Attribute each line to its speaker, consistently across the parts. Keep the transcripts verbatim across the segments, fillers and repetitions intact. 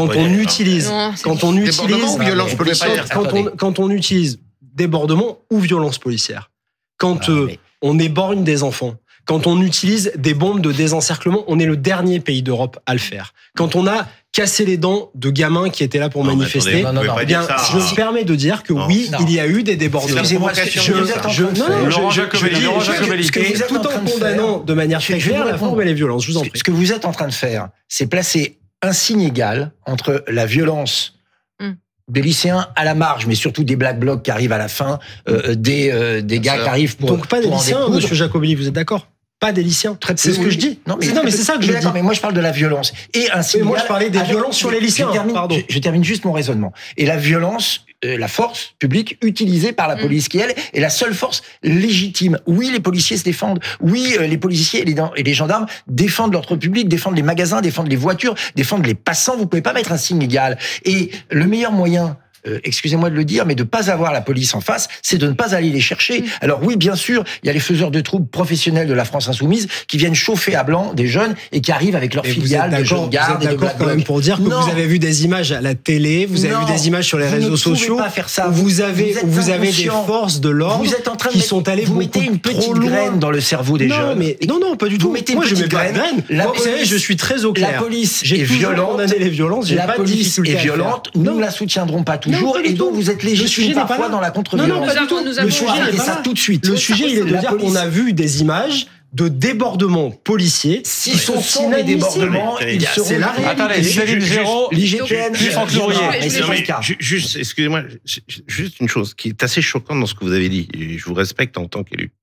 Speaker 1: quand on utilise,
Speaker 2: non,
Speaker 1: quand on utilise,
Speaker 3: ou violence policière.
Speaker 1: quand on, quand on utilise débordement ou violence policière, quand
Speaker 4: Ah,
Speaker 1: euh,
Speaker 4: mais...
Speaker 1: on éborgne des enfants, quand on utilise des bombes de désencerclement, on est le dernier pays d'Europe à le faire. Quand on a cassé les dents de gamins qui étaient là pour
Speaker 3: Non,
Speaker 1: manifester,
Speaker 3: attendez,
Speaker 4: non, non,
Speaker 1: eh bien,
Speaker 3: ça,
Speaker 1: je me permets de dire que
Speaker 3: non.
Speaker 1: oui,
Speaker 4: Non.
Speaker 1: il y a eu des débordements.
Speaker 4: Excusez-moi,
Speaker 1: Je,
Speaker 4: ce que
Speaker 1: je,
Speaker 4: vous êtes en train de
Speaker 1: je- non,
Speaker 4: faire.
Speaker 1: je-
Speaker 5: Laurent
Speaker 1: je-
Speaker 5: Jacobelli,
Speaker 1: je dis-
Speaker 5: Laurent
Speaker 1: je-
Speaker 5: Jacobelli.
Speaker 4: Ce que vous
Speaker 1: et
Speaker 4: êtes
Speaker 1: tout
Speaker 4: en train
Speaker 1: en
Speaker 4: de
Speaker 1: condamnant
Speaker 4: faire,
Speaker 1: de manière
Speaker 4: je-
Speaker 1: très
Speaker 4: je vous
Speaker 1: claire la
Speaker 4: réponds.
Speaker 1: forme et les violences. Je vous en
Speaker 4: Ce
Speaker 1: prie.
Speaker 4: ce que vous êtes en train de faire, c'est placer un signe égal entre la violence
Speaker 2: Mm.
Speaker 4: des lycéens à la marge, mais surtout des black blocs qui arrivent à la fin, euh, des, euh, des gars
Speaker 3: sûr.
Speaker 4: qui arrivent pour.
Speaker 1: Donc pas des
Speaker 4: pour en
Speaker 1: lycéens,
Speaker 4: découdre.
Speaker 1: monsieur Jacobelli, vous êtes d'accord? Pas des lycéens. C'est ce que je dis.
Speaker 4: Non, mais,
Speaker 1: C'est- non, mais c'est ça que je dis.
Speaker 4: D'accord, mais moi je parle de la violence. Et un signe
Speaker 1: Mais moi,
Speaker 4: égal
Speaker 1: je parlais des
Speaker 4: avec-
Speaker 1: violences sur les
Speaker 4: je-
Speaker 1: lycéens,
Speaker 4: Je termine,
Speaker 1: pardon.
Speaker 4: je- je termine juste mon raisonnement. Et la violence, euh, la force publique utilisée par la police, qui elle est la seule force légitime. Oui, les policiers se défendent. Oui, euh, les policiers et les, et les gendarmes défendent l'ordre public, défendent les magasins, défendent les voitures, défendent les passants. Vous pouvez pas mettre un signe égal. Et le meilleur moyen, Euh, excusez-moi de le dire, mais de pas avoir la police en face, c'est de ne pas aller les chercher. Alors oui, bien sûr, il y a les faiseurs de troubles professionnels de la France insoumise qui viennent chauffer à blanc des jeunes et qui arrivent avec leurs
Speaker 1: Et vous êtes
Speaker 4: filiales de
Speaker 1: d'accord,
Speaker 4: jeunes
Speaker 1: vous
Speaker 4: gardes
Speaker 1: êtes
Speaker 4: et de
Speaker 1: d'accord
Speaker 4: black
Speaker 1: quand même
Speaker 4: blocs.
Speaker 1: pour dire que
Speaker 4: Non.
Speaker 1: vous avez vu des images à la télé, vous avez
Speaker 4: Non,
Speaker 1: vu des images sur les
Speaker 4: vous
Speaker 1: réseaux
Speaker 4: ne pouvez
Speaker 1: sociaux,
Speaker 4: pas faire ça.
Speaker 1: où vous avez,
Speaker 4: Vous êtes
Speaker 1: où vous avez des
Speaker 4: inconscient.
Speaker 1: forces de l'ordre
Speaker 4: Vous êtes en train de
Speaker 1: qui
Speaker 4: mettre-
Speaker 1: sont allées
Speaker 4: vous
Speaker 1: beaucoup
Speaker 4: mettez une petite
Speaker 1: trop loin.
Speaker 4: graine dans le cerveau des
Speaker 1: non,
Speaker 4: jeunes.
Speaker 1: mais non, non, pas du
Speaker 4: Vous
Speaker 1: tout.
Speaker 4: mettez une
Speaker 1: Moi, je
Speaker 4: petite
Speaker 1: mets pas de
Speaker 4: graine.
Speaker 1: graine.
Speaker 4: La
Speaker 1: Moi, vous savez,
Speaker 4: police-
Speaker 1: je suis très au clair.
Speaker 4: La police
Speaker 1: J'ai
Speaker 4: est
Speaker 1: toujours
Speaker 4: violente.
Speaker 1: condamné les violences. J'ai
Speaker 4: La
Speaker 1: pas de
Speaker 4: police
Speaker 1: difficulté
Speaker 4: est
Speaker 1: à le faire.
Speaker 4: violente. Nous
Speaker 1: Non.
Speaker 4: ne la soutiendrons pas toujours.
Speaker 1: pas du
Speaker 4: Et donc,
Speaker 1: tout.
Speaker 4: vous êtes
Speaker 1: Le sujet
Speaker 4: légitime
Speaker 1: n'est pas
Speaker 4: parfois
Speaker 1: là.
Speaker 4: dans la
Speaker 1: Non,
Speaker 4: contre-violence.
Speaker 1: non, pas du tout.
Speaker 2: Nous
Speaker 1: Le
Speaker 2: avons-
Speaker 1: sujet,
Speaker 2: nous
Speaker 1: il
Speaker 2: avons-
Speaker 1: est pas
Speaker 4: ça
Speaker 1: là.
Speaker 4: tout de suite.
Speaker 1: Le sujet, il est de
Speaker 4: La
Speaker 1: dire
Speaker 4: police-
Speaker 1: qu'on a vu des images de débordements policiers
Speaker 4: Si
Speaker 1: qui
Speaker 4: ce
Speaker 1: sont
Speaker 4: sont des
Speaker 1: inadmissibles.
Speaker 4: débordements,
Speaker 3: Mais
Speaker 4: ils
Speaker 3: c'est
Speaker 4: seront
Speaker 1: la
Speaker 4: réalité.
Speaker 5: Attendez, Céline Géraud,
Speaker 4: L'I G P N,
Speaker 5: Puis Franck Laurier.
Speaker 4: mais c'est
Speaker 3: Non,
Speaker 4: pas
Speaker 3: mais
Speaker 4: le cas.
Speaker 3: ju- juste, excusez-moi, ju- juste une chose qui est assez choquante dans ce que vous avez dit, et je vous respecte en tant qu'élu.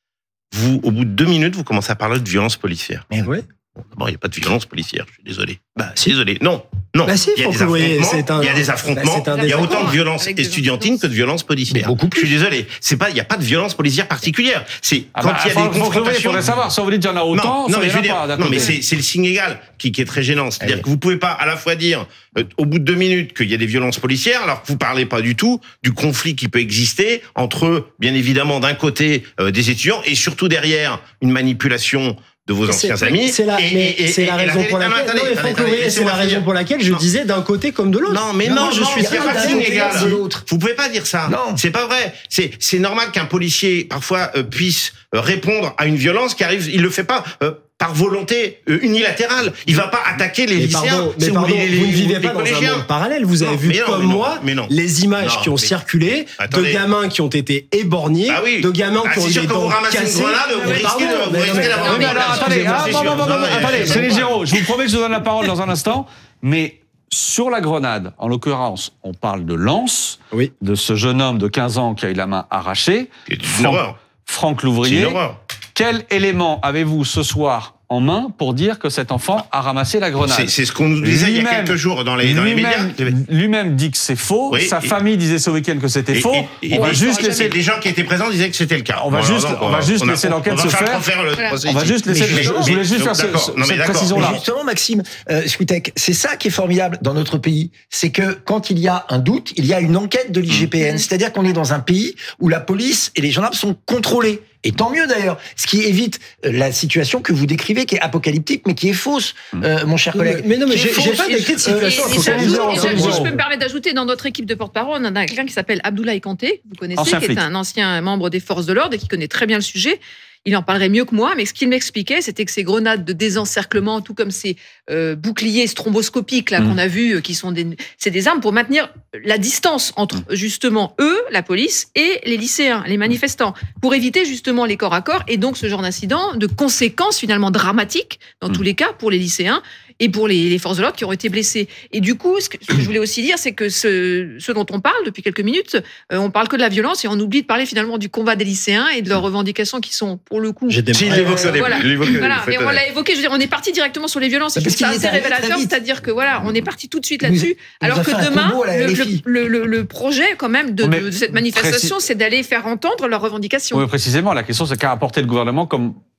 Speaker 3: Vous, au bout de deux minutes, vous commencez à parler de violence policière.
Speaker 4: Mais
Speaker 1: oui.
Speaker 3: Bon, d'abord, il n'y a pas de violence policière, je suis désolé. Bah, si. Désolé. Non, non.
Speaker 1: Bah si,
Speaker 3: il y a
Speaker 1: Franck
Speaker 3: des
Speaker 1: Laurier,
Speaker 3: affrontements,
Speaker 1: c'est un-
Speaker 3: il y a des
Speaker 1: bah,
Speaker 3: affrontements,
Speaker 1: c'est un
Speaker 3: il y a autant de
Speaker 2: désaccord
Speaker 3: violence
Speaker 2: avec des
Speaker 3: estudiantine
Speaker 2: violences.
Speaker 3: que de violence policière.
Speaker 4: Mais beaucoup plus.
Speaker 3: Je suis désolé. C'est pas, il n'y a pas de violence policière particulière. C'est
Speaker 5: Ah
Speaker 3: quand
Speaker 5: bah,
Speaker 3: il y a
Speaker 5: Franck
Speaker 3: des
Speaker 5: Laurier, il
Speaker 3: confrontations.
Speaker 5: faudrait savoir. Si on vous dit qu'il y en a autant,
Speaker 3: non, non,
Speaker 5: ça
Speaker 3: mais
Speaker 5: y
Speaker 3: je
Speaker 5: en
Speaker 3: veux
Speaker 5: a
Speaker 3: dire,
Speaker 5: pas, d'un
Speaker 3: non, mais
Speaker 5: côté.
Speaker 3: c'est, c'est le signe égal qui, qui est très gênant. C'est-à-dire
Speaker 4: Allez.
Speaker 3: que vous pouvez pas à la fois dire, euh, au bout de deux minutes, qu'il y a des violences policières, alors que vous parlez pas du tout du conflit qui peut exister entre, bien évidemment, d'un côté, euh, des étudiants et surtout derrière une manipulation de vos
Speaker 1: C'est-
Speaker 3: anciens amis.
Speaker 1: C'est la,
Speaker 3: Et-
Speaker 1: mais
Speaker 3: et- et-
Speaker 1: c'est la
Speaker 3: et
Speaker 1: raison pour
Speaker 3: non,
Speaker 1: laquelle.
Speaker 3: attendez,
Speaker 1: Non, mais
Speaker 3: attendez,
Speaker 1: Franck Laurier,
Speaker 3: attendez,
Speaker 1: c'est la
Speaker 3: laissez-moi
Speaker 1: raison
Speaker 3: finir.
Speaker 1: pour laquelle je
Speaker 3: Non.
Speaker 1: disais d'un côté comme de l'autre.
Speaker 3: Non, mais
Speaker 4: Non,
Speaker 3: non,
Speaker 4: non,
Speaker 3: je suis
Speaker 4: il y a
Speaker 3: il y a
Speaker 4: pas
Speaker 3: pas de
Speaker 4: d'un
Speaker 3: signe
Speaker 4: côté
Speaker 3: égal.
Speaker 4: de l'autre.
Speaker 3: Vous pouvez pas dire ça.
Speaker 4: Non.
Speaker 3: C'est pas vrai. C'est, c'est normal qu'un policier, parfois, euh, puisse euh, répondre à une violence qui arrive. Il le fait pas euh, par volonté euh, unilatérale. Il va pas attaquer les
Speaker 1: Mais
Speaker 3: lycéens.
Speaker 1: pardon, mais
Speaker 3: c'est- ou
Speaker 1: pardon,
Speaker 3: les- les-
Speaker 1: vous ne vivez
Speaker 3: les
Speaker 1: pas dans un
Speaker 3: collégiens.
Speaker 1: monde parallèle. Vous avez
Speaker 3: Non,
Speaker 1: vu
Speaker 3: mais non,
Speaker 1: comme
Speaker 3: mais non,
Speaker 1: moi
Speaker 3: mais non.
Speaker 1: les images
Speaker 3: Non,
Speaker 1: qui ont
Speaker 3: mais-
Speaker 1: circulé de
Speaker 3: Attendez.
Speaker 1: gamins qui ont été éborgnés,
Speaker 3: Ah oui.
Speaker 1: de gamins
Speaker 3: Ah,
Speaker 1: qui ont
Speaker 3: c'est
Speaker 1: eu
Speaker 3: sûr
Speaker 1: des
Speaker 3: que vous
Speaker 1: dents
Speaker 3: ramassez une
Speaker 1: cassées.
Speaker 3: grenade, vous
Speaker 1: Mais
Speaker 3: risquez
Speaker 1: pardon,
Speaker 3: de- vous
Speaker 1: mais
Speaker 3: risquez
Speaker 1: non, mais-
Speaker 3: d'avoir
Speaker 1: non,
Speaker 3: une
Speaker 1: mais
Speaker 3: balle.
Speaker 1: alors,
Speaker 5: attendez,
Speaker 1: excusez-moi,
Speaker 5: ah,
Speaker 3: c'est
Speaker 5: non,
Speaker 3: sûr.
Speaker 5: non, non, non,
Speaker 3: Non, mais-
Speaker 5: attendez, Céline Géraud, je vous promets que je vous donne la parole dans un instant, mais sur la grenade, en l'occurrence, on parle de Lens,
Speaker 1: Oui.
Speaker 5: de ce jeune homme de quinze ans qui a eu la main arrachée.
Speaker 3: C'est une
Speaker 5: Franck-
Speaker 3: horreur.
Speaker 5: Franck
Speaker 3: C'est une
Speaker 5: Louvrier,
Speaker 3: horreur.
Speaker 5: quel élément avez-vous ce soir en main pour dire que cet enfant a ramassé la grenade?
Speaker 3: C'est, c'est ce qu'on nous disait il y a
Speaker 5: Lui-même-
Speaker 3: quelques jours dans les, dans les médias.
Speaker 5: Lui-même, lui-même dit que c'est faux.
Speaker 3: Oui,
Speaker 5: Sa
Speaker 3: et-
Speaker 5: famille disait ce week-end que c'était
Speaker 3: Et-
Speaker 5: faux.
Speaker 3: et- et
Speaker 5: on va
Speaker 3: les-
Speaker 5: juste
Speaker 3: et
Speaker 5: laisser.
Speaker 3: les gens qui étaient présents disaient que c'était le cas.
Speaker 5: On va
Speaker 3: Bon,
Speaker 5: juste-
Speaker 3: alors,
Speaker 5: on va juste
Speaker 3: a-
Speaker 5: laisser l'enquête
Speaker 3: on va
Speaker 5: se
Speaker 3: pas
Speaker 5: faire.
Speaker 3: refaire le
Speaker 2: Voilà.
Speaker 3: procès
Speaker 5: On va
Speaker 3: ici.
Speaker 5: juste laisser.
Speaker 4: Mais
Speaker 5: je,
Speaker 4: je-
Speaker 5: je voulais juste
Speaker 3: mais-
Speaker 5: faire ce-
Speaker 3: d'accord.
Speaker 5: ce-
Speaker 3: Non, mais
Speaker 5: cette
Speaker 3: d'accord.
Speaker 5: précision-là.
Speaker 4: Mais justement, Maxime, euh, Switek, c'est ça qui est formidable dans notre pays, c'est que quand il y a un doute, il y a une enquête de l'I G P N. C'est-à-dire qu'on est dans un pays où la police et les gendarmes sont contrôlés. Et tant mieux d'ailleurs, ce qui évite euh, la situation que vous décrivez, qui est apocalyptique, mais qui est fausse, euh, mon cher collègue.
Speaker 1: Mais non, mais
Speaker 4: Qui est
Speaker 1: j'ai, j'ai
Speaker 4: fausse.
Speaker 1: pas décrit de
Speaker 2: Et,
Speaker 1: situation.
Speaker 2: et
Speaker 1: faut
Speaker 2: j'ajoute-
Speaker 1: qu'on dise
Speaker 2: et
Speaker 1: en
Speaker 2: j'ajoute-
Speaker 1: temps.
Speaker 2: je peux me permettre d'ajouter, dans notre équipe de porte-parole, on a quelqu'un qui s'appelle Abdoulaye Kanté, vous connaissez,
Speaker 5: Ancien
Speaker 2: qui
Speaker 5: flic.
Speaker 2: est un ancien membre des forces de l'ordre et qui connaît très bien le sujet. Il en parlerait mieux que moi, mais ce qu'il m'expliquait, c'était que ces grenades de désencerclement, tout comme ces euh, boucliers stromboscopiques là
Speaker 5: Mmh.
Speaker 2: qu'on a vus, euh, qui sont des, c'est des armes pour maintenir la distance entre justement eux, la police, et les lycéens, les manifestants, pour éviter justement les corps à corps et donc ce genre d'incident de conséquences finalement dramatiques dans
Speaker 5: Mmh.
Speaker 2: tous les cas pour les lycéens et pour les, les forces de l'ordre qui ont été blessés. Et du coup, ce que, ce que je voulais aussi dire, c'est que ce, ce dont on parle depuis quelques minutes, euh, on parle que de la violence et on oublie de parler finalement du combat des lycéens et de leurs revendications qui sont, pour le coup...
Speaker 1: J'ai des
Speaker 3: Si, il l'évoque au début.
Speaker 2: Voilà.
Speaker 3: Il l'évoque au début,
Speaker 2: Voilà,
Speaker 3: faites
Speaker 2: et on
Speaker 3: honnête.
Speaker 2: l'a évoqué, je veux dire, on est parti directement sur les violences, et je
Speaker 4: Parce
Speaker 2: trouve ça
Speaker 4: qu'il
Speaker 2: assez
Speaker 4: est arrivé très
Speaker 2: révélateur,
Speaker 4: vite.
Speaker 2: c'est-à-dire que voilà, on est parti tout de suite
Speaker 4: Vous-
Speaker 2: là-dessus,
Speaker 4: vous
Speaker 2: alors
Speaker 4: avez
Speaker 2: que
Speaker 4: fait un
Speaker 2: demain,
Speaker 4: combo à la
Speaker 2: le,
Speaker 4: L F I.
Speaker 2: le, le, le projet quand même de,
Speaker 5: Mais
Speaker 2: de cette manifestation, c'est d'aller faire entendre leurs revendications.
Speaker 5: Oui, précisément. La question, c'est qu'a apporté le gouvernement comme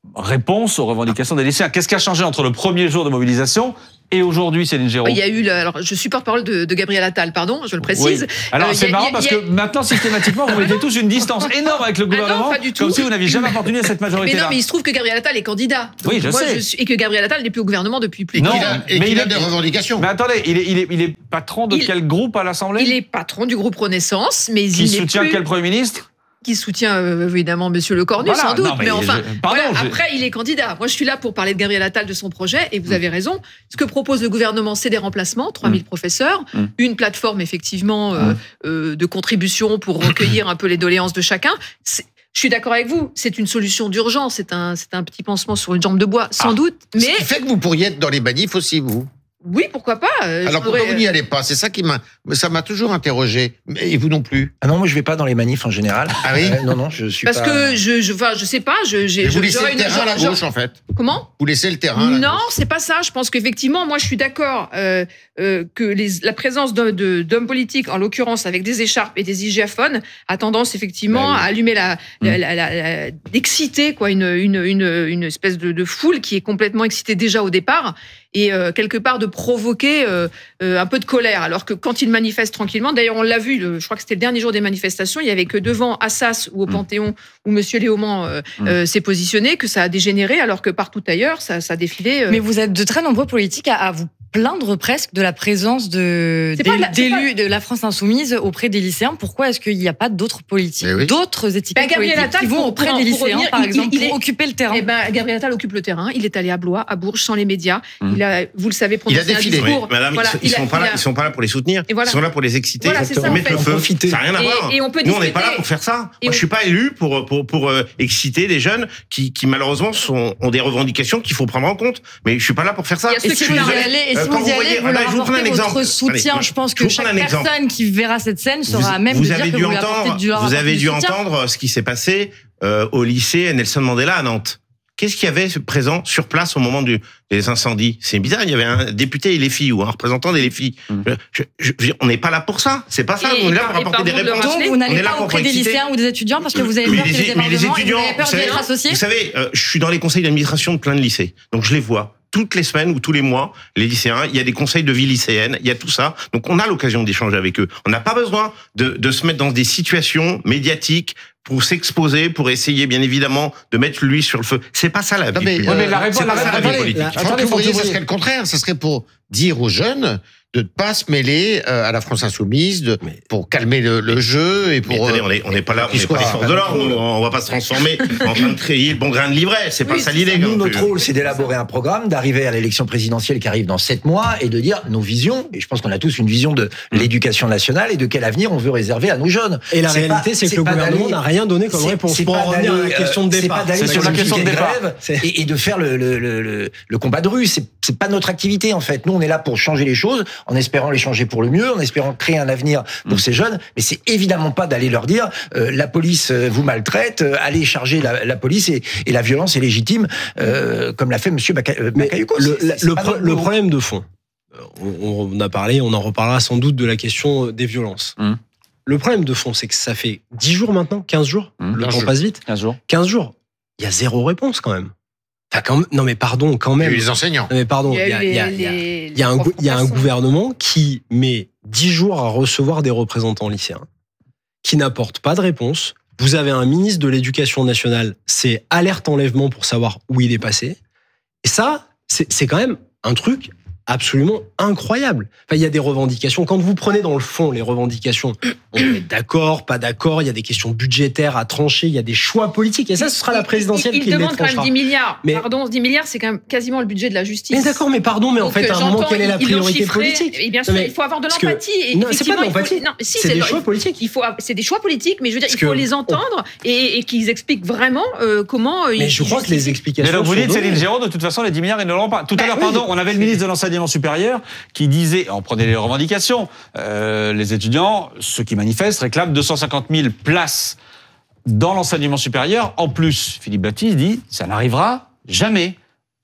Speaker 5: réponse aux revendications des lycéens. Qu'est-ce qui a changé entre le premier jour de mobilisation et aujourd'hui, Céline Géraud?
Speaker 2: Il y a eu, le, alors je suis porte-parole de, de Gabriel Attal, pardon, je le précise.
Speaker 5: Oui. Alors
Speaker 2: Euh,
Speaker 5: c'est
Speaker 2: y a-
Speaker 5: marrant
Speaker 2: y a-
Speaker 5: parce
Speaker 2: y a-
Speaker 5: que maintenant, systématiquement, vous mettez tous une distance énorme avec le gouvernement,
Speaker 2: Ah non, pas du tout.
Speaker 5: comme si vous n'aviez jamais appartenu à cette
Speaker 2: Mais
Speaker 5: majorité-là.
Speaker 2: non, mais il se trouve que Gabriel Attal est candidat. Donc
Speaker 5: Oui, je
Speaker 2: moi,
Speaker 5: sais.
Speaker 2: suis- et que Gabriel Attal n'est plus au gouvernement depuis plus
Speaker 5: Non,
Speaker 2: de
Speaker 6: Qu'il a- et
Speaker 5: mais
Speaker 6: qu'il
Speaker 5: il
Speaker 6: a
Speaker 5: est-
Speaker 6: des revendications.
Speaker 5: Mais attendez, il est, il est, il est patron de
Speaker 2: Il-
Speaker 5: quel groupe à l'Assemblée?
Speaker 2: Il est patron du groupe Renaissance, mais
Speaker 5: Qui
Speaker 2: il n'est
Speaker 5: soutient
Speaker 2: plus...
Speaker 5: quel Premier ministre?
Speaker 2: qui soutient euh, évidemment Monsieur Le Cornu,
Speaker 5: Voilà.
Speaker 2: sans doute,
Speaker 5: Non, mais
Speaker 2: mais, enfin,
Speaker 5: je- pardon,
Speaker 2: voilà,
Speaker 5: je-
Speaker 2: après il est candidat. Moi je suis là pour parler de Gabriel Attal, de son projet, et vous avez raison. Ce que propose le gouvernement, c'est des remplacements, trois mille professeurs,
Speaker 5: Mm.
Speaker 2: une plateforme effectivement euh,
Speaker 5: Mm.
Speaker 2: euh, de contribution pour recueillir un peu les doléances de chacun. C'est- Je suis d'accord avec vous, c'est une solution d'urgence, c'est un, c'est un petit pansement sur une jambe de bois, sans
Speaker 5: Ah.
Speaker 2: doute,
Speaker 6: Ce
Speaker 2: mais
Speaker 6: qui fait que vous pourriez être dans les manifs aussi, vous.
Speaker 2: oui, pourquoi pas. euh, je
Speaker 6: Alors
Speaker 2: pourrais-
Speaker 6: pourquoi vous n'y allez pas? C'est ça qui m'a, ça m'a toujours interrogé. Et vous non plus.
Speaker 4: Ah non, moi je vais pas dans les manifs en général.
Speaker 6: Ah oui?
Speaker 4: Euh, non, non, je suis
Speaker 2: Parce
Speaker 4: pas.
Speaker 2: que je, je, enfin, je sais pas, je, j'ai,
Speaker 6: Et
Speaker 2: je-
Speaker 6: vous laissez
Speaker 2: j'aurais
Speaker 6: le
Speaker 2: une-
Speaker 6: terrain à la
Speaker 2: j'aurais-
Speaker 6: gauche, en fait.
Speaker 2: Comment?
Speaker 6: Vous laissez le terrain à la
Speaker 2: Non,
Speaker 6: gauche.
Speaker 2: c'est pas ça. Je pense qu'effectivement, moi, je suis d'accord euh, euh, que les, la présence de- de- d'hommes politiques, en l'occurrence avec des écharpes et des igéaphones, a tendance effectivement
Speaker 6: Bah oui.
Speaker 2: à allumer la, la, la, la- la- d'exciter quoi, une, une, une, une espèce de, de foule qui est complètement excitée déjà au départ et euh, quelque part de provoquer euh, euh, un peu de colère. Alors que quand ils manifestent tranquillement, d'ailleurs, on l'a vu, le, je crois que c'était le dernier jour des manifestations, il y avait que devant Assas ou au Panthéon où Monsieur Léaumont euh,
Speaker 5: Mm.
Speaker 2: euh, s'est positionné que ça a dégénéré, alors que partout ailleurs, ça, ça défilait. euh,
Speaker 7: Mais vous êtes de très nombreux politiques à, à vous plaindre presque de la présence de,
Speaker 2: C'est pas de la- c'est
Speaker 7: d'élus de la France Insoumise auprès des lycéens. Pourquoi est-ce qu'il n'y a pas d'autres politiques,
Speaker 6: Eh oui.
Speaker 7: d'autres étiquettes
Speaker 2: Ben, Gabriel
Speaker 7: politiques
Speaker 2: Attal,
Speaker 7: qui vont
Speaker 2: pour-
Speaker 7: auprès
Speaker 2: pour-
Speaker 7: des
Speaker 2: pour
Speaker 7: lycéens,
Speaker 2: revenir,
Speaker 7: par
Speaker 2: il-
Speaker 7: exemple,
Speaker 2: il est-
Speaker 7: pour occuper le terrain?
Speaker 2: Eh ben, Gabriel Attal occupe le terrain. Il est allé à Blois, à Bourges, sans les médias.
Speaker 5: Mmh.
Speaker 2: Il a, vous le savez,
Speaker 6: Il a
Speaker 2: prononcé un
Speaker 6: défilé.
Speaker 3: Oui,
Speaker 2: discours.
Speaker 3: madame,
Speaker 2: Voilà,
Speaker 3: ils, sont- ils
Speaker 2: il a-
Speaker 3: sont pas
Speaker 2: il
Speaker 3: là,
Speaker 2: a-
Speaker 3: ils sont pas là pour les soutenir.
Speaker 2: Et voilà.
Speaker 3: Ils sont là pour les exciter.
Speaker 2: Voilà, c'est ça,
Speaker 3: Ils
Speaker 2: en
Speaker 3: mettent
Speaker 2: fait.
Speaker 3: le feu.
Speaker 1: Profiter.
Speaker 3: Ça n'a rien à
Speaker 2: Et-
Speaker 3: voir.
Speaker 2: et on peut
Speaker 3: Nous, on n'est pas là
Speaker 2: discuter-
Speaker 3: pour faire ça.
Speaker 2: et
Speaker 3: Moi,
Speaker 2: on-
Speaker 3: je suis pas élu pour pour pour euh, exciter des jeunes qui qui malheureusement sont ont des revendications qu'il faut prendre en compte. Mais je suis pas là pour faire ça.
Speaker 2: Il y a ceux
Speaker 7: Et
Speaker 2: qui
Speaker 7: si
Speaker 3: Je
Speaker 7: vous
Speaker 3: suis
Speaker 7: y
Speaker 3: désolé.
Speaker 7: allez, et
Speaker 3: Euh,
Speaker 7: si
Speaker 3: quand
Speaker 7: vous y allez,
Speaker 3: voyez-
Speaker 7: vous
Speaker 3: là,
Speaker 7: leur
Speaker 3: je vous prends un
Speaker 7: apportez
Speaker 3: exemple.
Speaker 7: votre soutien.
Speaker 3: Allez,
Speaker 7: Je pense
Speaker 3: je
Speaker 7: que
Speaker 3: vous prends
Speaker 7: chaque
Speaker 3: un exemple.
Speaker 7: personne qui verra cette scène sera à même
Speaker 3: vous
Speaker 7: de dire
Speaker 3: avez
Speaker 7: que
Speaker 3: dû
Speaker 7: vous lui apportez
Speaker 3: entendre,
Speaker 7: du leur
Speaker 3: vous
Speaker 7: apporter
Speaker 3: avez
Speaker 7: du
Speaker 3: dû
Speaker 7: soutien.
Speaker 3: entendre ce qui s'est passé euh, au lycée Nelson Mandela à Nantes. Qu'est-ce qu'il y avait présent sur place au moment du, des incendies? C'est bizarre, il y avait un député L F I ou un représentant des L F I.
Speaker 5: Mm.
Speaker 3: Je- je- je- on n'est pas là pour ça. C'est pas ça.
Speaker 2: Et-
Speaker 3: on est là
Speaker 2: et
Speaker 3: pour
Speaker 2: par- et
Speaker 3: apporter des
Speaker 2: pardon de le
Speaker 3: réponses.
Speaker 7: Donc
Speaker 2: rappeler,
Speaker 7: vous
Speaker 3: on
Speaker 7: n'allez
Speaker 3: est là
Speaker 7: pas
Speaker 3: pour
Speaker 7: auprès des
Speaker 3: exciter.
Speaker 7: lycéens ou des étudiants parce que vous avez
Speaker 3: Mais
Speaker 7: peur
Speaker 3: les,
Speaker 7: que les
Speaker 3: mais les
Speaker 7: débordements et vous
Speaker 3: étudiants,
Speaker 7: avez peur
Speaker 3: vous savez,
Speaker 7: d'être associés?
Speaker 3: vous savez, euh, je suis dans les conseils d'administration de plein de lycées, donc je les vois toutes les semaines ou tous les mois, les lycéens. Il y a des conseils de vie lycéenne, il y a tout ça. Donc on a l'occasion d'échanger avec eux. On n'a pas besoin de, de se mettre dans des situations médiatiques pour s'exposer, pour essayer bien évidemment de mettre l'huile sur le feu. C'est pas ça la
Speaker 6: Non,
Speaker 3: vie.
Speaker 6: mais,
Speaker 3: politique.
Speaker 6: euh,
Speaker 5: Ouais, mais la réponse,
Speaker 3: c'est
Speaker 5: la
Speaker 3: pas ça, la
Speaker 5: réponse,
Speaker 3: vie politique.
Speaker 1: la-
Speaker 6: Franck
Speaker 5: Attendez,
Speaker 6: Ouvrier,
Speaker 5: Franck
Speaker 6: ce serait le contraire. Ce serait pour dire aux jeunes de ne pas se mêler euh, à la France Insoumise, de,
Speaker 1: Mais-
Speaker 6: pour calmer le, le jeu et
Speaker 3: Mais
Speaker 6: pour.
Speaker 3: attendez,
Speaker 6: euh,
Speaker 3: on est, on n'est pas là, on
Speaker 6: qu'ils
Speaker 3: n'est pas
Speaker 6: soient
Speaker 3: les forces de l'ordre. On, on va pas se transformer en train de créer le bon grain de livret. C'est pas
Speaker 2: Oui,
Speaker 3: ça
Speaker 2: c'est
Speaker 3: l'idée.
Speaker 4: Nous,
Speaker 3: non plus.
Speaker 4: notre rôle, c'est d'élaborer un programme, d'arriver à l'élection présidentielle qui arrive dans sept mois et de dire nos visions. Et je pense qu'on a tous une vision de l'éducation nationale et de quel avenir on veut réserver à nos jeunes.
Speaker 1: Et la
Speaker 4: C'est
Speaker 1: réalité,
Speaker 4: pas-
Speaker 1: c'est que le
Speaker 4: pas
Speaker 1: gouvernement
Speaker 4: d'aller-
Speaker 1: n'a rien donné comme
Speaker 4: c'est-
Speaker 1: réponse.
Speaker 4: c'est
Speaker 1: Pour
Speaker 4: pas
Speaker 1: en revenir à la
Speaker 4: d'aller,
Speaker 1: question de
Speaker 4: euh,
Speaker 1: départ.
Speaker 4: C'est pas d'aller
Speaker 5: C'est
Speaker 4: sur
Speaker 5: sur
Speaker 4: la
Speaker 5: la
Speaker 4: question
Speaker 5: question
Speaker 4: de
Speaker 5: de départ.
Speaker 4: grève
Speaker 1: C'est-
Speaker 4: et, et de faire le, le, le, le, le combat de rue. C'est, c'est pas notre activité, en fait. Nous, on est là pour changer les choses, en espérant les changer pour le mieux, en espérant créer un avenir pour
Speaker 5: Mm.
Speaker 4: ces jeunes. Mais c'est évidemment pas d'aller leur dire euh, la police euh, vous maltraite, euh, allez charger la, la police et, et la violence est légitime, euh, comme l'a fait Monsieur Baka- euh,
Speaker 1: Mais
Speaker 4: Bakayoko.
Speaker 1: le,
Speaker 4: C'est-
Speaker 1: la-
Speaker 4: c'est
Speaker 1: le
Speaker 4: pas
Speaker 1: pro-
Speaker 4: notre
Speaker 1: le
Speaker 4: boulot.
Speaker 1: problème de fond, euh, on, on a parlé, on en reparlera sans doute de la question des violences.
Speaker 5: Hum.
Speaker 1: Le problème de fond, c'est que ça fait dix jours maintenant, quinze jours,
Speaker 5: Hum.
Speaker 1: le
Speaker 6: quinze
Speaker 1: temps
Speaker 6: jours.
Speaker 1: passe vite,
Speaker 5: quinze jours.
Speaker 1: quinze jours, il y a zéro réponse quand même. Enfin, quand même- non mais pardon, quand
Speaker 6: il y a
Speaker 1: même.
Speaker 6: eu les enseignants.
Speaker 1: Non mais pardon,
Speaker 2: Il y a
Speaker 1: il y a,
Speaker 2: eu
Speaker 1: il y a-
Speaker 2: les-
Speaker 1: il y a-
Speaker 2: les-
Speaker 1: il y a un,
Speaker 2: les
Speaker 1: gou- il y a un
Speaker 2: profs
Speaker 1: gouvernement qui met dix jours à recevoir des représentants lycéens, qui n'apporte pas de réponse. Vous avez un ministre de l'Éducation nationale, c'est alerte enlèvement pour savoir où il est passé. Et ça, c'est c'est quand même un truc absolument incroyable. Enfin, il y a des revendications. Quand vous prenez dans le fond les revendications, on est d'accord, pas d'accord, il y a des questions budgétaires à trancher, il y a des choix politiques. Et ça, ce sera la présidentielle
Speaker 2: il, il
Speaker 1: qui les
Speaker 2: demande quand même
Speaker 1: tranchera.
Speaker 2: dix milliards.
Speaker 1: Mais-
Speaker 2: Pardon, dix milliards, c'est quand même quasiment le budget de la justice.
Speaker 1: Mais d'accord, mais pardon, mais en
Speaker 2: Donc,
Speaker 1: fait,
Speaker 2: euh,
Speaker 1: à un moment,
Speaker 2: j'entends,
Speaker 1: quelle est la
Speaker 2: ils- ils l'ont
Speaker 1: priorité
Speaker 2: chiffré.
Speaker 1: politique
Speaker 2: Et bien sûr,
Speaker 1: Non, mais
Speaker 2: il faut avoir de
Speaker 1: parce que-
Speaker 2: l'empathie. et
Speaker 1: Non, c'est pas de
Speaker 2: effectivement, il faut-
Speaker 1: l'empathie.
Speaker 2: Non, mais si,
Speaker 1: C'est des
Speaker 2: de-
Speaker 1: choix politiques.
Speaker 2: Il faut, c'est des choix politiques, mais je veux dire,
Speaker 1: Parce
Speaker 2: il faut
Speaker 1: que
Speaker 2: les entendre et, et qu'ils expliquent vraiment euh, comment. euh,
Speaker 1: Mais
Speaker 2: ils
Speaker 1: je crois que les
Speaker 2: justifient.
Speaker 1: explications
Speaker 5: Mais donc vous
Speaker 1: sont
Speaker 5: dites, Céline
Speaker 1: données.
Speaker 5: Géraud, de toute façon, les dix milliards, ils ne l'auront pas. Tout à
Speaker 2: Bah,
Speaker 5: l'heure,
Speaker 2: oui.
Speaker 5: pardon, on avait le ministre de l'Enseignement supérieur qui disait, on prenait les revendications, euh, les étudiants, ceux qui manifestent, réclament deux cent cinquante mille places dans l'enseignement supérieur. En plus, Philippe Baptiste dit, ça n'arrivera jamais.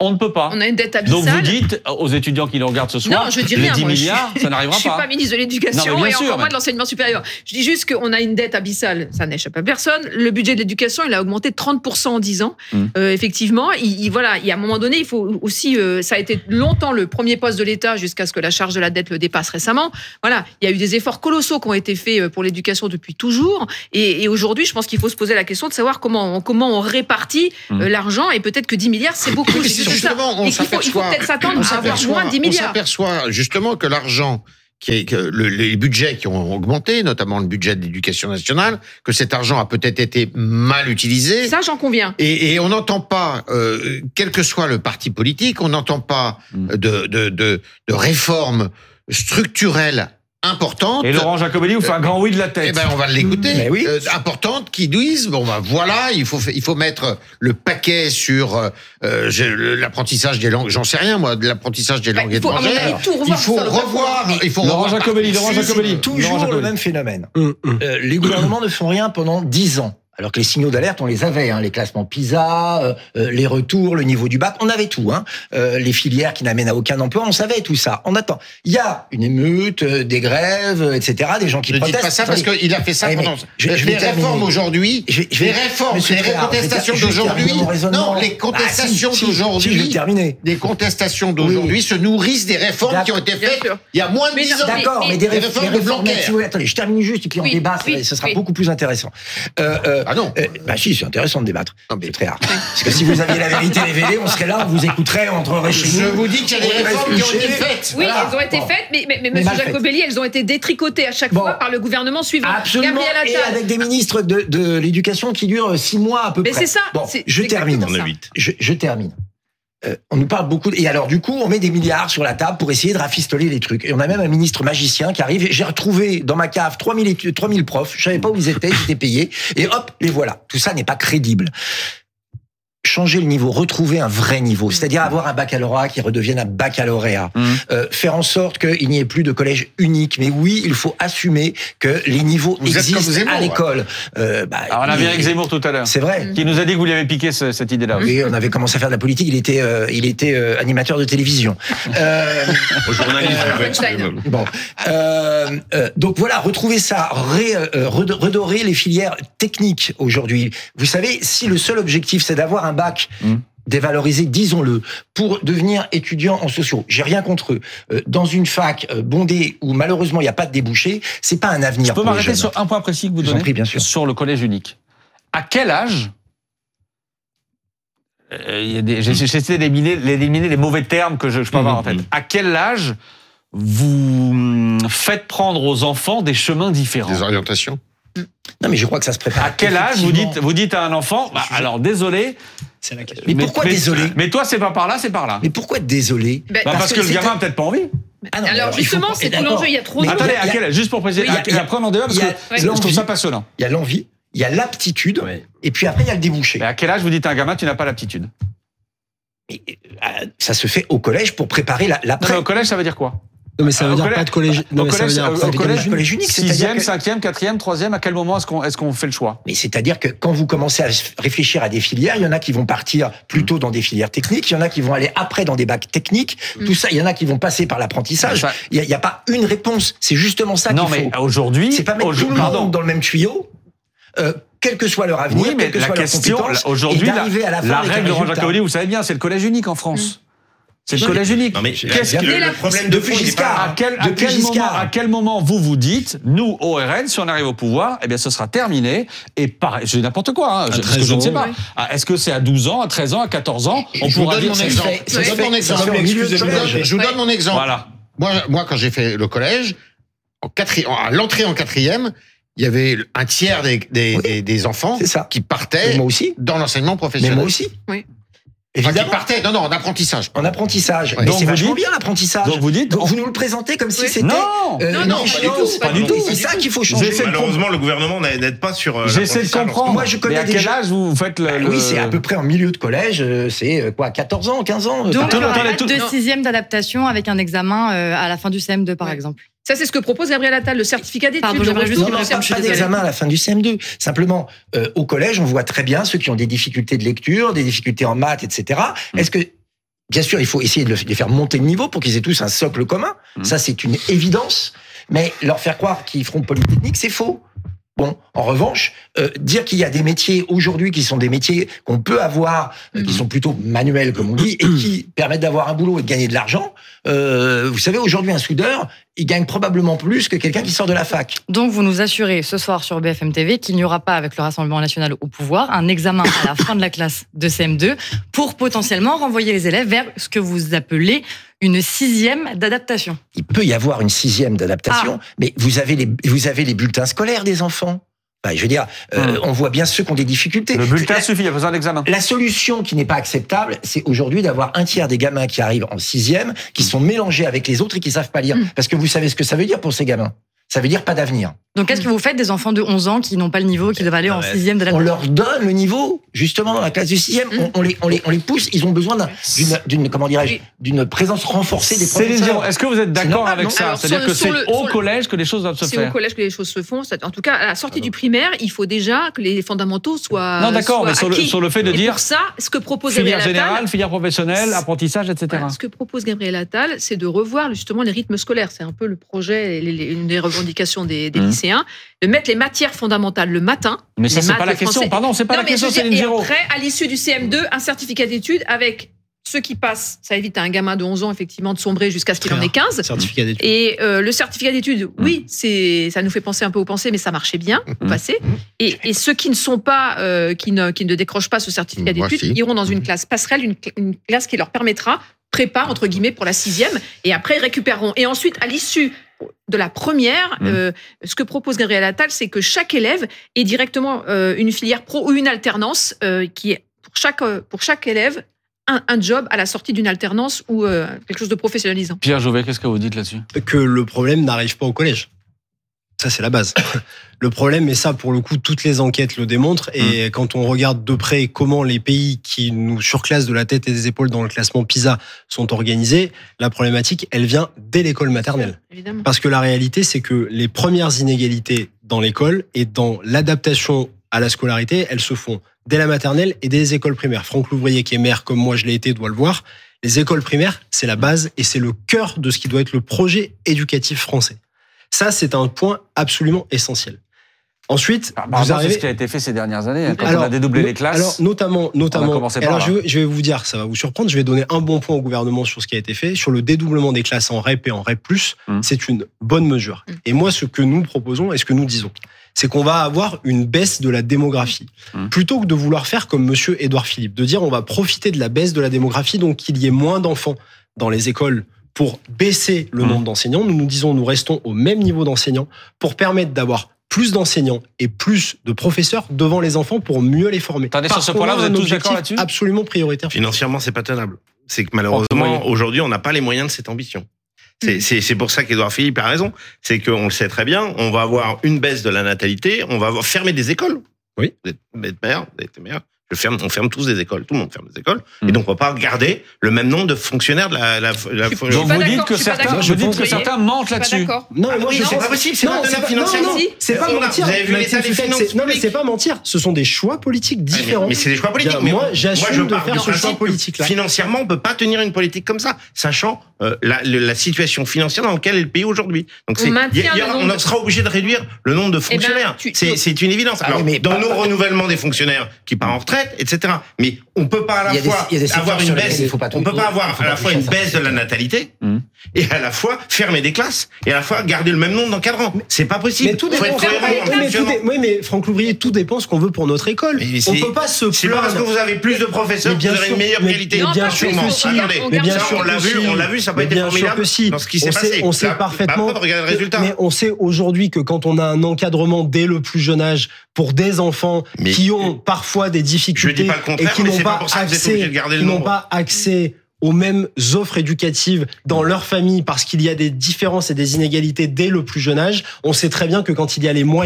Speaker 5: On ne peut pas.
Speaker 2: On a une dette abyssale.
Speaker 5: Donc vous dites aux étudiants qui nous regardent ce soir,
Speaker 2: non, je dis
Speaker 5: les
Speaker 2: rien,
Speaker 5: dix
Speaker 2: moi,
Speaker 5: milliards,
Speaker 2: je suis,
Speaker 5: ça n'arrivera
Speaker 2: je suis
Speaker 5: pas.
Speaker 2: pas ministre de l'Éducation
Speaker 5: Non, mais
Speaker 2: et
Speaker 5: bien sûr,
Speaker 2: encore moins
Speaker 5: mais-
Speaker 2: de l'enseignement supérieur. Je dis juste qu'on a une dette abyssale, ça n'échappe à personne. Le budget de l'éducation, il a augmenté de trente pour cent en dix ans.
Speaker 5: Mm.
Speaker 2: Euh, effectivement, il, il- voilà, il y a un moment donné, il faut aussi, euh, ça a été longtemps le premier poste de l'État jusqu'à ce que la charge de la dette le dépasse récemment. Voilà, il y a eu des efforts colossaux qui ont été faits pour l'éducation depuis toujours. Et, et aujourd'hui, je pense qu'il faut se poser la question de savoir comment on, comment on répartit
Speaker 5: Mm.
Speaker 2: euh, l'argent. Et peut-être que dix milliards, c'est beaucoup.
Speaker 6: Oui,
Speaker 2: C'est juste ça.
Speaker 6: justement, on
Speaker 2: Et qu'il faut, il faut
Speaker 6: s'aperçoit-
Speaker 2: peut-être s'attendre
Speaker 6: on
Speaker 2: à avoir
Speaker 6: s'aperçoit-
Speaker 2: moins de dix
Speaker 6: On
Speaker 2: milliards.
Speaker 6: s'aperçoit justement que l'argent, qui est, que le- les budgets qui ont augmenté, notamment le budget de l'éducation nationale, que cet argent a peut-être été mal utilisé.
Speaker 2: Ça, j'en conviens.
Speaker 6: Et, et on n'entend pas, euh, quel que soit le parti politique, on n'entend pas
Speaker 5: Mm.
Speaker 6: de, de, de, de réformes structurelles importantes.
Speaker 5: Et Laurent Jacobelli vous fait un grand oui de la tête.
Speaker 6: Eh ben, on va l'écouter.
Speaker 4: Mais oui.
Speaker 6: Euh, importantes qui disent bon ben voilà, il faut fa- il faut mettre le paquet sur euh, euh, j'ai- le- l'apprentissage des langues. J'en sais rien moi, de l'apprentissage des
Speaker 2: Bah,
Speaker 6: langues
Speaker 2: il faut, à mon
Speaker 6: étrangères.
Speaker 2: avis, tout revoir
Speaker 6: Il faut
Speaker 2: sur le
Speaker 6: revoir. Il faut
Speaker 5: Laurent
Speaker 6: revoir.
Speaker 5: Jacobelli, Laurent
Speaker 6: Si,
Speaker 5: Jacobelli.
Speaker 6: si.
Speaker 5: Laurent
Speaker 4: Toujours le
Speaker 5: Jacobelli.
Speaker 4: même phénomène.
Speaker 1: Hum, hum.
Speaker 4: Euh, les gouvernements ne font rien pendant dix ans. Alors que les signaux d'alerte, on les avait, hein, les classements PISA, euh, euh, les retours, le niveau du bac, on avait tout. Hein. Euh, les filières qui n'amènent à aucun emploi, on savait tout ça. On attend. Il y a une émeute, euh, des grèves, euh, et cetera, des gens qui
Speaker 6: Ne dites
Speaker 4: protestent.
Speaker 6: pas ça parce
Speaker 4: Attendez.
Speaker 6: qu'il a fait ça
Speaker 4: Oui, mais
Speaker 6: pendant.
Speaker 4: je- je vais
Speaker 6: les
Speaker 4: terminer.
Speaker 6: réformes aujourd'hui,
Speaker 4: Je vais- je vais-
Speaker 6: les réformes,
Speaker 4: Monsieur
Speaker 6: les
Speaker 4: Tréhard,
Speaker 6: contestations
Speaker 4: je vais ter- je vais terminer
Speaker 6: d'aujourd'hui.
Speaker 4: mon raisonnement.
Speaker 6: Non, les
Speaker 4: Ah, si,
Speaker 6: contestations
Speaker 4: si, si,
Speaker 6: d'aujourd'hui.
Speaker 4: je vais terminer.
Speaker 6: Les contestations d'aujourd'hui se nourrissent des réformes qui ont été
Speaker 2: Bien
Speaker 6: faites
Speaker 2: sûr.
Speaker 6: il y a moins de
Speaker 2: Mais
Speaker 6: dix
Speaker 2: non,
Speaker 6: ans.
Speaker 4: D'accord, mais,
Speaker 2: mais-
Speaker 4: des
Speaker 6: les
Speaker 4: réf-
Speaker 6: réformes
Speaker 4: des
Speaker 6: de
Speaker 4: réformes.
Speaker 6: Blanquer.
Speaker 4: Si vous voulez, attendez, je termine juste et puis on
Speaker 2: Oui,
Speaker 4: débat, ça-
Speaker 2: oui,
Speaker 4: ça sera
Speaker 2: oui.
Speaker 4: beaucoup plus intéressant. Euh, euh,
Speaker 6: Ah non.
Speaker 4: euh, bah si, c'est intéressant de débattre.
Speaker 6: Non, mais-
Speaker 4: C'est très rare. Parce que si vous aviez la vérité révélée, on serait là, on vous écouterait, on entrerait chez nous.
Speaker 6: Je vous dis qu'il y a des
Speaker 4: on irait
Speaker 6: réformes qui ont
Speaker 4: se
Speaker 6: été
Speaker 4: coucher.
Speaker 6: faites.
Speaker 2: Oui,
Speaker 4: Voilà.
Speaker 2: elles ont été
Speaker 4: Bon.
Speaker 2: faites, mais, mais, mais
Speaker 4: Mais
Speaker 2: M.
Speaker 4: mal faites.
Speaker 2: Jacobelli, elles ont été détricotées à chaque
Speaker 4: Bon.
Speaker 2: fois par le gouvernement suivant.
Speaker 4: Absolument,
Speaker 2: Gabriel
Speaker 4: et
Speaker 2: Attal.
Speaker 4: avec des ministres de, de l'éducation qui durent six mois à peu
Speaker 2: Mais
Speaker 4: près.
Speaker 2: c'est ça,
Speaker 4: Bon,
Speaker 2: c'est-
Speaker 4: je
Speaker 2: c'est
Speaker 4: termine.
Speaker 2: exactement
Speaker 3: On a
Speaker 2: ça.
Speaker 3: huit.
Speaker 4: Je, je termine. Euh, on nous parle beaucoup. de- Et alors, du coup, on met des milliards sur la table pour essayer de rafistoler les trucs. Et on a même un ministre magicien qui arrive. J'ai retrouvé dans ma cave trois mille, étu- trois mille profs. Je savais pas où ils étaient, ils étaient payés. Et hop, les voilà. Tout ça n'est pas crédible. Changer le niveau, retrouver un vrai niveau, c'est-à-dire avoir un baccalauréat qui redevienne un baccalauréat,
Speaker 5: Mmh.
Speaker 4: euh, faire en sorte qu'il n'y ait plus de collège unique. Mais oui, il faut assumer que les niveaux
Speaker 6: Vous êtes comme
Speaker 4: existent
Speaker 6: Zemmour,
Speaker 4: à l'école. Euh, bah,
Speaker 5: Alors on avait
Speaker 4: il-
Speaker 5: Eric Zemmour tout à l'heure,
Speaker 4: C'est vrai.
Speaker 5: qui nous a dit que vous lui avez piqué ce- cette idée-là. aussi.
Speaker 4: Oui, on avait commencé à faire de la politique. Il était, euh, il était euh, animateur de télévision. Euh,
Speaker 3: Au journalisme,
Speaker 2: Euh,
Speaker 3: en fait,
Speaker 2: Einstein.
Speaker 3: c'est-
Speaker 4: bon, euh, euh, donc voilà, retrouver ça, ré- euh, red- redorer les filières techniques aujourd'hui. Vous savez, si le seul objectif c'est d'avoir un bac
Speaker 5: Mm.
Speaker 4: dévalorisé, disons-le, pour devenir étudiant en sociaux, j'ai rien contre eux. Euh, dans une fac euh, bondée où malheureusement il n'y a pas de débouché, c'est pas un avenir.
Speaker 5: Je peux
Speaker 4: pour les
Speaker 5: m'arrêter
Speaker 4: jeunes.
Speaker 5: sur un point précis que vous
Speaker 4: Je vous en
Speaker 5: donnez
Speaker 4: prie, bien sûr.
Speaker 5: sur le collège unique. À quel âge euh, il y a des- j'ai- J'essaie d'éliminer d'éliminer les mauvais termes que je, je peux avoir en fait. À quel âge vous hum, faites prendre aux enfants des chemins différents?
Speaker 6: Des orientations.
Speaker 4: Non, mais je crois que ça se prépare.
Speaker 5: À quel âge vous
Speaker 4: effectivement.
Speaker 5: dites, vous dites à un enfant, bah, alors désolé,
Speaker 1: C'est la question.
Speaker 4: Mais pourquoi désolé
Speaker 5: Mais toi, c'est pas par là, c'est par là.
Speaker 4: Mais pourquoi désolé
Speaker 2: Ben,
Speaker 5: Bah, parce, que, le
Speaker 4: c'est
Speaker 5: gamin
Speaker 4: un-
Speaker 5: a peut-être pas envie.
Speaker 4: Ah non, mais
Speaker 2: Alors
Speaker 4: il faut
Speaker 2: justement,
Speaker 4: pas-
Speaker 2: c'est tout
Speaker 4: d'accord.
Speaker 2: l'enjeu. Il y a trop
Speaker 4: Mais
Speaker 2: de...
Speaker 5: Attendez,
Speaker 4: il y
Speaker 5: à
Speaker 4: a-
Speaker 5: quel âge Juste pour préciser,
Speaker 4: Oui, il y a-
Speaker 5: à quel- après on en débat parce
Speaker 4: il y a-
Speaker 5: que
Speaker 2: Ouais.
Speaker 5: je trouve
Speaker 4: l'envie.
Speaker 5: ça passionnant.
Speaker 4: Il y a l'envie, il y a l'aptitude,
Speaker 1: Ouais.
Speaker 4: et puis après il y a le débouché.
Speaker 5: Mais à quel âge vous dites à un gamin, tu n'as pas l'aptitude?
Speaker 4: Et, euh, ça se fait au collège pour préparer la-
Speaker 5: Non,
Speaker 4: l'après.
Speaker 5: mais au collège, ça veut dire quoi?
Speaker 1: Non, mais ça
Speaker 5: Au
Speaker 1: veut dire
Speaker 5: collège-
Speaker 1: pas de collège. Non,
Speaker 5: au
Speaker 1: mais ça veut
Speaker 5: collège,
Speaker 1: dire
Speaker 5: au
Speaker 1: pas de
Speaker 5: collège,
Speaker 1: collège.
Speaker 4: collège unique, c'est-à-dire
Speaker 5: Sixième,
Speaker 4: que-
Speaker 5: cinquième, quatrième, troisième, à quel moment est-ce qu'on est-ce qu'on fait le choix?
Speaker 4: Mais c'est-à-dire que quand vous commencez à réfléchir à des filières, il y en a qui vont partir plutôt dans des filières techniques, il y en a qui vont aller après dans des bacs techniques,
Speaker 2: Mm.
Speaker 4: tout ça, il y en a qui vont passer par l'apprentissage.
Speaker 5: Ça-
Speaker 4: Il n'y a, il y a pas une réponse, c'est justement ça
Speaker 5: Non,
Speaker 4: qu'il
Speaker 5: mais
Speaker 4: faut.
Speaker 5: aujourd'hui,
Speaker 4: C'est pas mettre
Speaker 5: aujourd-
Speaker 4: tout le
Speaker 5: pardon.
Speaker 4: monde dans le même tuyau, euh, quel que soit leur avenir,
Speaker 5: Oui, mais
Speaker 4: quelle que
Speaker 5: la
Speaker 4: soit leur
Speaker 5: question,
Speaker 4: compétence,
Speaker 5: là, aujourd'hui,
Speaker 4: et
Speaker 5: la,
Speaker 4: d'arriver à la fin
Speaker 5: la
Speaker 4: avec un
Speaker 5: règle de Laurent
Speaker 4: résultat.
Speaker 5: Jacobelli, vous savez bien, c'est le collège unique en France. C'est le
Speaker 4: Oui,
Speaker 5: collège unique.
Speaker 3: Non, mais
Speaker 5: Qu'est-ce
Speaker 3: le,
Speaker 2: Dès la-
Speaker 3: le problème de
Speaker 4: depuis
Speaker 3: fond, il est
Speaker 4: Giscard,
Speaker 3: pas...
Speaker 5: À quel, à,
Speaker 4: Depuis
Speaker 5: quel moment,
Speaker 4: Giscard.
Speaker 5: à quel moment vous vous dites, nous, O R N, si on arrive au pouvoir, eh bien, ce sera terminé. Et pareil, je dis n'importe quoi, hein, je, parce que
Speaker 1: treize
Speaker 5: je ne sais
Speaker 1: ans.
Speaker 5: pas.
Speaker 2: Oui.
Speaker 5: Ah, Est-ce que c'est à douze ans, à treize ans, à quatorze ans? On
Speaker 6: Je vous
Speaker 5: pourra
Speaker 6: donne
Speaker 5: dire
Speaker 6: mon
Speaker 5: ça.
Speaker 6: exemple.
Speaker 4: fait-
Speaker 6: Je
Speaker 4: ça
Speaker 6: vous
Speaker 4: se
Speaker 6: donne
Speaker 4: fait-
Speaker 6: mon
Speaker 4: ça
Speaker 6: exemple.
Speaker 4: se fait au milieu de
Speaker 6: Je vous donne-
Speaker 4: collège.
Speaker 6: je vous donne mon exemple.
Speaker 5: Voilà.
Speaker 6: Moi, moi, quand j'ai fait le collège, en quatri- à l'entrée en quatrième, il y avait un tiers des, des,
Speaker 4: Oui.
Speaker 6: des, des enfants
Speaker 4: C'est ça.
Speaker 6: qui
Speaker 4: Et
Speaker 6: partaient
Speaker 4: moi aussi.
Speaker 6: dans l'enseignement
Speaker 4: Mais
Speaker 6: professionnel.
Speaker 4: moi aussi.
Speaker 2: Oui.
Speaker 6: Enfin, qui
Speaker 4: Évidemment.
Speaker 6: partaient, non, non, en apprentissage.
Speaker 4: En apprentissage.
Speaker 6: Ouais.
Speaker 4: Mais
Speaker 5: Donc
Speaker 4: c'est
Speaker 5: vous
Speaker 4: vachement
Speaker 5: dites-
Speaker 4: bien l'apprentissage.
Speaker 5: Donc vous dites,
Speaker 4: Donc vous nous le présentez comme si
Speaker 2: Oui.
Speaker 4: c'était
Speaker 5: non!
Speaker 4: euh,
Speaker 2: Non,
Speaker 4: une
Speaker 2: non, pas du
Speaker 4: échéance.
Speaker 2: tout, pas du
Speaker 5: tout.
Speaker 4: C'est ça qu'il faut changer.
Speaker 5: J'essaie de
Speaker 3: Malheureusement, le gouvernement n'aide pas sur euh,
Speaker 5: J'essaie de
Speaker 3: l'apprentissage.
Speaker 5: comprendre.
Speaker 4: Moi, je connais
Speaker 5: mais à
Speaker 4: des
Speaker 5: quel
Speaker 4: gens-
Speaker 5: âge vous faites le.
Speaker 4: Bah
Speaker 5: le-
Speaker 4: oui, c'est à peu près en milieu de collège, euh, c'est euh, quoi, quatorze ans, quinze ans euh,
Speaker 7: Donc,
Speaker 5: Attends,
Speaker 7: il y aura
Speaker 5: attendez,
Speaker 7: pas
Speaker 5: tout-
Speaker 7: de
Speaker 2: non.
Speaker 7: sixième d'adaptation avec un examen euh, à la fin du C M deux, par
Speaker 2: Ouais.
Speaker 7: exemple.
Speaker 2: Ça, c'est ce que propose Gabriel Attal, le certificat d'études.
Speaker 7: Pardon,
Speaker 2: le
Speaker 7: j'aimerais
Speaker 2: retour
Speaker 7: juste
Speaker 4: Non,
Speaker 2: de
Speaker 4: non,
Speaker 2: l'ancien,
Speaker 4: pas,
Speaker 2: je suis
Speaker 4: pas
Speaker 2: désolée.
Speaker 4: d'examen à la fin du C M deux. Simplement, euh, au collège, on voit très bien ceux qui ont des difficultés de lecture, des difficultés en maths, et cetera. Est-ce que bien sûr, il faut essayer de les faire monter de niveau pour qu'ils aient tous un socle commun. Mmh. Ça, c'est une évidence. Mais leur faire croire qu'ils feront Polytechnique, c'est faux. Bon, en revanche, euh, dire qu'il y a des métiers aujourd'hui qui sont des métiers qu'on peut avoir, euh, qui sont plutôt manuels, comme on dit, et qui permettent d'avoir un boulot et de gagner de l'argent. Euh, vous savez, aujourd'hui, un soudeur, il gagne probablement plus que quelqu'un qui sort de la fac.
Speaker 7: Donc, vous nous assurez ce soir sur B F M T V qu'il n'y aura pas, avec le Rassemblement national au pouvoir, un examen à la fin de la classe de C M deux pour potentiellement renvoyer les élèves vers ce que vous appelez une sixième d'adaptation.
Speaker 4: Il peut y avoir une sixième d'adaptation, ah. mais vous avez les, vous avez les bulletins scolaires des enfants. Enfin, je veux dire, euh, mmh. on voit bien ceux qui ont des difficultés.
Speaker 5: Le bulletin
Speaker 4: la,
Speaker 5: suffit, il y a besoin d'examen.
Speaker 4: La solution qui n'est pas acceptable, c'est aujourd'hui d'avoir un tiers des gamins qui arrivent en sixième, qui sont mélangés avec les autres et qui savent pas lire. Mmh. Parce que vous savez ce que ça veut dire pour ces gamins. Ça veut dire pas d'avenir.
Speaker 7: Donc, qu'est-ce que vous faites des enfants de onze ans qui n'ont pas le niveau, qui doivent aller en sixième de la
Speaker 4: On leur donne le niveau, justement, dans la classe du sixième. Mmh. On, on, les, on, les, on les pousse, ils ont besoin d'un, d'une, d'une, comment dirais-je, d'une présence renforcée des professeurs.
Speaker 5: Est-ce que vous êtes d'accord normal, avec
Speaker 2: non
Speaker 5: ça?
Speaker 2: Alors,
Speaker 5: C'est-à-dire
Speaker 2: le,
Speaker 5: que c'est
Speaker 2: le,
Speaker 5: au collège que les choses doivent se
Speaker 2: c'est
Speaker 5: faire.
Speaker 2: C'est au collège que les choses se font. En tout cas, à la sortie ah du primaire, il faut déjà que les fondamentaux soient.
Speaker 5: Non, d'accord,
Speaker 2: soient
Speaker 5: mais sur le, sur le fait de
Speaker 2: et
Speaker 5: dire.
Speaker 2: Pour ça, ce que propose
Speaker 5: filière
Speaker 2: Gabriel Attal,
Speaker 5: générale, filière professionnelle, apprentissage, et cetera.
Speaker 2: Voilà, ce que propose Gabriel Attal, c'est de revoir justement les rythmes scolaires. C'est un peu le projet, les, les, une des revendications des, des mmh. lycéens, de mettre les matières fondamentales le matin.
Speaker 5: Mais ça, c'est pas la question. Pardon, c'est pas la question, c'est une zéro.
Speaker 2: Et après, à l'issue du C M deux, un certificat d'études avec ceux qui passent. Ça évite à un gamin de onze ans, effectivement, de sombrer jusqu'à ce qu'il en ait quinze.
Speaker 1: Certificat d'études.
Speaker 2: Et euh, le certificat d'études, oui, c'est, ça nous fait penser un peu aux pensées, mais ça marchait bien au passé. Et, et ceux qui ne sont pas, euh, qui, ne, qui ne décrochent pas ce certificat d'études, Voici. iront dans une classe passerelle, une, une classe qui leur permettra prépa, entre guillemets, pour la sixième, et après, ils récupéreront. Et ensuite, à l'issue de la première, mmh. euh, ce que propose Gabriel Attal, c'est que chaque élève ait directement euh, une filière pro ou une alternance euh, qui est, pour chaque, euh, pour chaque élève, un, un job à la sortie d'une alternance ou euh, quelque chose de professionnalisant.
Speaker 5: Pierre Jovet, qu'est-ce que vous dites là-dessus?
Speaker 1: Que le problème n'arrive pas au collège. Ça, c'est la base. Le problème, et ça, pour le coup, toutes les enquêtes le démontrent, et mmh. quand on regarde de près comment les pays qui nous surclassent de la tête et des épaules dans le classement PISA sont organisés, la problématique, elle vient dès l'école maternelle.
Speaker 2: Évidemment.
Speaker 1: Parce que la réalité, c'est que les premières inégalités dans l'école et dans l'adaptation à la scolarité, elles se font dès la maternelle et dès les écoles primaires. Franck Louvrier, qui est maire comme moi je l'ai été, doit le voir. Les écoles primaires, c'est la base et c'est le cœur de ce qui doit être le projet éducatif français. Ça, c'est un point absolument essentiel. Ensuite,
Speaker 5: ah, vous arrivez... C'est ce qui a été fait ces dernières années, hein, quand alors, on a dédoublé les classes.
Speaker 1: Alors, notamment, notamment.
Speaker 5: On a commencé par
Speaker 1: alors,
Speaker 5: là.
Speaker 1: je, vais, je vais vous dire, ça va vous surprendre. Je vais donner un bon point au gouvernement sur ce qui a été fait, sur le dédoublement des classes en R E P et en R E P plus. Hum. C'est une bonne mesure. Hum. Et moi, ce que nous proposons et ce que nous disons, c'est qu'on va avoir une baisse de la démographie. Hum. Plutôt que de vouloir faire comme Monsieur Édouard Philippe, de dire on va profiter de la baisse de la démographie, donc qu'il y ait moins d'enfants dans les écoles pour baisser le mmh. nombre d'enseignants. Nous nous disons, nous restons au même niveau d'enseignants pour permettre d'avoir plus d'enseignants et plus de professeurs devant les enfants pour mieux les former.
Speaker 5: Attendez, sur ce point-là, vous êtes tous d'accord là-dessus ?
Speaker 1: Absolument prioritaire.
Speaker 3: Financièrement, c'est pas tenable. C'est que malheureusement, oh, aujourd'hui, on n'a pas les moyens de cette ambition. C'est, c'est, c'est pour ça qu'Édouard Philippe a raison. C'est qu'on le sait très bien, on va avoir une baisse de la natalité, on va avoir fermer des écoles.
Speaker 1: Oui.
Speaker 3: Vous êtes, vous êtes maire, vous êtes maire. Je ferme, on ferme tous des écoles, tout le monde ferme des écoles, mmh. et donc on va pas garder le même nombre de fonctionnaires de la. la, la
Speaker 2: je,
Speaker 3: je
Speaker 5: donc vous dites que certains, je dis que certains mentent là-dessus.
Speaker 1: Non, mais moi je
Speaker 3: c'est pas possible, c'est
Speaker 1: non,
Speaker 3: pas tenable financièrement.
Speaker 1: C'est pas mentir.
Speaker 3: Vous avez vu l'état des finances.
Speaker 1: Non, mais c'est pas mentir. Ce sont des choix politiques différents.
Speaker 3: Mais c'est des choix politiques. Mais
Speaker 1: moi, j'assume de faire ce choix politique-là.
Speaker 3: Financièrement, on peut pas tenir une politique comme ça, sachant la situation financière dans laquelle est le pays aujourd'hui. Donc c'est, on sera obligé de réduire le nombre de fonctionnaires. C'est une évidence. Alors dans nos renouvellements des fonctionnaires qui partent en retraite, et cetera. Mais on peut pas à la fois avoir une baisse, on peut pas avoir à la fois une baisse de la natalité mmh. et à la fois fermer des classes et à la fois garder le même nombre d'encadrants. C'est pas possible.
Speaker 1: Mais tout dépend. Oui, mais Franck Louvrier, tout dépend ce qu'on veut pour notre école. Mais on peut pas se plaindre.
Speaker 3: C'est pas parce que vous avez plus de professeurs que vous aurez une meilleure qualité.
Speaker 1: Mais bien sûr que si.
Speaker 3: Mais bien sûr, on l'a vu, on l'a vu, ça n'a pas été formidable dans ce qui s'est passé.
Speaker 1: On sait parfaitement.
Speaker 3: Regarde le résultat.
Speaker 1: Mais on sait aujourd'hui que quand on a un encadrement dès le plus jeune âge pour des enfants qui ont parfois des difficultés et qui n'ont pas accès, qui n'ont pas accès aux mêmes offres éducatives dans leur famille parce qu'il y a des différences et des inégalités dès le plus jeune âge. On sait très bien que quand il y a les moyens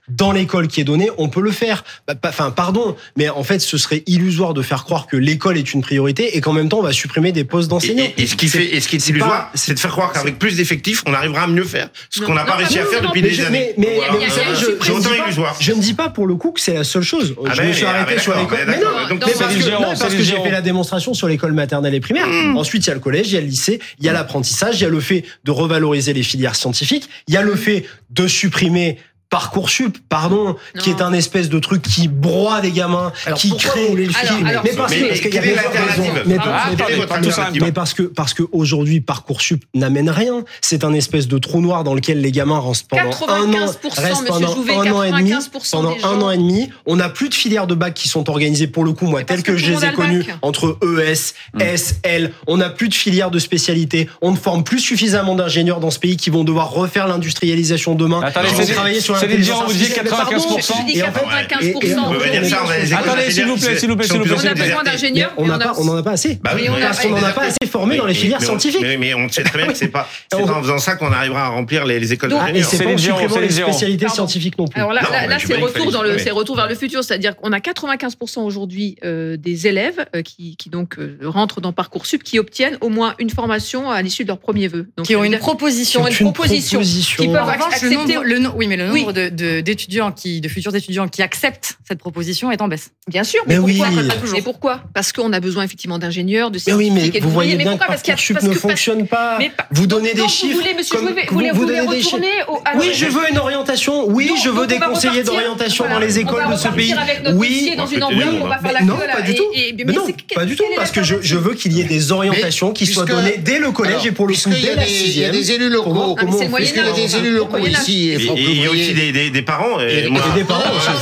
Speaker 1: dans l'école qui est donnée, on peut le faire. Enfin, pardon, mais en fait, ce serait illusoire de faire croire que l'école est une priorité et qu'en même temps, on va supprimer des postes d'enseignants.
Speaker 3: Et, et, et ce qui fait, et ce qui est illusoire, c'est de faire croire qu'avec plus d'effectifs, on arrivera à mieux faire. Ce qu'on n'a pas réussi à faire depuis des années.
Speaker 1: Mais, mais, mais, je, je,
Speaker 3: autant illusoire.
Speaker 1: Je ne dis pas pour le coup que c'est la seule chose.
Speaker 3: Ah
Speaker 1: je
Speaker 3: ben,
Speaker 1: me suis
Speaker 3: ah
Speaker 1: arrêté
Speaker 3: ben,
Speaker 1: sur l'école. Mais non,
Speaker 3: donc,
Speaker 1: mais parce que,
Speaker 5: géant,
Speaker 1: non, parce que j'ai fait la démonstration sur l'école maternelle et primaire. Mmh. Ensuite, il y a le collège, il y a le lycée, il y a l'apprentissage, il y a le fait de revaloriser les filières scientifiques, il y a le fait de supprimer Parcoursup, pardon, non. qui est un espèce de truc qui broie des gamins,
Speaker 4: alors,
Speaker 1: qui crée
Speaker 4: les
Speaker 1: alors,
Speaker 4: mais,
Speaker 1: alors, mais parce
Speaker 3: mais,
Speaker 1: que parce qu'il y a
Speaker 3: des alternatives.
Speaker 1: Mais,
Speaker 3: ah,
Speaker 1: mais,
Speaker 3: mais,
Speaker 1: mais, mais parce que parce que aujourd'hui Parcoursup n'amène rien. C'est un espèce de trou noir dans lequel les gamins restent pendant un an, restent pendant
Speaker 2: Jouvet,
Speaker 1: un an et demi. Pendant
Speaker 2: un
Speaker 1: an et demi, on n'a plus de filières de bac qui sont organisées pour le coup, moi, telles que, que je les ai connues entre E S, mm. S, L. On n'a plus de filières de spécialité. On ne forme plus suffisamment d'ingénieurs dans ce pays qui vont devoir refaire l'industrialisation demain.
Speaker 5: Attendez,
Speaker 1: c'est travailler sur l'intelligence artificielle.
Speaker 5: quatre-vingt-quinze pour cent.
Speaker 2: Et en fait, quatre-vingt-quinze pour cent.
Speaker 5: Attendez, s'il vous plaît, s'il vous plaît, s'il vous plaît.
Speaker 2: On a besoin d'ingénieurs.
Speaker 1: On n'en a pas assez.
Speaker 3: Bah oui,
Speaker 1: parce qu'on n'en a pas assez formé dans les filières scientifiques.
Speaker 3: Mais on sait très bien que c'est pas en faisant ça qu'on arrivera à remplir les écoles d'ingénieurs.
Speaker 1: Et c'est pas en supprimant les spécialités scientifiques non plus.
Speaker 2: Alors là, là c'est retour dans le, c'est retour vers le futur, c'est-à-dire qu'on a quatre-vingt-quinze pour cent aujourd'hui des élèves qui donc rentrent dans Parcoursup qui obtiennent au moins une formation à l'issue de leur premier vœu.
Speaker 7: Qui ont une proposition,
Speaker 1: une proposition
Speaker 2: qui peuvent accepter.
Speaker 7: Le nombre, oui, mais le nombre de d'étudiants qui, de futurs étudiants qui acceptent cette proposition est en baisse.
Speaker 2: Bien sûr, mais, mais pourquoi oui. Et pourquoi Parce qu'on a besoin effectivement d'ingénieurs, de scientifiques.
Speaker 1: Mais oui, mais
Speaker 2: et
Speaker 1: vous voyez bien
Speaker 2: pourquoi
Speaker 1: que Parcoursup ne fonctionne pas. Vous donnez des chiffres.
Speaker 2: Vous voulez, monsieur Jouvet, vous voulez, vous voulez retourner au... Alors,
Speaker 1: oui, je veux une orientation. Oui, donc, je veux des conseillers d'orientation dans les écoles de ce pays.
Speaker 2: Oui, dans une enveloppe, on va faire la queue.
Speaker 1: Non, pas du tout. Non, pas du tout, parce que je veux qu'il y ait des orientations qui soient données dès le collège et pour le coup dès la sixième.
Speaker 6: Il y a des élus locaux.
Speaker 2: Puisqu'il
Speaker 6: y a des élus locaux ici.
Speaker 3: Et il y a aussi des parents.
Speaker 1: Et des parents.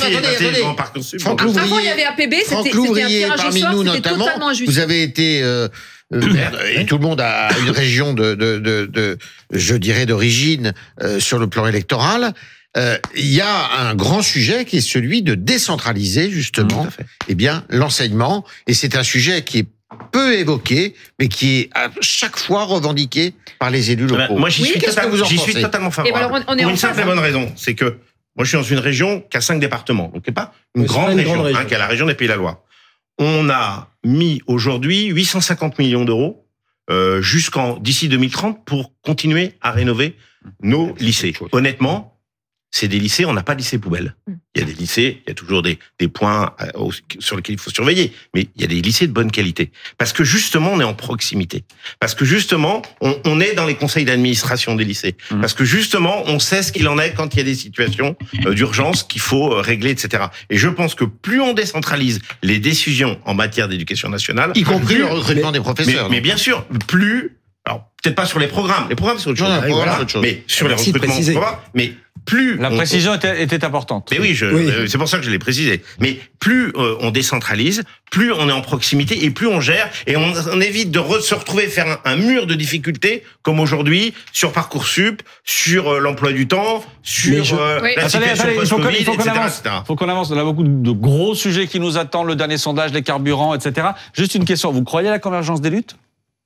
Speaker 2: Franck Louvrier, avant il y avait A P B, c'était un tirage au sort, c'était totalement injuste.
Speaker 6: Vous avez été euh, euh, et tout le monde a une région de, de, de, de je dirais d'origine euh, sur le plan électoral. Euh, il y a un grand sujet qui est celui de décentraliser justement, eh bien l'enseignement, et c'est un sujet qui est peu évoqué, mais qui est à chaque fois revendiqué par les élus locaux.
Speaker 3: Ben, moi, j'y
Speaker 6: oui,
Speaker 3: suis, total,
Speaker 6: que
Speaker 3: j'y suis totalement favorable. Ben, on est Pour une simple et bonne raison, c'est que moi, je suis dans une région qui a cinq départements, donc qui n'est pas une, grande, une région, grande région, hein, qui est la région des Pays de la Loire. On a mis aujourd'hui huit cent cinquante millions d'euros euh, jusqu'en d'ici deux mille trente pour continuer à rénover nos lycées. Honnêtement, c'est des lycées, on n'a pas de lycée poubelle. Il y a des lycées, il y a toujours des, des points sur lesquels il faut surveiller, mais il y a des lycées de bonne qualité. Parce que justement, on est en proximité. Parce que justement, on, on est dans les conseils d'administration des lycées. Mmh. Parce que justement, on sait ce qu'il en est quand il y a des situations d'urgence qu'il faut régler, et cetera. Et je pense que plus on décentralise les décisions en matière d'éducation nationale,
Speaker 6: y compris
Speaker 3: plus,
Speaker 6: le recrutement
Speaker 3: mais,
Speaker 6: des professeurs.
Speaker 3: Mais, mais bien sûr, plus... Alors, peut-être pas sur les programmes. Les programmes, c'est autre chose.
Speaker 6: Non, non,
Speaker 3: voilà,
Speaker 6: autre chose.
Speaker 3: Mais sur les recrutements, mais plus
Speaker 5: la précision on... était, était importante.
Speaker 3: Mais oui, je, oui. Euh, c'est pour ça que je l'ai précisé. Mais plus euh, on décentralise, plus on est en proximité et plus on gère et on, on évite de re, se retrouver faire un, un mur de difficultés comme aujourd'hui sur Parcoursup, sur euh, l'emploi du temps, sur
Speaker 5: je...
Speaker 3: euh,
Speaker 5: oui.
Speaker 3: la
Speaker 5: attendez,
Speaker 3: situation
Speaker 5: attendez,
Speaker 3: post-Covid,
Speaker 5: il faut qu'on avance.
Speaker 3: Il
Speaker 5: faut qu'on avance. On a beaucoup de gros sujets qui nous attendent. Le dernier sondage, les carburants, et cetera. Juste une question. Vous croyez à la convergence des luttes?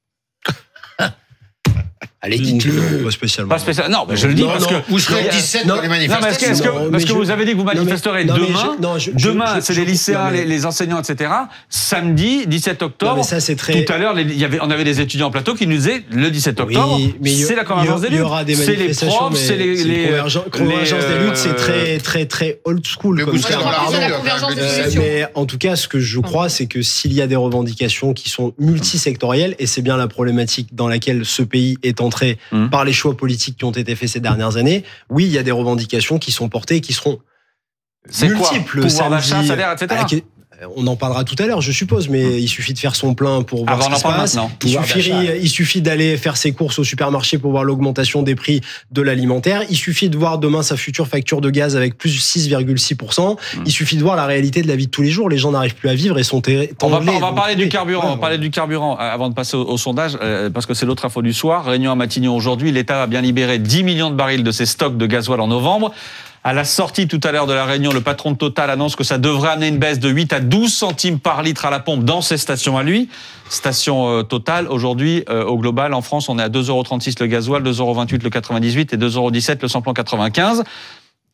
Speaker 1: Allez, dites-le. Pas spécialement.
Speaker 5: Pas spécialement. Non, mais je le dis
Speaker 1: non,
Speaker 5: parce
Speaker 1: non,
Speaker 5: que
Speaker 6: vous serez le dix-sept dans les manifestations.
Speaker 5: Non, parce que, est-ce que,
Speaker 1: non,
Speaker 5: parce que
Speaker 1: je,
Speaker 5: vous avez dit que vous manifesterez
Speaker 1: non, mais,
Speaker 5: demain.
Speaker 1: non, je, non, je,
Speaker 5: demain,
Speaker 1: je,
Speaker 5: c'est
Speaker 1: je,
Speaker 5: les lycéens,
Speaker 1: mais,
Speaker 5: les, les enseignants, et cetera. Samedi, dix-sept octobre.
Speaker 1: Non, mais ça, c'est très...
Speaker 5: Tout à l'heure, il y avait, on avait des étudiants en plateau qui nous disaient le dix-sept octobre, oui, c'est la convergence des luttes.
Speaker 1: Il y aura des manifestations.
Speaker 5: C'est les profs, c'est les, les
Speaker 1: convergence des luttes, c'est très, très, très old school comme ça. Mais en tout cas, ce que je crois, c'est que s'il y a des revendications qui sont multisectorielles, et c'est bien la problématique dans laquelle ce pays est entré par les choix politiques qui ont été faits ces dernières années, oui, il y a des revendications qui sont portées et qui seront
Speaker 5: c'est
Speaker 1: multiples.
Speaker 5: Quoi pouvoir d'achat, salaire, et cetera. Avec,
Speaker 1: on en parlera tout à l'heure, je suppose, mais mmh. il suffit de faire son plein pour voir
Speaker 5: Avant
Speaker 1: ce qui se passe. Il suffit, il suffit d'aller faire ses courses au supermarché pour voir l'augmentation des prix de l'alimentaire. Il suffit de voir demain sa future facture de gaz avec plus six virgule six pour cent. Mmh. Il suffit de voir la réalité de la vie de tous les jours. Les gens n'arrivent plus à vivre et sont terrés.
Speaker 5: On va, on va parler du carburant. Ouais, on va parler du carburant avant de passer au, au sondage, euh, parce que c'est l'autre info du soir. Réunion à Matignon aujourd'hui. L'État a bien libéré dix millions de barils de ses stocks de gasoil en novembre. À la sortie tout à l'heure de la réunion, le patron de Total annonce que ça devrait amener une baisse de huit à douze centimes par litre à la pompe dans ses stations à lui. Station euh, Total, aujourd'hui, euh, au global, en France, on est à deux euros trente-six le gasoil, deux euros vingt-huit le quatre-vingt-dix-huit et deux euros dix-sept le samplon quatre-vingt-quinze.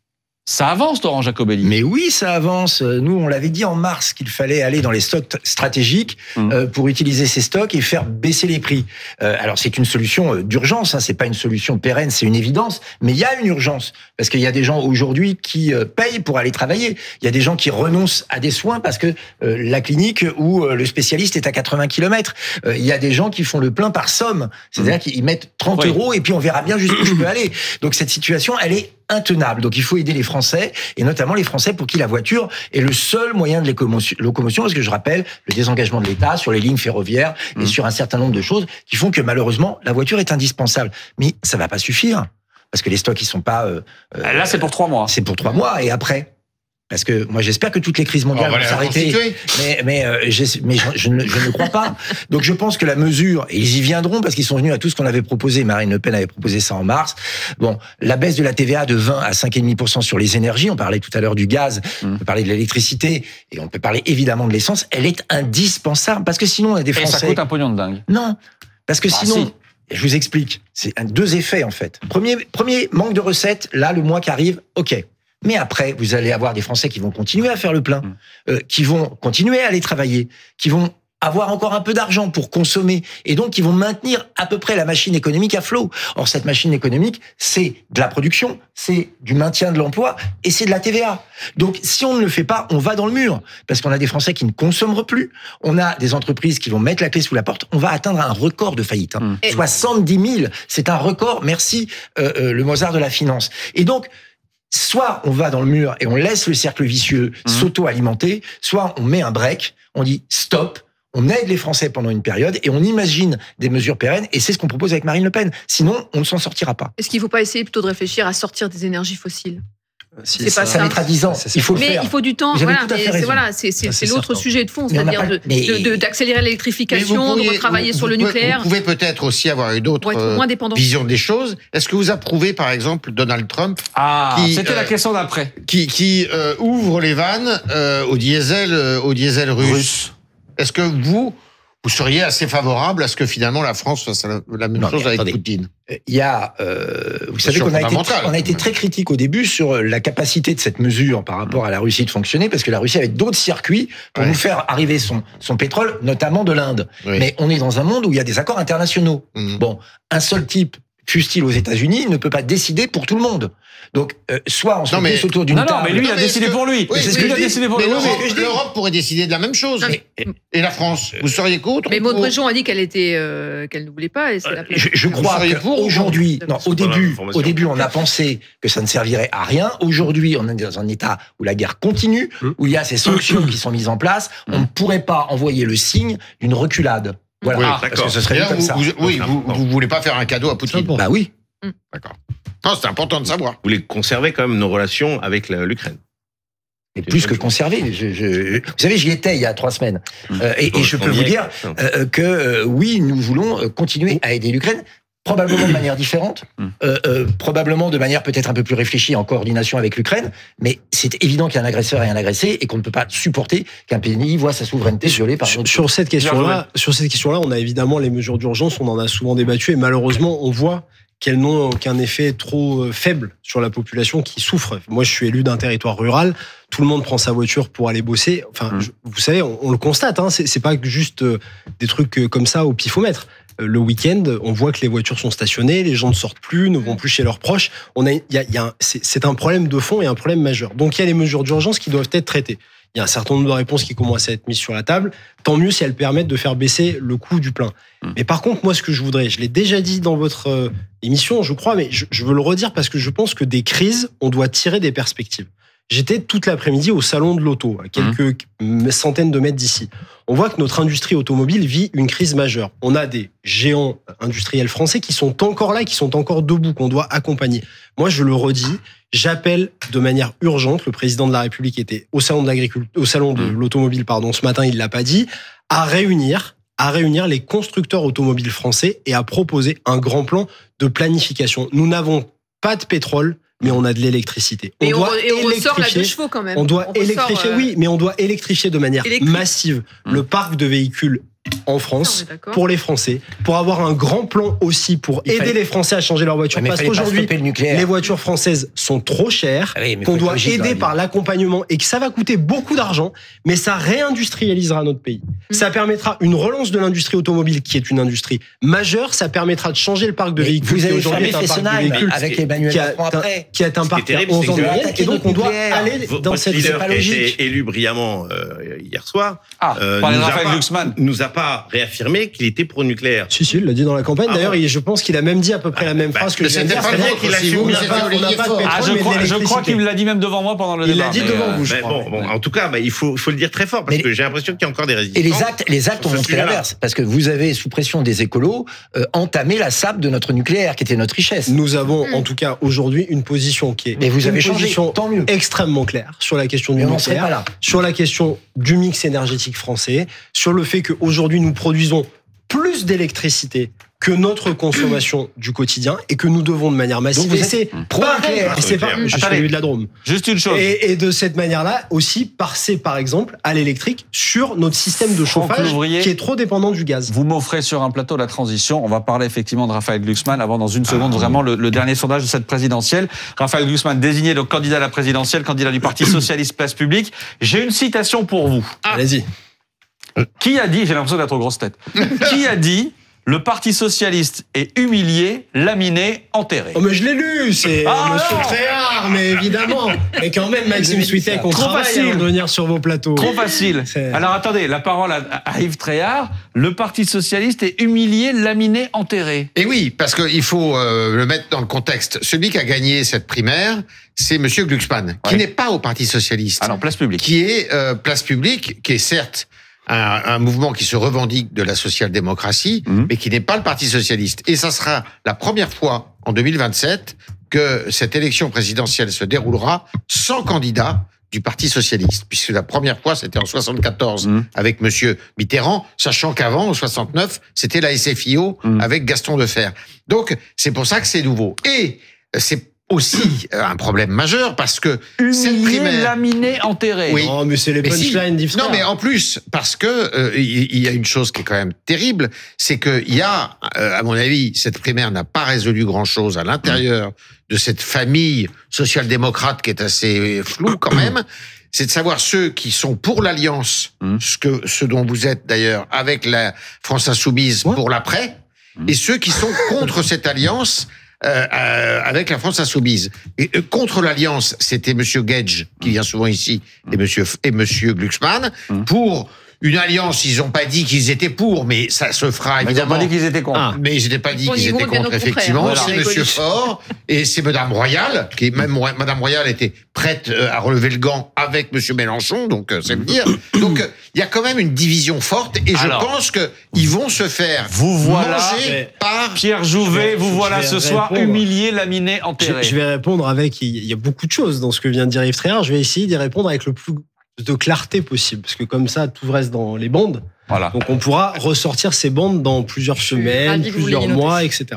Speaker 5: Ça avance, Laurent Jacobelli.
Speaker 4: Mais oui, ça avance. Nous, on l'avait dit en mars qu'il fallait aller dans les stocks stratégiques mmh. euh, pour utiliser ces stocks et faire baisser les prix. Euh, alors, c'est une solution d'urgence, hein, c'est pas une solution pérenne, c'est une évidence. Mais il y a une urgence parce qu'il y a des gens aujourd'hui qui euh, payent pour aller travailler. Il y a des gens qui renoncent à des soins parce que euh, la clinique ou euh, le spécialiste est à quatre-vingts kilomètres. Euh, il y a des gens qui font le plein par somme, c'est-à-dire mmh. qu'ils mettent trente oui. euros et puis on verra bien jusqu'où je peux aller. Donc cette situation, elle est intenable. Donc il faut aider les Français, et notamment les Français pour qui la voiture est le seul moyen de locomotion, parce que je rappelle le désengagement de l'État sur les lignes ferroviaires mmh. et sur un certain nombre de choses qui font que malheureusement la voiture est indispensable. Mais ça va pas suffire, parce que les stocks ils sont pas... Euh,
Speaker 5: Là c'est pour trois mois.
Speaker 4: C'est pour trois mois, et après parce que moi j'espère que toutes les crises mondiales vont s'arrêter, mais mais euh, mais je, je, ne, je ne crois pas. Donc je pense que la mesure, et ils y viendront parce qu'ils sont venus à tout ce qu'on avait proposé. Marine Le Pen avait proposé ça en mars. Bon, la baisse de la T V A de vingt à cinq virgule cinq pour cent sur les énergies. On parlait tout à l'heure du gaz, mmh. on peut parler de l'électricité et on peut parler évidemment de l'essence. Elle est indispensable parce que sinon on a des Français.
Speaker 5: Et ça coûte un pognon de dingue.
Speaker 4: Non, parce que
Speaker 5: bah,
Speaker 4: sinon.
Speaker 5: Si.
Speaker 4: Je vous explique. C'est un, deux effets en fait. Premier premier manque de recettes. Là, le mois qui arrive, ok. Mais après, vous allez avoir des Français qui vont continuer à faire le plein, euh, qui vont continuer à aller travailler, qui vont avoir encore un peu d'argent pour consommer, et donc qui vont maintenir à peu près la machine économique à flot. Or, cette machine économique, c'est de la production, c'est du maintien de l'emploi, et c'est de la T V A. Donc, si on ne le fait pas, on va dans le mur, parce qu'on a des Français qui ne consommeront plus, on a des entreprises qui vont mettre la clé sous la porte, on va atteindre un record de faillite. Hein. Mmh. soixante-dix mille, c'est un record, merci euh, euh, le Mozart de la finance. Et donc, soit on va dans le mur et on laisse le cercle vicieux mmh. s'auto-alimenter, soit on met un break, on dit stop, on aide les Français pendant une période et on imagine des mesures pérennes, et c'est ce qu'on propose avec Marine Le Pen. Sinon, on ne s'en sortira pas.
Speaker 2: Est-ce qu'il ne faut pas essayer plutôt de réfléchir à sortir des énergies fossiles ?
Speaker 1: Si,
Speaker 2: c'est
Speaker 1: ça,
Speaker 2: pas
Speaker 4: ça mettra dix ans. Il faut le
Speaker 2: mais
Speaker 4: faire.
Speaker 2: il faut du temps. Voilà, c'est, voilà, c'est, c'est, c'est l'autre certain. sujet de fond, mais c'est-à-dire de, mais... de, de, d'accélérer l'électrification, pourriez, de retravailler
Speaker 6: vous,
Speaker 2: sur
Speaker 6: vous
Speaker 2: le
Speaker 6: pouvez,
Speaker 2: nucléaire.
Speaker 6: Vous pouvez peut-être aussi avoir une autre euh, vision des choses. Est-ce que vous approuvez, par exemple, Donald Trump
Speaker 5: Ah,
Speaker 6: qui,
Speaker 5: c'était
Speaker 6: euh,
Speaker 5: la question d'après.
Speaker 6: Qui, qui euh, ouvre les vannes euh, au diesel, euh, au diesel russe. russe. Est-ce que vous Vous seriez assez favorable à ce que finalement la France fasse la, la même non, chose avec attendez. Poutine?
Speaker 4: Il y a, euh, vous savez qu'on a été, on a été très critique au début sur la capacité de cette mesure par rapport à la Russie de fonctionner, parce que la Russie avait d'autres circuits pour ouais. nous faire arriver son, son pétrole, notamment de l'Inde. Oui. Mais on est dans un monde où il y a des accords internationaux. Mmh. Bon, un seul type, fût-il aux États-Unis, ne peut pas décider pour tout le monde. Donc, euh, soit on se met autour d'une
Speaker 5: non,
Speaker 4: table...
Speaker 5: Non, mais lui, il a décidé pour lui.
Speaker 6: Oui,
Speaker 5: c'est ce que
Speaker 6: il a
Speaker 5: décidé pour
Speaker 6: lui.
Speaker 5: Mais
Speaker 6: l'Europe, l'Europe pourrait décider de la même chose. Mais, et la France, vous seriez contre?
Speaker 2: Mais Maud Brejon a dit qu'elle était, euh, qu'elle ne voulait pas. Et c'est la
Speaker 4: je, je crois qu'aujourd'hui, non, au début, au début, on a pensé que ça ne servirait à rien. Aujourd'hui, on est dans un état où la guerre continue, où il y a ces sanctions qui sont mises en place. On ne pourrait pas envoyer le signe d'une reculade. Voilà.
Speaker 6: Oui,
Speaker 4: ah, parce que ce serait
Speaker 6: comme
Speaker 4: ça.
Speaker 6: Vous, oui, vous, vous voulez pas faire un cadeau à Poutine?
Speaker 4: Bah oui.
Speaker 6: D'accord. Non, c'est important de savoir.
Speaker 3: Vous voulez conserver quand même nos relations avec la, l'Ukraine.
Speaker 4: Et plus que conserver. Je, je, vous savez, j'y étais il y a trois semaines. Euh, et, et je peux vous dire euh, que euh, oui, nous voulons continuer à aider l'Ukraine, probablement de manière différente, euh, euh, probablement de manière peut-être un peu plus réfléchie, en coordination avec l'Ukraine, mais c'est évident qu'il y a un agresseur et un agressé, et qu'on ne peut pas supporter qu'un pays voit sa souveraineté violée par un autre.
Speaker 1: Sur cette question-là, sur cette question-là, on a évidemment les mesures d'urgence, on en a souvent débattu, et malheureusement, on voit qu'elles n'ont qu'un effet trop faible sur la population qui souffre. Moi, je suis élu d'un territoire rural. Tout le monde prend sa voiture pour aller bosser. Enfin, mmh. je, vous savez, on, on le constate. Hein, c'est, c'est pas juste des trucs comme ça au pifomètre. Le week-end, on voit que les voitures sont stationnées, les gens ne sortent plus, ne vont plus chez leurs proches. On a, il y a, il y a un, c'est, c'est un problème de fond et un problème majeur. Donc, il y a les mesures d'urgence qui doivent être traitées. Il y a un certain nombre de réponses qui commencent à être mises sur la table. Tant mieux si elles permettent de faire baisser le coût du plein. Mmh. Mais par contre, moi, ce que je voudrais, je l'ai déjà dit dans votre euh, émission, je crois, mais je, je veux le redire parce que je pense que des crises, on doit tirer des perspectives. J'étais toute l'après-midi au salon de l'auto, à quelques mmh. centaines de mètres d'ici. On voit que notre industrie automobile vit une crise majeure. On a des géants industriels français qui sont encore là, qui sont encore debout, qu'on doit accompagner. Moi, je le redis, j'appelle de manière urgente, le président de la République était au salon de l'agriculture, au salon de l'automobile, pardon, ce matin, il l'a pas dit, à réunir, à réunir les constructeurs automobiles français et à proposer un grand plan de planification. Nous n'avons pas de pétrole, mais on a de l'électricité.
Speaker 2: On et doit on, et on ressort la deux chevaux quand même.
Speaker 1: On doit on électrifier, ressort, euh... oui, mais on doit électrifier de manière Électrique. massive mmh. le parc de véhicules en
Speaker 2: On
Speaker 1: France,
Speaker 2: est d'accord.
Speaker 1: pour les Français, pour avoir un grand plan aussi pour
Speaker 4: Il
Speaker 1: aider
Speaker 4: fallait-
Speaker 1: les Français à changer leur voiture.
Speaker 4: Ouais, mais
Speaker 1: Parce
Speaker 4: fallait pas
Speaker 1: qu'aujourd'hui,
Speaker 4: stopper le nucléaire.
Speaker 1: les voitures françaises sont trop chères,
Speaker 4: Ah oui, mais
Speaker 1: qu'on
Speaker 4: faut être
Speaker 1: doit
Speaker 4: logique dans la
Speaker 1: aider
Speaker 4: vie.
Speaker 1: par l'accompagnement et que ça va coûter beaucoup d'argent, mais ça réindustrialisera notre pays.
Speaker 2: Mm.
Speaker 1: Ça permettra une relance de l'industrie automobile, qui est une industrie majeure. Ça permettra de changer le parc de
Speaker 4: Mais
Speaker 1: véhicules.
Speaker 4: vous
Speaker 1: qui
Speaker 4: avez
Speaker 1: aujourd'hui
Speaker 4: fermé
Speaker 1: est un parc de
Speaker 4: Fessenheim
Speaker 1: véhicules
Speaker 4: avec Emmanuel
Speaker 1: qui a,
Speaker 4: Macron après.
Speaker 1: qui est un
Speaker 3: Ce qui
Speaker 1: parc
Speaker 3: est
Speaker 1: qui a
Speaker 3: terrible,
Speaker 1: onze
Speaker 3: c'est
Speaker 1: ans
Speaker 3: que
Speaker 1: de
Speaker 3: vous
Speaker 1: moyenne,
Speaker 4: attaquez
Speaker 1: et donc
Speaker 4: notre
Speaker 1: on doit
Speaker 4: nucléaire.
Speaker 1: aller
Speaker 3: Votre
Speaker 1: dans cette...
Speaker 3: leader
Speaker 4: pas
Speaker 3: qui a
Speaker 4: logique.
Speaker 3: été élu brillamment euh, hier soir
Speaker 5: Ah,
Speaker 3: euh,
Speaker 5: parlez de
Speaker 3: nous, a
Speaker 5: Raphaël
Speaker 3: pas,
Speaker 5: Glucksmann.
Speaker 3: nous a pas réaffirmé qu'il était pro-nucléaire.
Speaker 1: Si, si, il l'a dit dans la campagne.
Speaker 3: Ah
Speaker 1: D'ailleurs,
Speaker 3: bon
Speaker 1: il- je pense qu'il a même dit à peu près la même
Speaker 3: bah,
Speaker 1: phrase que je viens de
Speaker 6: c'était
Speaker 1: dire.
Speaker 6: pas
Speaker 1: c'est-à-dire
Speaker 6: le
Speaker 1: qu'il
Speaker 6: vôtre,
Speaker 1: a
Speaker 6: si
Speaker 1: su-
Speaker 6: vous,
Speaker 1: on n'a
Speaker 6: c'était
Speaker 1: pas- on n'a
Speaker 6: Olivier
Speaker 1: pas de
Speaker 6: Faure.
Speaker 1: pétrole,
Speaker 5: Ah, je
Speaker 1: mais de
Speaker 5: crois, je crois
Speaker 1: l'électricité.
Speaker 5: qu'il l'a dit même devant moi pendant le
Speaker 1: Il
Speaker 5: débat.
Speaker 1: l'a dit
Speaker 5: mais,
Speaker 1: devant
Speaker 5: euh,
Speaker 1: vous, je
Speaker 3: Mais
Speaker 1: crois.
Speaker 3: bon, bon, en tout cas, bah, il faut, faut le dire très fort parce
Speaker 4: Mais-
Speaker 3: que j'ai l'impression qu'il y a encore des résistants.
Speaker 4: Et les actes, les actes
Speaker 3: sur
Speaker 4: ont
Speaker 3: ce
Speaker 4: montré
Speaker 3: sujet-là.
Speaker 4: l'inverse. Parce que vous avez, sous pression des écolos, euh, entamé la sape de notre nucléaire, qui était notre richesse.
Speaker 1: Nous avons, en tout cas, aujourd'hui, une position qui est
Speaker 4: Mais vous
Speaker 1: une
Speaker 4: avez changé,
Speaker 1: position
Speaker 4: tant mieux.
Speaker 1: extrêmement claire sur la question du
Speaker 4: Mais on n'en serait
Speaker 1: nucléaire,
Speaker 4: pas là.
Speaker 1: sur la question du mix énergétique français, sur le fait qu'aujourd'hui, nous produisons plus d'électricité que notre consommation du quotidien et que nous devons de manière massive.
Speaker 4: Donc vous
Speaker 1: Et
Speaker 4: êtes
Speaker 1: c'est
Speaker 4: pro-nucléaire.
Speaker 1: pareil, et c'est pas, je suis
Speaker 5: Attendez.
Speaker 1: élu de la Drôme.
Speaker 5: Juste une chose.
Speaker 1: Et, et de cette manière-là, aussi passer, par exemple, à l'électrique sur notre système de
Speaker 5: Franck
Speaker 1: chauffage
Speaker 5: Louvrier.
Speaker 1: qui est trop dépendant du gaz.
Speaker 5: Vous m'offrez sur un plateau la transition. On va parler effectivement de Raphaël Glucksmann avant, dans une seconde, vraiment le, le dernier sondage de cette présidentielle. Raphaël Glucksmann, désigné donc candidat à la présidentielle, candidat du Parti Socialiste Place Publique. J'ai une citation pour vous.
Speaker 1: Allez-y.
Speaker 5: Qui a dit, j'ai l'impression d'être aux grosses têtes, qui a dit le Parti Socialiste est humilié, laminé, enterré?
Speaker 1: Oh, mais je l'ai lu, c'est
Speaker 5: Ah,
Speaker 1: Monsieur
Speaker 5: non.
Speaker 1: Tréhard, mais évidemment. Mais quand même, Maxime Switek, on
Speaker 5: Trop
Speaker 1: travaille
Speaker 5: facile.
Speaker 1: avant de venir sur vos plateaux.
Speaker 5: Trop facile.
Speaker 1: C'est-
Speaker 5: Alors attendez, la parole à, à Yves Tréhard. Le Parti Socialiste est humilié, laminé, enterré.
Speaker 6: Et oui, parce qu'il faut euh, le mettre dans le contexte. Celui qui a gagné cette primaire, c'est Monsieur Glucksmann, qui
Speaker 5: Ouais.
Speaker 6: n'est pas au Parti Socialiste,
Speaker 5: Ah non, Place Publique.
Speaker 6: qui est euh, Place Publique, qui est certes un, un mouvement qui se revendique de la social-démocratie,
Speaker 5: Mhm.
Speaker 6: mais qui n'est pas le Parti Socialiste. Et ça sera la première fois en deux mille vingt-sept que cette élection présidentielle se déroulera sans candidat du Parti Socialiste, puisque la première fois, c'était en soixante-quatorze
Speaker 5: Mhm.
Speaker 6: avec Monsieur Mitterrand, sachant qu'avant, en soixante-neuf, c'était la S F I O
Speaker 5: Mhm.
Speaker 6: avec Gaston Defferre. Donc, c'est pour ça que c'est nouveau. Et c'est aussi un problème majeur, parce que cette
Speaker 5: Humilié,
Speaker 6: primaire...
Speaker 5: laminé, enterré.
Speaker 6: Oui.
Speaker 1: Oh, mais c'est les
Speaker 6: Mais si.
Speaker 1: punchlines d'Yves
Speaker 6: Non,
Speaker 1: Tréhard.
Speaker 6: mais en plus, parce que euh, il il y a une chose qui est quand même terrible, c'est qu'il y a, euh, à mon avis, cette primaire n'a pas résolu grand-chose à l'intérieur de cette famille social-démocrate qui est assez floue quand même. C'est de savoir ceux qui sont pour l'alliance,
Speaker 5: Mmh.
Speaker 6: ce que ce dont vous êtes d'ailleurs avec la France insoumise
Speaker 1: Ouais.
Speaker 6: pour l'après, et ceux qui sont contre cette alliance. Euh, euh, avec la France insoumise. Et euh, contre l'alliance, c'était Monsieur Gage qui vient souvent ici et Monsieur et Monsieur Glucksmann.
Speaker 5: Mm.
Speaker 6: Pour une alliance, ils n'ont pas dit qu'ils étaient pour, mais ça se fera
Speaker 5: Mais ils n'ont
Speaker 6: évidemment.
Speaker 5: pas dit qu'ils étaient contre.
Speaker 1: Ah.
Speaker 6: Mais ils n'étaient pas dit
Speaker 2: Bon,
Speaker 6: qu'ils
Speaker 2: ils vont
Speaker 6: étaient
Speaker 2: bien au
Speaker 6: contre,
Speaker 2: contraire.
Speaker 6: effectivement.
Speaker 5: Voilà.
Speaker 6: C'est
Speaker 2: Avec
Speaker 6: Monsieur
Speaker 2: Coluche.
Speaker 6: Faure et c'est Madame Royal, qui même Madame Royal était prête euh, à relever le gant avec Monsieur Mélenchon, donc euh, c'est me dire. Donc euh, il y a quand même une division forte et
Speaker 5: Alors.
Speaker 6: je pense que ils vont se faire
Speaker 5: Vous voilà.
Speaker 6: manger
Speaker 1: Mais-
Speaker 6: par.
Speaker 5: Pierre
Speaker 1: Je
Speaker 5: Jouvet,
Speaker 1: vais-
Speaker 5: vous
Speaker 1: je
Speaker 5: voilà
Speaker 1: vais
Speaker 5: ce soir
Speaker 1: répondre.
Speaker 5: humilié, laminé,
Speaker 1: Je,
Speaker 5: enterré.
Speaker 1: je vais répondre avec. Il y a beaucoup de choses dans ce que vient de dire Yves Tréhard. Je vais essayer d'y répondre avec le plus de clarté possible, parce que comme ça, tout reste dans les bandes.
Speaker 5: Voilà.
Speaker 1: Donc on pourra ressortir ces bandes dans plusieurs
Speaker 7: suis
Speaker 1: semaines,
Speaker 7: ravie que vous
Speaker 1: plusieurs
Speaker 7: l'ayez
Speaker 1: mois,
Speaker 7: noté.
Speaker 1: et cetera.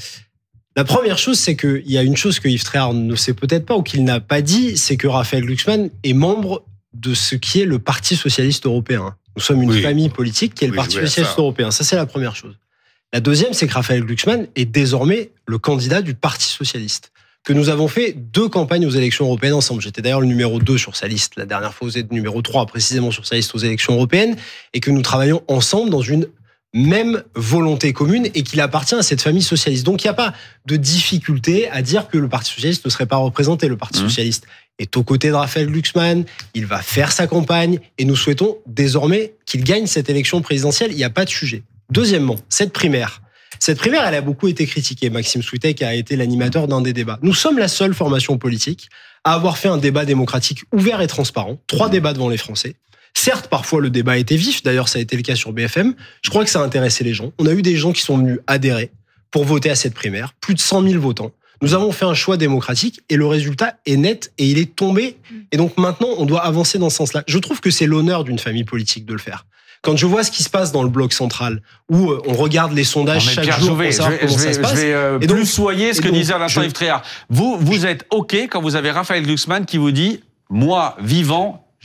Speaker 1: La première chose, c'est qu'il y a une chose que Yves Tréhard ne sait peut-être pas ou qu'il n'a pas dit, c'est que Raphaël Glucksmann est membre de ce qui est le Parti socialiste européen. Nous sommes une
Speaker 6: Oui.
Speaker 1: famille politique qui est le
Speaker 6: Oui,
Speaker 1: Parti
Speaker 6: je vois
Speaker 1: socialiste
Speaker 6: ça.
Speaker 1: européen. Ça, c'est la première chose. La deuxième, c'est que Raphaël Glucksmann est désormais le candidat du Parti socialiste. Que nous avons fait deux campagnes aux élections européennes ensemble. J'étais d'ailleurs le numéro deux sur sa liste. La dernière fois, vous êtes numéro trois précisément sur sa liste aux élections européennes. Et que nous travaillons ensemble dans une même volonté commune et qu'il appartient à cette famille socialiste. Donc il n'y a pas de difficulté à dire que le Parti socialiste ne serait pas représenté. Le Parti
Speaker 5: Mmh.
Speaker 1: socialiste est aux côtés de Raphaël Glucksmann, il va faire sa campagne et nous souhaitons désormais qu'il gagne cette élection présidentielle. Il n'y a pas de sujet. Deuxièmement, cette primaire. Cette primaire, elle a beaucoup été critiquée. Maxime Switek a été l'animateur d'un des débats. Nous sommes la seule formation politique à avoir fait un débat démocratique ouvert et transparent. Trois débats devant les Français. Certes, parfois le débat était vif. D'ailleurs, ça a été le cas sur B F M. Je crois que ça a intéressé les gens. On a eu des gens qui sont venus adhérer pour voter à cette primaire. Plus de cent mille votants. Nous avons fait un choix démocratique et le résultat est net et il est tombé. Et donc maintenant, on doit avancer dans ce sens-là. Je trouve que c'est l'honneur d'une famille politique de le faire. Quand je vois ce qui se passe dans le bloc central, où on regarde les sondages
Speaker 5: Non, mais
Speaker 1: chaque
Speaker 5: Pierre
Speaker 1: jour
Speaker 5: Jouvet,
Speaker 1: pour
Speaker 5: je
Speaker 1: savoir
Speaker 5: vais,
Speaker 1: comment
Speaker 5: je
Speaker 1: ça
Speaker 5: vais-
Speaker 1: se passe,
Speaker 5: je vais, euh,
Speaker 1: Et donc-
Speaker 5: plus soyer ce
Speaker 1: et
Speaker 5: que
Speaker 1: donc,
Speaker 5: disait à l'instant
Speaker 1: je-
Speaker 5: Yves Tréhard. Vous, vous êtes OK quand vous avez Raphaël Glucksmann qui vous dit « Moi, vivant,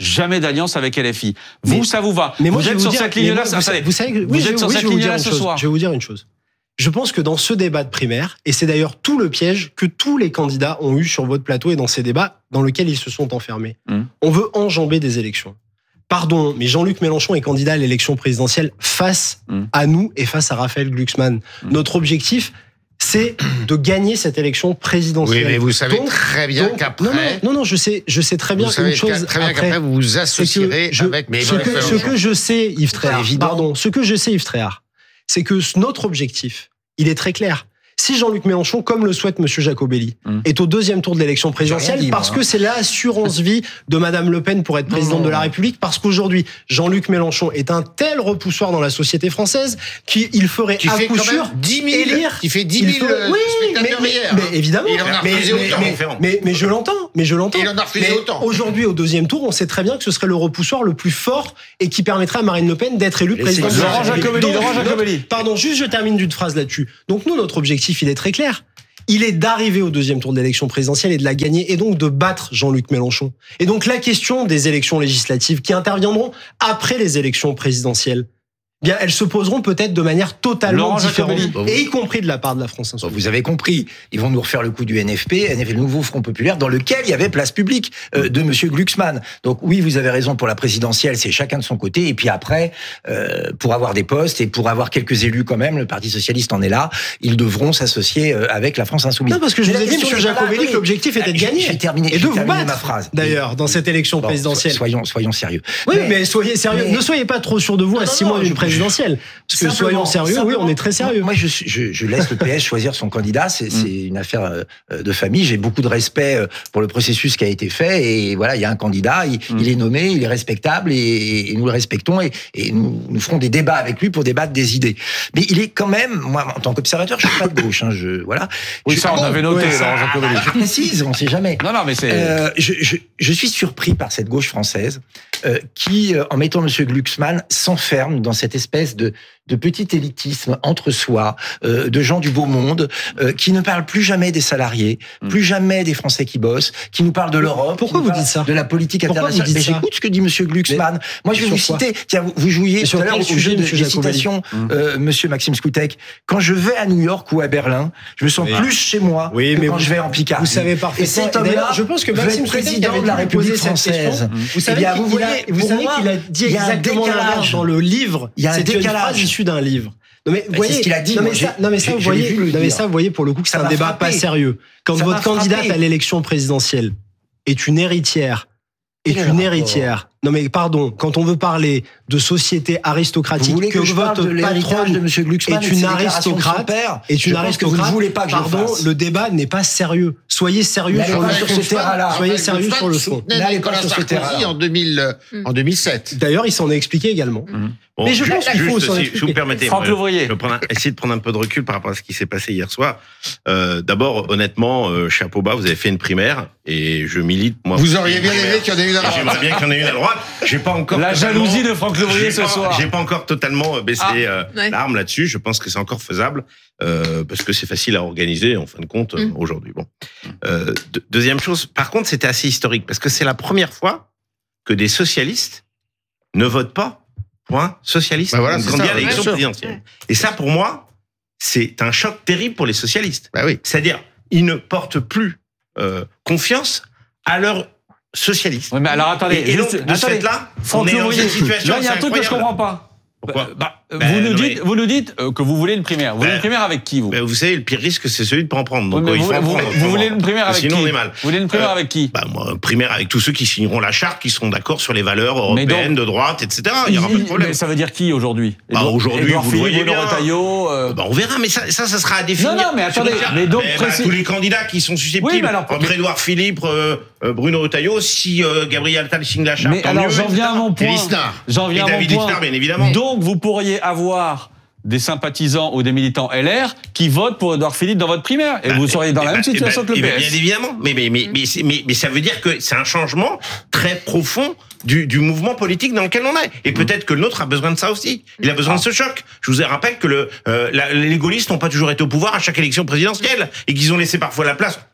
Speaker 5: jamais d'alliance avec L F I. Vous,
Speaker 1: Mais-
Speaker 5: ça vous va.
Speaker 1: Mais moi,
Speaker 5: vous
Speaker 1: je vais
Speaker 5: êtes
Speaker 1: vous
Speaker 5: sur
Speaker 1: dire-
Speaker 5: cette
Speaker 1: mais
Speaker 5: ligne-là,
Speaker 1: moi,
Speaker 5: ça-
Speaker 1: vous,
Speaker 5: attendez.
Speaker 1: vous savez, que- oui,
Speaker 5: Vous
Speaker 1: je,
Speaker 5: êtes sur
Speaker 1: oui,
Speaker 5: cette
Speaker 1: je vais vous dire
Speaker 5: ligne-là
Speaker 1: une
Speaker 5: ce
Speaker 1: chose.
Speaker 5: soir.
Speaker 1: Je vais vous dire une chose. Je pense que dans ce débat de primaire, et c'est d'ailleurs tout le piège que tous les candidats ont eu sur votre plateau et dans ces débats dans lesquels ils se sont enfermés,
Speaker 5: Hum.
Speaker 1: on veut enjamber des élections. Pardon, mais Jean-Luc Mélenchon est candidat à l'élection présidentielle face
Speaker 5: Hum.
Speaker 1: à nous et face à Raphaël Glucksmann.
Speaker 5: Hum.
Speaker 1: Notre objectif, c'est de gagner cette élection
Speaker 6: Oui,
Speaker 1: présidentielle.
Speaker 6: mais vous savez
Speaker 1: Donc-
Speaker 6: très bien
Speaker 1: Donc,
Speaker 6: qu'après,
Speaker 1: non, non, non, non, je sais, je sais très bien
Speaker 6: vous savez
Speaker 1: une chose.
Speaker 6: très bien
Speaker 1: après,
Speaker 6: qu'après vous vous
Speaker 1: c'est que
Speaker 6: associerez
Speaker 1: je-
Speaker 6: avec.
Speaker 1: ce, que, ce que je sais, Yves Tréhard,
Speaker 4: évident.
Speaker 1: pardon, ce que je sais, Yves Tréhard, c'est que notre objectif, il est très clair. Si Jean-Luc Mélenchon, comme le souhaite Monsieur Jacobelli,
Speaker 5: Mm.
Speaker 1: est au deuxième tour de l'élection présidentielle,
Speaker 4: J'ai rien dit,
Speaker 1: parce
Speaker 4: moi,
Speaker 1: que c'est l'assurance vie de Madame Le Pen pour être
Speaker 4: Non,
Speaker 1: présidente
Speaker 4: non,
Speaker 1: de la
Speaker 4: non.
Speaker 1: République, parce qu'aujourd'hui, Jean-Luc Mélenchon est un tel repoussoir dans la société française qu'il ferait
Speaker 6: Qui
Speaker 1: à
Speaker 6: fait
Speaker 1: coup
Speaker 6: quand
Speaker 1: sûr
Speaker 6: même dix mille,
Speaker 1: élire.
Speaker 6: qui fait dix
Speaker 1: il
Speaker 6: mille
Speaker 1: ferait-
Speaker 6: euh,
Speaker 1: oui, mais,
Speaker 6: spectateurs
Speaker 1: mais-
Speaker 6: hier.
Speaker 1: mais
Speaker 6: hein.
Speaker 1: évidemment.
Speaker 6: Il en a
Speaker 1: mais,
Speaker 6: refusé
Speaker 1: mais-
Speaker 6: autant.
Speaker 1: mais- mais- mais je l'entends, mais je l'entends.
Speaker 6: Il en a refusé
Speaker 1: Mais
Speaker 6: autant.
Speaker 1: Aujourd'hui, au deuxième tour, on sait très bien que ce serait le repoussoir le plus fort et qui permettrait à Marine Le Pen d'être élue
Speaker 4: Mais
Speaker 1: présidente
Speaker 4: c'est
Speaker 1: de la
Speaker 5: Laurent
Speaker 1: République.
Speaker 5: Jacobelli,
Speaker 1: Donc,
Speaker 5: Laurent
Speaker 1: notre-
Speaker 5: Jacobelli.
Speaker 1: Pardon, juste je termine d'une phrase là-dessus. Donc nous, notre objectif, il est très clair. Il est d'arriver au deuxième tour de l'élection présidentielle et de la gagner, et donc de battre Jean-Luc Mélenchon. Et donc la question des élections législatives qui interviendront après les élections présidentielles, bien, elles se poseront peut-être de manière totalement
Speaker 5: Laurent
Speaker 1: différente,
Speaker 5: Jacobelli.
Speaker 1: et y compris de la part de la France
Speaker 4: Bon,
Speaker 1: Insoumise.
Speaker 4: vous avez compris, ils vont nous refaire le coup du N F P, N F P, le nouveau Front Populaire, dans lequel il y avait place publique euh, de Monsieur Glucksmann. Donc oui, vous avez raison, pour la présidentielle, c'est chacun de son côté, et puis après, euh, pour avoir des postes et pour avoir quelques élus quand même, le Parti Socialiste en est là, ils devront s'associer euh, avec la France Insoumise.
Speaker 1: Non, parce que je
Speaker 4: Mais
Speaker 1: vous
Speaker 4: la
Speaker 1: ai dit,
Speaker 4: question
Speaker 1: Monsieur
Speaker 4: n'est pas là,
Speaker 1: Jacobelli, que
Speaker 4: attendez.
Speaker 1: l'objectif était de
Speaker 4: J'ai-
Speaker 1: gagner.
Speaker 4: J'ai terminé,
Speaker 1: Et de
Speaker 4: j'ai
Speaker 1: vous
Speaker 4: terminé
Speaker 1: battre,
Speaker 4: ma phrase.
Speaker 1: d'ailleurs, dans cette élection
Speaker 4: Bon,
Speaker 1: présidentielle.
Speaker 4: so- Soyons, soyons sérieux.
Speaker 1: Oui, mais, soyez sérieux.
Speaker 4: mais-
Speaker 1: Ne soyez pas trop sûr de vous
Speaker 4: Non,
Speaker 1: à
Speaker 4: non,
Speaker 1: six
Speaker 4: non,
Speaker 1: mois d'une
Speaker 4: je-
Speaker 1: présidentielle. Parce que
Speaker 4: Simplement-
Speaker 1: soyons sérieux, oui, on est très sérieux.
Speaker 4: Moi, je, suis- je, je laisse le P S choisir son candidat. C'est c'est une affaire euh, de famille. J'ai beaucoup de respect euh, pour le processus qui a été fait. Et voilà, il y a un candidat, il,
Speaker 5: Mm.
Speaker 4: il est nommé, il est respectable et, et nous le respectons. Et, et nous, nous ferons des débats avec lui pour débattre des idées. Mais il est quand même, moi, en tant qu'observateur, je suis pas de gauche. Hein, je, voilà.
Speaker 5: Oui,
Speaker 4: Je-
Speaker 5: ça, on
Speaker 4: bon,
Speaker 5: avait noté,
Speaker 4: ouais, ça-
Speaker 5: Laurent Jacobelli.
Speaker 4: Je précise, on sait jamais.
Speaker 5: Non, non, mais c'est.
Speaker 4: Euh, je, je, je suis surpris par cette gauche française euh, qui, euh, en mettant M. Glucksmann, s'enferme dans cette espèce de, de petit élitisme entre soi, euh, de gens du beau monde, euh, qui ne parlent plus jamais des salariés,
Speaker 5: Mm.
Speaker 4: plus jamais des Français qui bossent, qui nous parlent de l'Europe,
Speaker 1: Pourquoi
Speaker 4: qui nous
Speaker 1: vous
Speaker 4: parlent
Speaker 1: dites ça
Speaker 4: de la politique
Speaker 1: Pourquoi vous
Speaker 4: internationale.
Speaker 1: dites
Speaker 4: Mais
Speaker 1: ça
Speaker 4: j'écoute ce que dit M. Glucksmann. Moi, je vais
Speaker 1: sur
Speaker 4: vous
Speaker 1: quoi
Speaker 4: citer. Tiens, vous, vous jouiez
Speaker 1: Mais sur
Speaker 4: tout à l'heure
Speaker 1: quel
Speaker 4: au sujet
Speaker 1: sujet,
Speaker 4: de,
Speaker 1: M.
Speaker 4: des
Speaker 1: Jacobelli
Speaker 4: citations,
Speaker 5: Mm.
Speaker 4: euh, M. Maxime Skoutek. Quand je vais à New York ou à Berlin, je me sens
Speaker 1: Oui.
Speaker 4: plus chez moi
Speaker 1: Oui,
Speaker 4: que
Speaker 1: mais
Speaker 4: quand
Speaker 1: vous-
Speaker 4: je vais en Picardie.
Speaker 1: Vous savez parfaitement.
Speaker 4: Et cet
Speaker 1: Et
Speaker 4: homme-là
Speaker 1: d'ailleurs, je pense que
Speaker 4: veut
Speaker 1: Maxime
Speaker 4: être
Speaker 1: Skoutek
Speaker 4: président
Speaker 1: avait
Speaker 4: de la
Speaker 1: dû lui poser
Speaker 4: République
Speaker 1: cette question.
Speaker 4: française.
Speaker 1: Vous savez
Speaker 4: Eh bien,
Speaker 1: qu'il
Speaker 4: vous
Speaker 1: a,
Speaker 4: voyez,
Speaker 1: vous
Speaker 4: pour
Speaker 1: savez
Speaker 4: moi,
Speaker 1: qu'il a dit
Speaker 4: il y a un
Speaker 1: exactement
Speaker 4: décalage.
Speaker 1: l'inverse dans le livre.
Speaker 4: Il y a un
Speaker 1: C'est une
Speaker 4: décalage.
Speaker 1: phrase issue d'un livre. Non mais, vous
Speaker 4: c'est
Speaker 1: voyez,
Speaker 4: ce qu'il a dit,
Speaker 1: non mais
Speaker 4: moi,
Speaker 1: ça,
Speaker 4: j'ai-
Speaker 1: non mais ça,
Speaker 4: j'ai-
Speaker 1: vous
Speaker 4: je
Speaker 1: voyez,
Speaker 4: l'ai vu le
Speaker 1: non mais
Speaker 4: dire.
Speaker 1: ça, vous voyez pour le coup que c'est
Speaker 4: Ça
Speaker 1: un
Speaker 4: m'a
Speaker 1: débat
Speaker 4: frappé.
Speaker 1: pas sérieux. Quand
Speaker 4: Ça
Speaker 1: votre
Speaker 4: m'a
Speaker 1: candidate
Speaker 4: frappé.
Speaker 1: à l'élection présidentielle est une héritière, est
Speaker 4: Quel est le
Speaker 1: une
Speaker 4: rapport
Speaker 1: héritière. Non mais pardon, quand on veut parler de société aristocratique,
Speaker 4: Vous voulez que,
Speaker 1: que
Speaker 4: je parle
Speaker 1: votre
Speaker 4: de l'héritage
Speaker 1: patronne
Speaker 4: de M. Glucksmann
Speaker 1: est
Speaker 4: et de
Speaker 1: une
Speaker 4: ses déclarations de son
Speaker 1: aristocrate,
Speaker 4: père
Speaker 1: est
Speaker 4: Je
Speaker 1: une
Speaker 4: pense que vous
Speaker 1: aristocrate.
Speaker 4: ne voulez pas que je le
Speaker 1: Pardon,
Speaker 4: fasse.
Speaker 1: le débat n'est pas sérieux. Soyez sérieux
Speaker 4: N'allez
Speaker 1: sur
Speaker 4: pas
Speaker 1: le
Speaker 4: sur
Speaker 1: fond.
Speaker 4: ce terrain-là.
Speaker 1: Soyez sérieux sur le fond.
Speaker 6: Soutenait
Speaker 4: N'allez pas
Speaker 6: Nicolas
Speaker 4: sur ce
Speaker 6: Sarkozy
Speaker 4: terrain-là.
Speaker 6: en deux mille, euh,
Speaker 2: Mm.
Speaker 6: en deux mille sept.
Speaker 1: D'ailleurs, il s'en est expliqué également.
Speaker 3: Bon,
Speaker 1: Mais je
Speaker 3: juste-
Speaker 1: pense qu'il faut
Speaker 3: juste,
Speaker 1: s'en
Speaker 3: si-
Speaker 1: expliquer.
Speaker 3: si vous me permettez,
Speaker 5: Franck
Speaker 3: moi,
Speaker 5: Louvrier.
Speaker 3: je vais prendre un- essayer de prendre un peu de recul par rapport à ce qui s'est passé hier soir. Euh, D'abord, honnêtement, euh, chapeau bas, vous avez fait une primaire et je milite. Moi,
Speaker 6: Vous auriez bien aimé qu'il y en ait une à
Speaker 3: Et
Speaker 6: droite.
Speaker 3: J'aimerais bien qu'il y en ait une à droite. J'ai pas encore
Speaker 5: La
Speaker 3: totalement-
Speaker 5: jalousie de Franck Louvrier
Speaker 3: j'ai
Speaker 5: ce
Speaker 3: pas-
Speaker 5: soir.
Speaker 3: J'ai pas encore totalement euh, baissé
Speaker 2: Ah,
Speaker 3: euh,
Speaker 2: ouais.
Speaker 3: l'arme là-dessus. Je pense que c'est encore faisable euh, parce que c'est facile à organiser en fin de compte euh,
Speaker 2: Mm.
Speaker 3: aujourd'hui. Bon. Euh, de- deuxième chose, par contre, c'était assez historique parce que c'est la première fois que des socialistes ne votent pas pour un socialiste
Speaker 6: Bah voilà,
Speaker 3: une
Speaker 6: c'est
Speaker 3: candidat
Speaker 6: ça,
Speaker 3: à l'élection
Speaker 6: bien sûr.
Speaker 3: présidentielle.
Speaker 2: Ouais.
Speaker 3: Et ça, pour moi, c'est un choc terrible pour les socialistes.
Speaker 6: Bah oui.
Speaker 3: C'est-à-dire, ils ne portent plus euh, confiance à leurs socialistes.
Speaker 5: Oui, mais alors attendez,
Speaker 3: Et, et donc,
Speaker 5: juste-
Speaker 3: de ce
Speaker 5: attendez.
Speaker 3: fait-là, on
Speaker 5: Franck
Speaker 3: est dans
Speaker 5: Louvrier,
Speaker 3: une situation
Speaker 5: là, il y a un
Speaker 3: assez
Speaker 5: truc que je
Speaker 3: incroyable.
Speaker 5: comprends pas.
Speaker 3: Pourquoi
Speaker 5: Euh, bah,
Speaker 3: Ben,
Speaker 5: vous, nous
Speaker 3: non,
Speaker 5: dites,
Speaker 3: mais-
Speaker 5: vous nous dites euh, que vous voulez une primaire. Vous voulez
Speaker 3: Ben,
Speaker 5: une primaire avec qui, vous
Speaker 3: Ben, vous savez, le pire risque, c'est celui de pas en prendre. Donc,
Speaker 5: Oui, mais
Speaker 3: euh, il
Speaker 5: vous,
Speaker 3: faut en
Speaker 5: vous-
Speaker 3: prendre.
Speaker 5: vous voulez une primaire avec
Speaker 3: Sinon,
Speaker 5: qui
Speaker 3: on est mal.
Speaker 5: Vous voulez une primaire
Speaker 3: Euh,
Speaker 5: avec qui
Speaker 3: Bah, moi, primaire avec tous ceux qui signeront la charte, qui seront d'accord sur les valeurs
Speaker 5: Mais
Speaker 3: européennes,
Speaker 5: donc-
Speaker 3: de droite, et cetera. Il y aura pas de
Speaker 5: Il-
Speaker 3: problème.
Speaker 5: mais ça veut dire qui aujourd'hui
Speaker 3: Bah,
Speaker 5: Édouard-
Speaker 3: aujourd'hui,
Speaker 5: Édouard
Speaker 3: vous le
Speaker 5: Philippe,
Speaker 3: voyez
Speaker 5: Bruno
Speaker 3: bien.
Speaker 5: Retailleau, euh,
Speaker 3: Bah, on verra, mais ça, ça, ça sera à définir.
Speaker 5: Non, non, mais attendez,
Speaker 3: Sur le terrain.
Speaker 5: mais donc,
Speaker 3: bah,
Speaker 5: précis-
Speaker 3: tous les candidats qui sont susceptibles,
Speaker 5: Oui, mais alors,
Speaker 3: entre
Speaker 5: mais-
Speaker 3: Édouard Philippe, euh, euh, Bruno Retailleau, si euh, Gabriel Attal signe la charte,
Speaker 5: Mais
Speaker 3: tant
Speaker 5: alors,
Speaker 3: mieux,
Speaker 5: j'en
Speaker 3: et cetera.
Speaker 5: viens à mon
Speaker 6: Et
Speaker 5: point.
Speaker 6: Lisnard.
Speaker 5: J'en
Speaker 3: Et
Speaker 5: viens à mon
Speaker 3: David
Speaker 5: point.
Speaker 3: Lisnard, bien évidemment.
Speaker 5: Donc, vous pourriez avoir des sympathisants ou des militants L R qui votent pour Édouard Philippe dans votre primaire. Et
Speaker 3: Bah,
Speaker 5: vous seriez dans la
Speaker 3: eh
Speaker 5: même
Speaker 3: ben,
Speaker 5: situation
Speaker 3: eh
Speaker 5: que le
Speaker 3: ben,
Speaker 5: P
Speaker 3: eh ben,
Speaker 5: S.
Speaker 3: Bien évidemment. Mais, mais, mais, mais, c'est- mais, mais ça veut dire que c'est un changement très profond du, du mouvement politique dans lequel on est. Et peut-être que le nôtre a besoin de ça aussi. Il a besoin de ce choc. Je vous rappelle que le, euh, la- les gaullistes n'ont pas toujours été au pouvoir à chaque élection présidentielle et qu'ils ont laissé parfois la place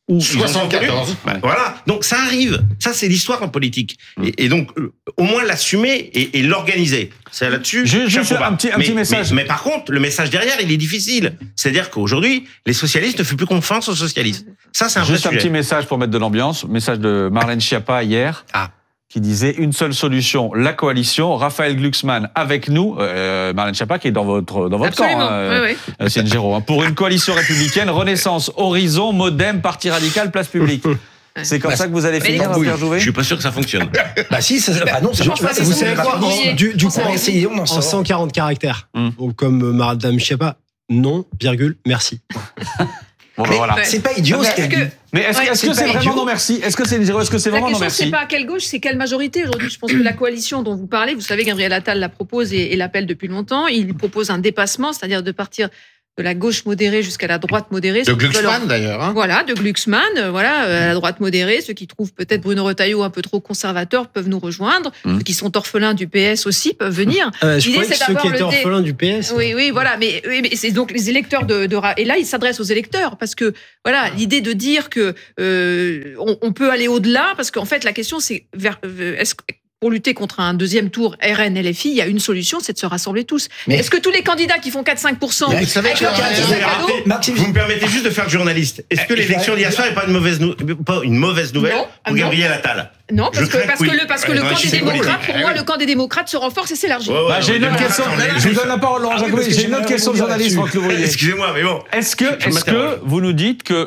Speaker 3: où ils en sont
Speaker 6: soixante-quatorze.
Speaker 3: connus. Bah, voilà. Donc ça arrive. Ça, c'est l'histoire en politique. Et, et donc, euh, au moins l'assumer et, et l'organiser. C'est là-dessus.
Speaker 5: Juste- juste
Speaker 3: chapeau bas.
Speaker 5: un petit- un
Speaker 3: mais,
Speaker 5: petit message.
Speaker 3: Mais, mais par contre, le message derrière, il est difficile. C'est-à-dire qu'aujourd'hui, les socialistes ne font plus confiance aux socialistes. Ça, c'est un vrai
Speaker 5: Juste un
Speaker 3: sujet.
Speaker 5: petit message pour mettre de l'ambiance. Message de Marlène Schiappa hier.
Speaker 3: Ah.
Speaker 5: Qui disait une seule solution, la coalition. Raphaël Glucksmann avec nous, euh, Marlène Schiappa qui est dans votre dans votre
Speaker 2: Absolument.
Speaker 5: camp, hein, euh,
Speaker 2: Oui, oui.
Speaker 5: euh, Céline Géraud, hein, pour une coalition républicaine, Renaissance, Horizon, Modem, Parti radical, Place publique. C'est comme
Speaker 4: Bah,
Speaker 5: ça que vous allez
Speaker 2: mais
Speaker 5: finir,
Speaker 2: les-
Speaker 5: Pierre Jouvet.
Speaker 3: Je suis pas sûr que ça fonctionne.
Speaker 4: Bah si, ça, bah non, ça
Speaker 2: Je
Speaker 4: marche
Speaker 2: pense
Speaker 4: pas.
Speaker 2: pas que
Speaker 1: Vous
Speaker 2: ça
Speaker 1: savez
Speaker 2: va
Speaker 1: quoi
Speaker 2: pas
Speaker 1: en-
Speaker 2: essayer.
Speaker 1: du, du coup,
Speaker 4: On va
Speaker 1: en,
Speaker 4: essayer, on en
Speaker 1: en
Speaker 4: sort.
Speaker 1: cent quarante caractères,
Speaker 5: Hmm.
Speaker 1: donc comme Madame Schiappa, non, virgule, merci.
Speaker 5: Bon, ben
Speaker 4: Mais
Speaker 5: voilà.
Speaker 4: c'est pas idiot ce
Speaker 2: Est-ce
Speaker 4: qu'elle
Speaker 2: que-
Speaker 4: dit.
Speaker 5: Mais est-ce
Speaker 2: Ouais,
Speaker 5: que- est-ce
Speaker 4: c'est
Speaker 5: que c'est
Speaker 4: pas
Speaker 5: vraiment
Speaker 4: idiot.
Speaker 5: non merci? Est-ce que c'est est-ce que c'est
Speaker 2: La
Speaker 5: vraiment non
Speaker 2: question, c'est
Speaker 5: merci?
Speaker 2: pas à quelle gauche, c'est quelle majorité. Aujourd'hui, je pense que la coalition dont vous parlez, vous savez, Gabriel Attal la propose et, et l'appelle depuis longtemps. Il propose un dépassement, c'est-à-dire de partir de la gauche modérée jusqu'à la droite modérée.
Speaker 6: De
Speaker 2: Ceux qui veulent-
Speaker 6: Glucksmann, d'ailleurs. Hein.
Speaker 2: Voilà, de Glucksmann, euh, voilà, euh, à la droite modérée. Ceux qui trouvent peut-être Bruno Retailleau un peu trop conservateur peuvent nous rejoindre.
Speaker 5: Mmh.
Speaker 2: Ceux qui sont orphelins du P S aussi peuvent venir.
Speaker 1: Euh, je
Speaker 2: L'idée,
Speaker 1: croyais que
Speaker 2: c'est
Speaker 1: ceux
Speaker 2: d'avoir
Speaker 1: qui étaient
Speaker 2: le dé-
Speaker 1: orphelins du P S.
Speaker 2: Oui, oui, voilà, mais, oui, mais c'est donc les électeurs de, de Ra- et là il s'adresse aux électeurs parce que voilà l'idée de dire que euh, on, on peut aller au-delà parce qu'en fait la question c'est vers- euh, est-ce que pour lutter contre un deuxième tour R N L F I, il y a une solution, c'est de se rassembler tous.
Speaker 4: Mais-
Speaker 2: Est-ce que tous les candidats qui font quatre à cinq pour cent
Speaker 4: Mais
Speaker 2: avec
Speaker 6: vous savez
Speaker 2: leur
Speaker 6: que-
Speaker 2: petit
Speaker 3: Vous
Speaker 2: sac
Speaker 3: avez
Speaker 2: à dos,
Speaker 3: raté.
Speaker 4: Maxime,
Speaker 3: Vous me permettez juste de faire le journaliste. Est-ce que
Speaker 4: Eh,
Speaker 3: l'élection
Speaker 4: je-
Speaker 3: d'hier soir n'est pas une mauvaise, nou- pas une mauvaise nouvelle
Speaker 2: Non, ah
Speaker 3: pour
Speaker 2: non.
Speaker 3: Gabriel Attal?
Speaker 2: non,
Speaker 3: Je
Speaker 2: parce que,
Speaker 3: crains
Speaker 2: parce
Speaker 3: que
Speaker 2: que
Speaker 3: oui.
Speaker 2: le, parce que
Speaker 3: Ouais,
Speaker 2: le
Speaker 3: dans
Speaker 2: camp
Speaker 3: la
Speaker 2: des
Speaker 3: système
Speaker 2: démocrates,
Speaker 3: politique.
Speaker 2: pour
Speaker 3: Eh
Speaker 2: moi,
Speaker 3: oui.
Speaker 2: le camp des démocrates se renforce et s'élargit.
Speaker 3: Ouais, ouais,
Speaker 5: Bah, j'ai une
Speaker 3: on
Speaker 5: autre
Speaker 3: est
Speaker 5: question.
Speaker 3: d'accord, on est
Speaker 5: Je vous
Speaker 3: juste-
Speaker 5: donne la parole, Laurent
Speaker 4: Ah oui,
Speaker 5: Jacobelli.
Speaker 4: parce que
Speaker 5: J'ai une autre
Speaker 4: j'aimerais
Speaker 5: question de
Speaker 4: rebondir
Speaker 5: journaliste,
Speaker 4: là-dessus.
Speaker 5: Franck Louvrier.
Speaker 3: Excusez-moi, mais bon.
Speaker 5: Est-ce que,
Speaker 3: Je
Speaker 5: est-ce
Speaker 3: m'interroge.
Speaker 5: que vous nous dites que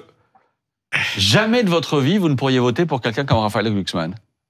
Speaker 5: jamais de votre vie vous ne pourriez voter pour quelqu'un comme Raphaël Glucksmann?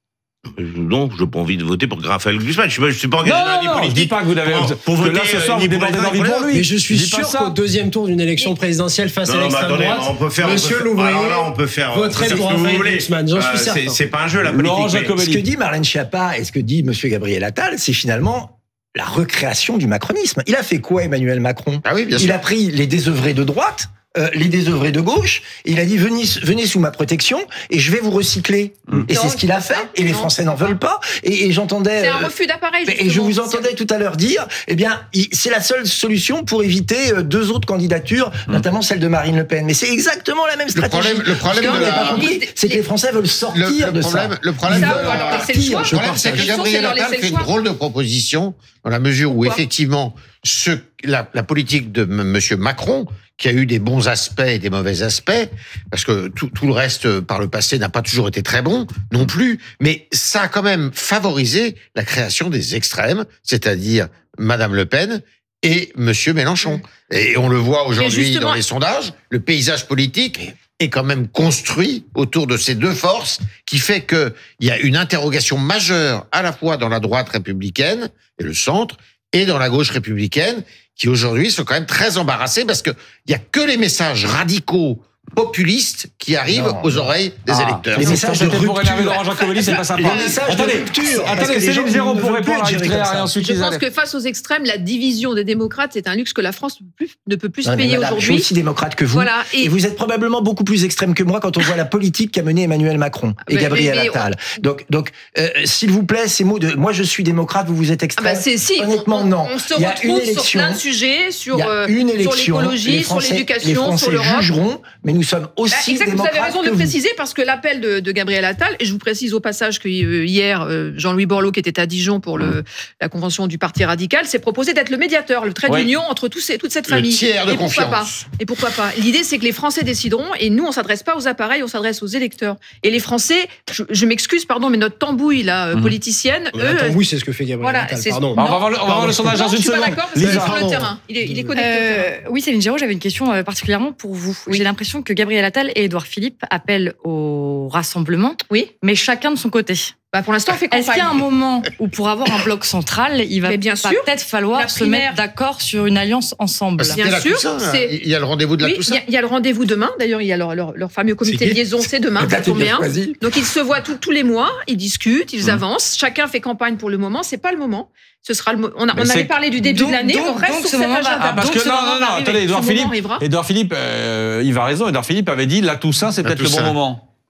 Speaker 3: Non, je n'ai pas envie de voter pour Raphaël Glucksmann. Je ne suis pas engagé
Speaker 5: Non,
Speaker 3: dans la vie
Speaker 5: non, non, je
Speaker 3: politique.
Speaker 5: dis pas que vous avez
Speaker 3: Pour- pour
Speaker 5: que
Speaker 3: voter,
Speaker 5: là ce soir
Speaker 3: euh,
Speaker 5: vous
Speaker 3: ni pour
Speaker 5: débordez
Speaker 3: les uns
Speaker 5: d'envie
Speaker 3: ni pour
Speaker 5: pour
Speaker 3: les
Speaker 5: lui.
Speaker 1: Mais je suis
Speaker 5: Je dis pas
Speaker 1: sûr
Speaker 5: ça.
Speaker 1: qu'au deuxième tour d'une élection présidentielle face à
Speaker 3: Non, non, mais
Speaker 1: l'extrême
Speaker 3: attendez,
Speaker 1: droite,
Speaker 3: on peut faire.
Speaker 1: Monsieur
Speaker 3: on peut faire-
Speaker 1: Louvrier
Speaker 3: alors là, on peut faire. on peut
Speaker 1: voterait
Speaker 3: faire
Speaker 1: pour
Speaker 3: ce que vous
Speaker 1: Raphaël
Speaker 3: voulez.
Speaker 1: Glucksmann, j'en suis
Speaker 3: Euh,
Speaker 1: certain.
Speaker 3: c'est- C'est pas un jeu, la politique.
Speaker 5: Laurent
Speaker 3: mais-
Speaker 5: Jacobelli.
Speaker 4: Ce que dit Marlène Schiappa et ce que dit Monsieur Gabriel Attal, c'est finalement la recréation du macronisme. Il a fait quoi, Emmanuel Macron?
Speaker 6: Ah oui, bien
Speaker 4: Il
Speaker 6: sûr.
Speaker 4: a pris les désœuvrés de droite, euh, les désœuvrés de gauche, et il a dit venez, venez sous ma protection et je vais vous recycler.
Speaker 5: Mm.
Speaker 4: Et
Speaker 2: Non,
Speaker 4: c'est ce qu'il a fait. Et les
Speaker 2: non,
Speaker 4: Français n'en veulent pas. Et, et j'entendais.
Speaker 2: C'est un
Speaker 4: euh,
Speaker 2: refus d'appareil.
Speaker 4: et je
Speaker 2: justement.
Speaker 4: vous entendais tout à l'heure dire, eh bien, il- c'est la seule solution pour éviter euh, deux autres candidatures, notamment celle de Marine Le Pen. Mais c'est exactement la même
Speaker 6: Le
Speaker 4: stratégie.
Speaker 6: problème, le problème
Speaker 4: Ce que
Speaker 6: de
Speaker 4: vous n'avez
Speaker 6: la-
Speaker 4: pas compris, c'est que les Français veulent
Speaker 6: le,
Speaker 4: sortir
Speaker 6: le
Speaker 4: de
Speaker 6: problème,
Speaker 4: ça.
Speaker 6: le problème,
Speaker 2: Ça,
Speaker 6: de-
Speaker 2: ou alors, c'est le choix.
Speaker 6: le problème, c'est que
Speaker 2: La question,
Speaker 6: Gabriel
Speaker 2: c'est de leur
Speaker 6: Attal
Speaker 2: laisser
Speaker 6: fait
Speaker 2: le
Speaker 6: une
Speaker 2: choix.
Speaker 6: drôle de proposition dans la mesure où
Speaker 2: Pourquoi
Speaker 6: effectivement ce, la, la politique de M. Monsieur Macron, qui a eu des bons aspects et des mauvais aspects, parce que tout, tout le reste euh, par le passé n'a pas toujours été très bon non plus, mais ça a quand même favorisé la création des extrêmes, c'est-à-dire Madame Le Pen et Monsieur Mélenchon. Et on le voit aujourd'hui
Speaker 2: justement-
Speaker 6: dans les sondages, le paysage politique est quand même construit autour de ces deux forces, qui fait que il y a une interrogation majeure à la fois dans la droite républicaine et le centre, et dans la gauche républicaine, qui aujourd'hui sont quand même très embarrassés parce que il y a que les messages radicaux populistes qui arrivent
Speaker 4: Non,
Speaker 6: aux
Speaker 4: non.
Speaker 6: oreilles des
Speaker 5: Ah.
Speaker 6: électeurs.
Speaker 4: Les messages de
Speaker 5: C'était pour énerver
Speaker 4: rupture.
Speaker 5: Laurent Jacobelli, c'est pas sympa.
Speaker 4: Les messages de
Speaker 5: Attendez,
Speaker 4: rupture. Parce
Speaker 5: attendez,
Speaker 4: que les
Speaker 5: Céline
Speaker 4: gens
Speaker 5: Géraud
Speaker 4: ne
Speaker 5: pour
Speaker 4: veulent plus
Speaker 5: répondre à
Speaker 4: être gérés
Speaker 5: Claire
Speaker 4: comme ça.
Speaker 5: et ensuite
Speaker 2: Je pense
Speaker 5: Isabelle.
Speaker 2: que face aux extrêmes, la division des démocrates, c'est un luxe que la France ne peut plus, ne peut plus se
Speaker 4: Non, mais
Speaker 2: payer
Speaker 4: madame, je suis
Speaker 2: aujourd'hui.
Speaker 4: aussi démocrate que vous.
Speaker 2: Voilà.
Speaker 4: Et,
Speaker 2: Et,
Speaker 4: vous êtes probablement beaucoup plus extrême que moi quand on voit la politique qu'a menée Emmanuel Macron et
Speaker 2: mais-
Speaker 4: Gabriel
Speaker 2: mais- mais
Speaker 4: Attal. Donc, donc, euh, s'il vous plaît, ces mots de moi je suis démocrate, vous vous êtes
Speaker 2: ah
Speaker 4: extrême.
Speaker 2: bah c'est si.
Speaker 4: Honnêtement,
Speaker 2: on,
Speaker 4: non.
Speaker 2: On se
Speaker 4: Il y a une
Speaker 2: retrouve sur
Speaker 4: élection.
Speaker 2: plein de sujets, sur,
Speaker 4: Il y a
Speaker 2: euh,
Speaker 4: une
Speaker 2: sur
Speaker 4: élection.
Speaker 2: l'écologie,
Speaker 4: les
Speaker 2: sur
Speaker 4: Français, les
Speaker 2: l'éducation,
Speaker 4: Français
Speaker 2: sur l'Europe.
Speaker 4: jugeront, mais nous sommes
Speaker 2: Bah,
Speaker 4: aussi
Speaker 2: exact, vous
Speaker 4: démocrates
Speaker 2: avez raison de
Speaker 4: que
Speaker 2: le
Speaker 4: vous.
Speaker 2: préciser parce que l'appel de, de Gabriel Attal, et je vous précise au passage que euh, hier, euh, Jean-Louis Borloo, qui était à Dijon pour le, la convention du Parti radical, s'est proposé d'être le médiateur, le trait
Speaker 5: Oui.
Speaker 2: d'union entre tous ces, toute cette
Speaker 6: Le
Speaker 2: famille.
Speaker 6: tiers de
Speaker 2: et pourquoi
Speaker 6: confiance.
Speaker 2: pas Et pourquoi pas L'idée, c'est que les Français décideront, et nous, on s'adresse pas aux appareils, on s'adresse aux électeurs. Et les Français, je, je m'excuse, pardon, mais notre tambouille là, euh,
Speaker 5: Mhm.
Speaker 2: politicienne, eux,
Speaker 1: Attends, oui, c'est ce que fait Gabriel
Speaker 2: voilà,
Speaker 1: Attal,
Speaker 2: c'est-
Speaker 1: pardon.
Speaker 5: On va voir le, on va voir le
Speaker 1: Pardon.
Speaker 5: sondage dans
Speaker 2: non, je
Speaker 5: une
Speaker 2: suis pas
Speaker 5: seconde.
Speaker 2: d'accord parce qu'il est
Speaker 1: Lisa,
Speaker 2: sur le
Speaker 1: pardon.
Speaker 2: terrain. Il est, il est connecté au terrain.
Speaker 7: Euh, oui, Céline Géraud, j'avais une question euh, particulièrement pour vous. J'ai l'impression que Gabriel Attal et Édouard Philippe appellent au rassemblement,
Speaker 2: Oui.
Speaker 7: mais chacun de son côté.
Speaker 2: Bah, pour l'instant, on fait
Speaker 7: Est-ce qu'il y a un
Speaker 2: campagne.
Speaker 7: moment où pour avoir un bloc central, il va
Speaker 2: Mais bien
Speaker 7: va
Speaker 2: sûr.
Speaker 7: peut-être falloir
Speaker 2: La
Speaker 7: se
Speaker 2: primaire.
Speaker 7: mettre d'accord sur une alliance ensemble?
Speaker 6: Bah, c'était
Speaker 2: Bien
Speaker 6: la
Speaker 2: sûr,
Speaker 6: Toussaint, là.
Speaker 2: c'est-
Speaker 6: Il y a le rendez-vous de la
Speaker 2: Oui, il
Speaker 6: Toussaint.
Speaker 2: y, a- il y a le rendez-vous demain. D'ailleurs, il y a leur, leur, leur fameux comité
Speaker 1: C'est
Speaker 2: de
Speaker 1: qui
Speaker 2: liaison, c'est demain, ça
Speaker 4: Date
Speaker 2: tombe
Speaker 4: bien
Speaker 2: bien.
Speaker 4: choisie.
Speaker 2: Donc, ils se voient tous- tous les mois, ils discutent, ils
Speaker 5: Mmh.
Speaker 2: avancent. Chacun fait campagne pour le moment. C'est pas le moment. Ce sera le mo- on, a-
Speaker 5: Mais
Speaker 2: on
Speaker 5: c'est-
Speaker 2: avait parlé du début
Speaker 7: Donc-
Speaker 2: de l'année.
Speaker 7: donc-
Speaker 2: On reste
Speaker 7: donc
Speaker 2: sur
Speaker 7: ce
Speaker 2: cet
Speaker 7: moment va-
Speaker 2: agenda.
Speaker 5: Ah, parce
Speaker 2: Donc,
Speaker 5: que
Speaker 2: ce
Speaker 5: non,
Speaker 2: moment
Speaker 5: non,
Speaker 2: va
Speaker 5: non,
Speaker 2: arriver.
Speaker 5: attendez, Édouard
Speaker 2: Ce moment
Speaker 5: Philippe,
Speaker 2: arrivera.
Speaker 5: Édouard Philippe, euh, il va raison. Édouard Philippe avait dit la Toussaint, c'est
Speaker 6: La
Speaker 5: peut-être le bon
Speaker 6: Toussaint.
Speaker 5: moment.
Speaker 2: Non.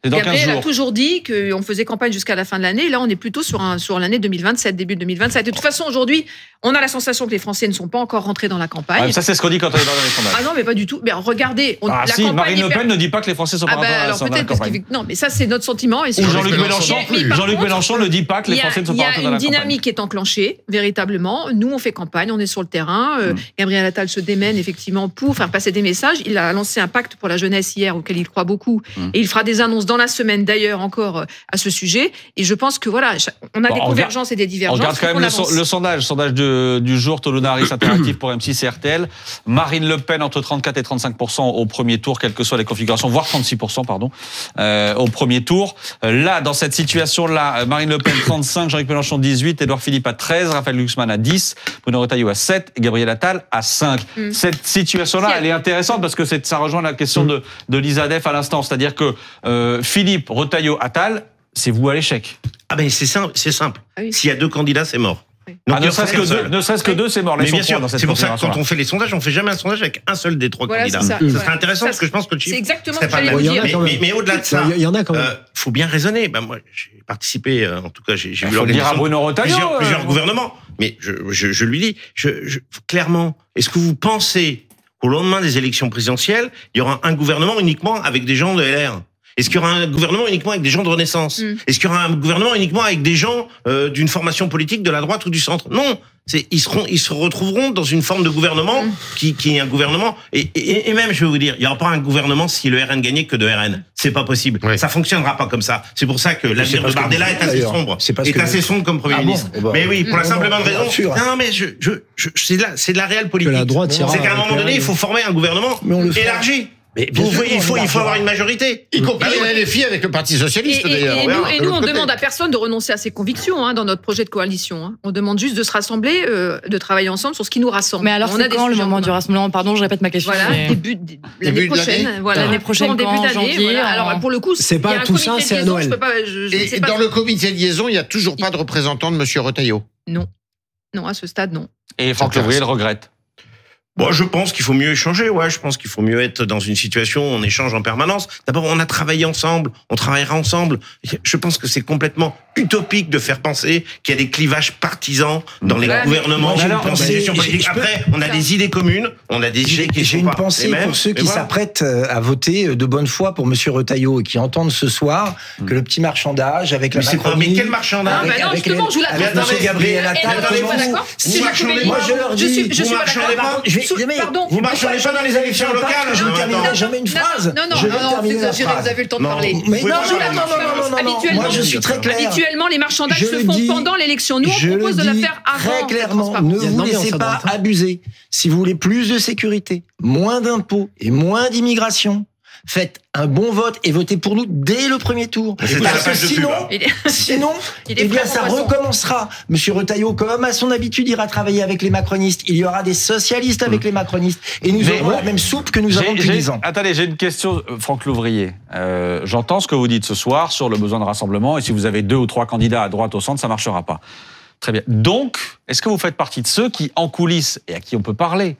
Speaker 5: C'est dans quinze
Speaker 2: Gabriel
Speaker 5: jours.
Speaker 2: a toujours dit qu'on faisait campagne jusqu'à la fin de l'année. Là, on est plutôt sur, un, sur l'année deux mille vingt-sept, début deux mille vingt-sept. De toute façon, aujourd'hui, on a la sensation que les Français ne sont pas encore rentrés dans la campagne.
Speaker 5: Ouais, ça, c'est ce qu'on dit quand on est dans les sondages.
Speaker 2: Ah non, mais pas du tout. Mais regardez, on,
Speaker 5: Ah
Speaker 2: la
Speaker 5: si,
Speaker 2: campagne
Speaker 5: Marine Le
Speaker 2: est per-
Speaker 5: Pen ne dit pas que les Français sont pas
Speaker 2: Ah bah,
Speaker 5: rentrés
Speaker 2: alors
Speaker 5: dans la
Speaker 2: peut-être parce
Speaker 5: campagne.
Speaker 2: que non, mais ça c'est notre sentiment. Et c'est-
Speaker 5: Ou Jean-Luc
Speaker 6: Mélenchon
Speaker 5: Mélenchon,
Speaker 6: non plus.
Speaker 2: Mais par
Speaker 5: Jean-Luc
Speaker 2: contre,
Speaker 5: Mélenchon ne dit pas que les
Speaker 2: Il y a,
Speaker 5: Français ne sont
Speaker 2: il y
Speaker 5: pas
Speaker 2: a
Speaker 5: rentrés dans la
Speaker 2: une
Speaker 5: campagne.
Speaker 2: dynamique qui est enclenchée, véritablement. Nous, on fait campagne, on est sur le terrain. Euh,
Speaker 5: Mm.
Speaker 2: Gabriel Attal se démène effectivement pour faire passer des messages. Il a lancé un pacte pour la jeunesse hier, auquel il croit beaucoup.
Speaker 5: Mm.
Speaker 2: Et il fera des annonces dans la semaine, d'ailleurs, encore euh, à ce sujet. Et je pense que voilà, on a
Speaker 5: Bon,
Speaker 2: des
Speaker 5: on
Speaker 2: convergences et des
Speaker 5: On
Speaker 2: divergences.
Speaker 5: regarde quand
Speaker 2: faut
Speaker 5: même le,
Speaker 2: qu'on
Speaker 5: so-
Speaker 2: avance.
Speaker 5: le sondage, sondage de- du jour, Tolonaris Interactif pour M six et R T L. Marine Le Pen entre trente-quatre et trente-cinq pour cent au premier tour, quelles que soient les configurations, voire trente-six pour cent, pardon, euh, au premier tour. Euh, Là, dans cette situation-là, euh, Marine Le Pen trente-cinq, Jean-Luc Mélenchon dix-huit, Édouard Philippe à treize, Raphaël Glucksmann à dix, Bruno Retailleau à sept et Gabriel Attal à cinq.
Speaker 2: Mm.
Speaker 5: Cette situation-là, elle est intéressante parce que c'est- ça rejoint la question de, de Lisa Def à l'instant. C'est-à-dire que euh, Philippe, Retailleau, Attal, c'est vous à l'échec.
Speaker 3: Ah ben c'est simple, c'est simple.
Speaker 2: Ah oui.
Speaker 3: S'il y a deux candidats, c'est mort.
Speaker 2: Oui.
Speaker 3: Donc,
Speaker 5: Ah,
Speaker 3: il
Speaker 5: ne
Speaker 3: en faut
Speaker 5: serait-ce que,
Speaker 3: qu'un
Speaker 5: deux,
Speaker 3: seul.
Speaker 5: ne serait-ce que deux, c'est mort.
Speaker 3: Mais
Speaker 5: Laissons
Speaker 3: bien sûr,
Speaker 5: prendre dans cette
Speaker 3: c'est pour ça que
Speaker 5: configuration-là.
Speaker 3: quand on fait les sondages, on fait jamais un sondage avec un seul des trois
Speaker 2: Voilà,
Speaker 3: candidats.
Speaker 2: c'est ça.
Speaker 3: Ça
Speaker 2: Voilà.
Speaker 3: serait intéressant
Speaker 2: Ça,
Speaker 3: parce que je pense que le chiffre
Speaker 2: C'est exactement
Speaker 3: serait
Speaker 2: ce que
Speaker 3: pas le
Speaker 2: j'allais
Speaker 3: même.
Speaker 2: vous
Speaker 1: Il y en a
Speaker 2: dire.
Speaker 1: quand
Speaker 3: Mais,
Speaker 1: même.
Speaker 3: mais, mais au-delà de ça,
Speaker 1: Il y en a quand même.
Speaker 3: euh, faut bien raisonner. Ben moi, j'ai participé, euh, en tout cas, j'ai, j'ai
Speaker 5: Il
Speaker 3: vu
Speaker 5: faut le dire à
Speaker 3: l'organisation
Speaker 5: Bruno
Speaker 3: de
Speaker 5: Retailleau.
Speaker 3: plusieurs,
Speaker 5: euh.
Speaker 3: plusieurs gouvernements. Mais je, je, je lui dis, je, je, clairement, est-ce que vous pensez qu'au lendemain des élections présidentielles, il y aura un gouvernement uniquement avec des gens de L R? Est-ce qu'il y aura un gouvernement uniquement avec des gens de Renaissance?
Speaker 2: Mm.
Speaker 3: Est-ce qu'il y aura un gouvernement uniquement avec des gens euh, d'une formation politique de la droite ou du centre? Non. C'est, ils seront, ils se retrouveront dans une forme de gouvernement
Speaker 2: Mm.
Speaker 3: qui, qui est un gouvernement. Et, et, et même, je vais vous dire, il n'y aura pas un gouvernement si le R N gagnait que de R N. C'est pas possible.
Speaker 6: Oui.
Speaker 3: Ça fonctionnera pas comme ça. C'est pour ça que l'avenir
Speaker 4: pas
Speaker 3: de
Speaker 4: ce que
Speaker 3: Bardella
Speaker 4: vous
Speaker 3: est
Speaker 4: dites,
Speaker 3: assez
Speaker 4: d'ailleurs.
Speaker 3: sombre.
Speaker 4: C'est pas ce
Speaker 3: Est
Speaker 4: que
Speaker 3: assez
Speaker 4: vous-
Speaker 3: sombre comme Premier
Speaker 4: Ah bon
Speaker 3: ministre.
Speaker 4: Eh ben,
Speaker 3: Mais oui, pour la
Speaker 4: non,
Speaker 3: simple et
Speaker 4: non,
Speaker 3: bonne
Speaker 4: bien
Speaker 3: raison.
Speaker 4: sûr.
Speaker 3: Non, mais je, je, je, c'est de la, c'est de la réelle politique.
Speaker 1: Que la droite ira
Speaker 3: C'est qu'à un
Speaker 1: avec
Speaker 3: moment
Speaker 1: le
Speaker 3: donné,
Speaker 1: R N.
Speaker 3: il faut former un gouvernement
Speaker 4: Mais on le fera.
Speaker 3: élargi.
Speaker 4: Mais bien
Speaker 3: Vous
Speaker 4: sûr
Speaker 3: voyez, il
Speaker 4: qu'on
Speaker 3: faut, il faut
Speaker 4: élargira.
Speaker 3: avoir une majorité.
Speaker 6: Y compris
Speaker 3: Bah oui.
Speaker 6: les L F I avec le Parti
Speaker 2: Et,
Speaker 6: Socialiste,
Speaker 2: et-
Speaker 6: d'ailleurs.
Speaker 2: et
Speaker 6: Voilà,
Speaker 2: nous, et
Speaker 6: de
Speaker 2: nous,
Speaker 6: l'autre
Speaker 2: on
Speaker 6: côté.
Speaker 2: demande à personne de renoncer à ses convictions hein, dans notre projet de coalition. hein. On demande juste de se rassembler, euh, de travailler ensemble sur ce qui nous rassemble.
Speaker 7: Mais alors,
Speaker 2: on
Speaker 7: c'est
Speaker 2: a des
Speaker 7: quand le
Speaker 2: sujets en
Speaker 7: moment du
Speaker 2: commun.
Speaker 7: rassemblement? Pardon, je répète ma question.
Speaker 2: Voilà,
Speaker 7: mais-
Speaker 2: début de l'année
Speaker 6: Début de
Speaker 2: prochaine.
Speaker 6: l'année
Speaker 2: Voilà,
Speaker 7: L'année prochaine,
Speaker 2: en début
Speaker 7: quand,
Speaker 2: d'année.
Speaker 7: janvier,
Speaker 2: Voilà.
Speaker 7: en-
Speaker 2: Alors pour le coup,
Speaker 1: C'est pas
Speaker 2: il y a un
Speaker 1: tout ça,
Speaker 2: comité de
Speaker 1: c'est à
Speaker 2: liaison,
Speaker 1: Noël.
Speaker 2: je peux pas- je- je ne
Speaker 6: Et
Speaker 2: sais pas.
Speaker 6: dans le comité de liaison, il n'y a toujours pas de représentant de M. Retailleau.
Speaker 2: Non, non, à ce stade, non.
Speaker 5: Et Franck
Speaker 6: Ça
Speaker 5: Lévrier le regrette.
Speaker 3: Bon, je pense qu'il faut mieux échanger. Ouais, je pense qu'il faut mieux être dans une situation où on échange en permanence. D'abord, on a travaillé ensemble, on travaillera ensemble. Je pense que c'est complètement utopique de faire penser qu'il y a des clivages partisans dans les
Speaker 2: Ouais, mais-
Speaker 3: gouvernements,
Speaker 1: Moi, j'ai
Speaker 3: dans
Speaker 1: une
Speaker 3: les
Speaker 1: pensée-
Speaker 3: gestions politiques.
Speaker 1: je peux-
Speaker 3: Après, on a des idées communes, on a des idées
Speaker 4: J'ai
Speaker 3: qui
Speaker 4: j'ai
Speaker 3: sont
Speaker 4: une
Speaker 3: pas
Speaker 4: pensée
Speaker 3: les mêmes,
Speaker 4: pour ceux
Speaker 3: mais
Speaker 4: qui
Speaker 3: voilà.
Speaker 4: s'apprêtent euh, à voter de bonne foi pour Monsieur Retailleau et qui entendent ce soir que le petit marchandage avec la
Speaker 3: Mais c'est pas,
Speaker 4: Macronie,
Speaker 3: mais quel marchandage?
Speaker 2: Ah, bah non,
Speaker 4: avec
Speaker 2: justement,
Speaker 4: les-
Speaker 2: je vous la
Speaker 4: avec
Speaker 3: attendez,
Speaker 4: Monsieur Gabriel
Speaker 3: mais-
Speaker 2: Et
Speaker 4: Attal,
Speaker 2: non, je suis pas
Speaker 4: comment-
Speaker 2: d'accord.
Speaker 3: Vous
Speaker 2: Si
Speaker 3: marchandez
Speaker 2: pouvez-
Speaker 3: pas,
Speaker 4: moi, je leur
Speaker 2: je
Speaker 4: dis,
Speaker 2: suis, je
Speaker 3: vous
Speaker 2: suis pas
Speaker 3: marchandez
Speaker 2: d'accord.
Speaker 3: pas.
Speaker 4: Je vais-
Speaker 2: Sous-
Speaker 4: mais
Speaker 2: Pardon.
Speaker 3: Vous marchandez pas dans les élections locales.
Speaker 4: Je ne
Speaker 3: Non,
Speaker 4: terminerai
Speaker 3: attends.
Speaker 4: jamais une phrase.
Speaker 2: Non, non,
Speaker 4: Je vais
Speaker 2: non,
Speaker 4: terminer
Speaker 2: vous
Speaker 4: la
Speaker 2: avez
Speaker 4: phrase.
Speaker 2: vous avez eu le temps de
Speaker 3: Non.
Speaker 2: parler.
Speaker 4: Mais
Speaker 3: Vous
Speaker 4: non,
Speaker 3: pouvez
Speaker 4: non,
Speaker 3: pas
Speaker 4: non, non, non, non, non, non.
Speaker 2: Habituellement,
Speaker 4: Moi, je suis très clair.
Speaker 2: Habituellement, les marchandages
Speaker 4: Je
Speaker 2: se
Speaker 4: le
Speaker 2: font
Speaker 4: dis-
Speaker 2: pendant l'élection. Nous, on
Speaker 4: Je
Speaker 2: propose
Speaker 4: le
Speaker 2: de la
Speaker 4: dis
Speaker 2: faire avant.
Speaker 4: très
Speaker 2: cette
Speaker 4: clairement,
Speaker 2: transparence.
Speaker 4: ne
Speaker 1: Il y a de
Speaker 4: vous
Speaker 1: l'ambiance
Speaker 4: laissez
Speaker 1: à
Speaker 4: pas
Speaker 1: droite, hein.
Speaker 4: abuser. Si vous voulez plus de sécurité, moins d'impôts et moins d'immigration, faites un bon vote et votez pour nous dès le premier tour.
Speaker 3: Mais c'est
Speaker 4: Parce
Speaker 3: la
Speaker 4: que
Speaker 3: page de pub,
Speaker 4: sinon,
Speaker 3: hein.
Speaker 2: Il est-
Speaker 4: sinon,
Speaker 2: Il est
Speaker 4: eh bien,
Speaker 2: vraiment
Speaker 4: ça
Speaker 2: poisson.
Speaker 4: recommencera. Monsieur Retailleau, comme à son habitude, ira travailler avec les macronistes. Il y aura des socialistes avec les macronistes. Et nous
Speaker 5: Mais-
Speaker 4: aurons la même soupe que nous
Speaker 5: J'ai-
Speaker 4: avons depuis
Speaker 5: j'ai-
Speaker 4: dix ans.
Speaker 5: Attendez, j'ai une question, euh, Franck Louvrier. Euh, J'entends ce que vous dites ce soir sur le besoin de rassemblement, et si vous avez deux ou trois candidats à droite au centre, ça marchera pas. Très bien. Donc, est-ce que vous faites partie de ceux qui, en coulisses, et à qui on peut parler,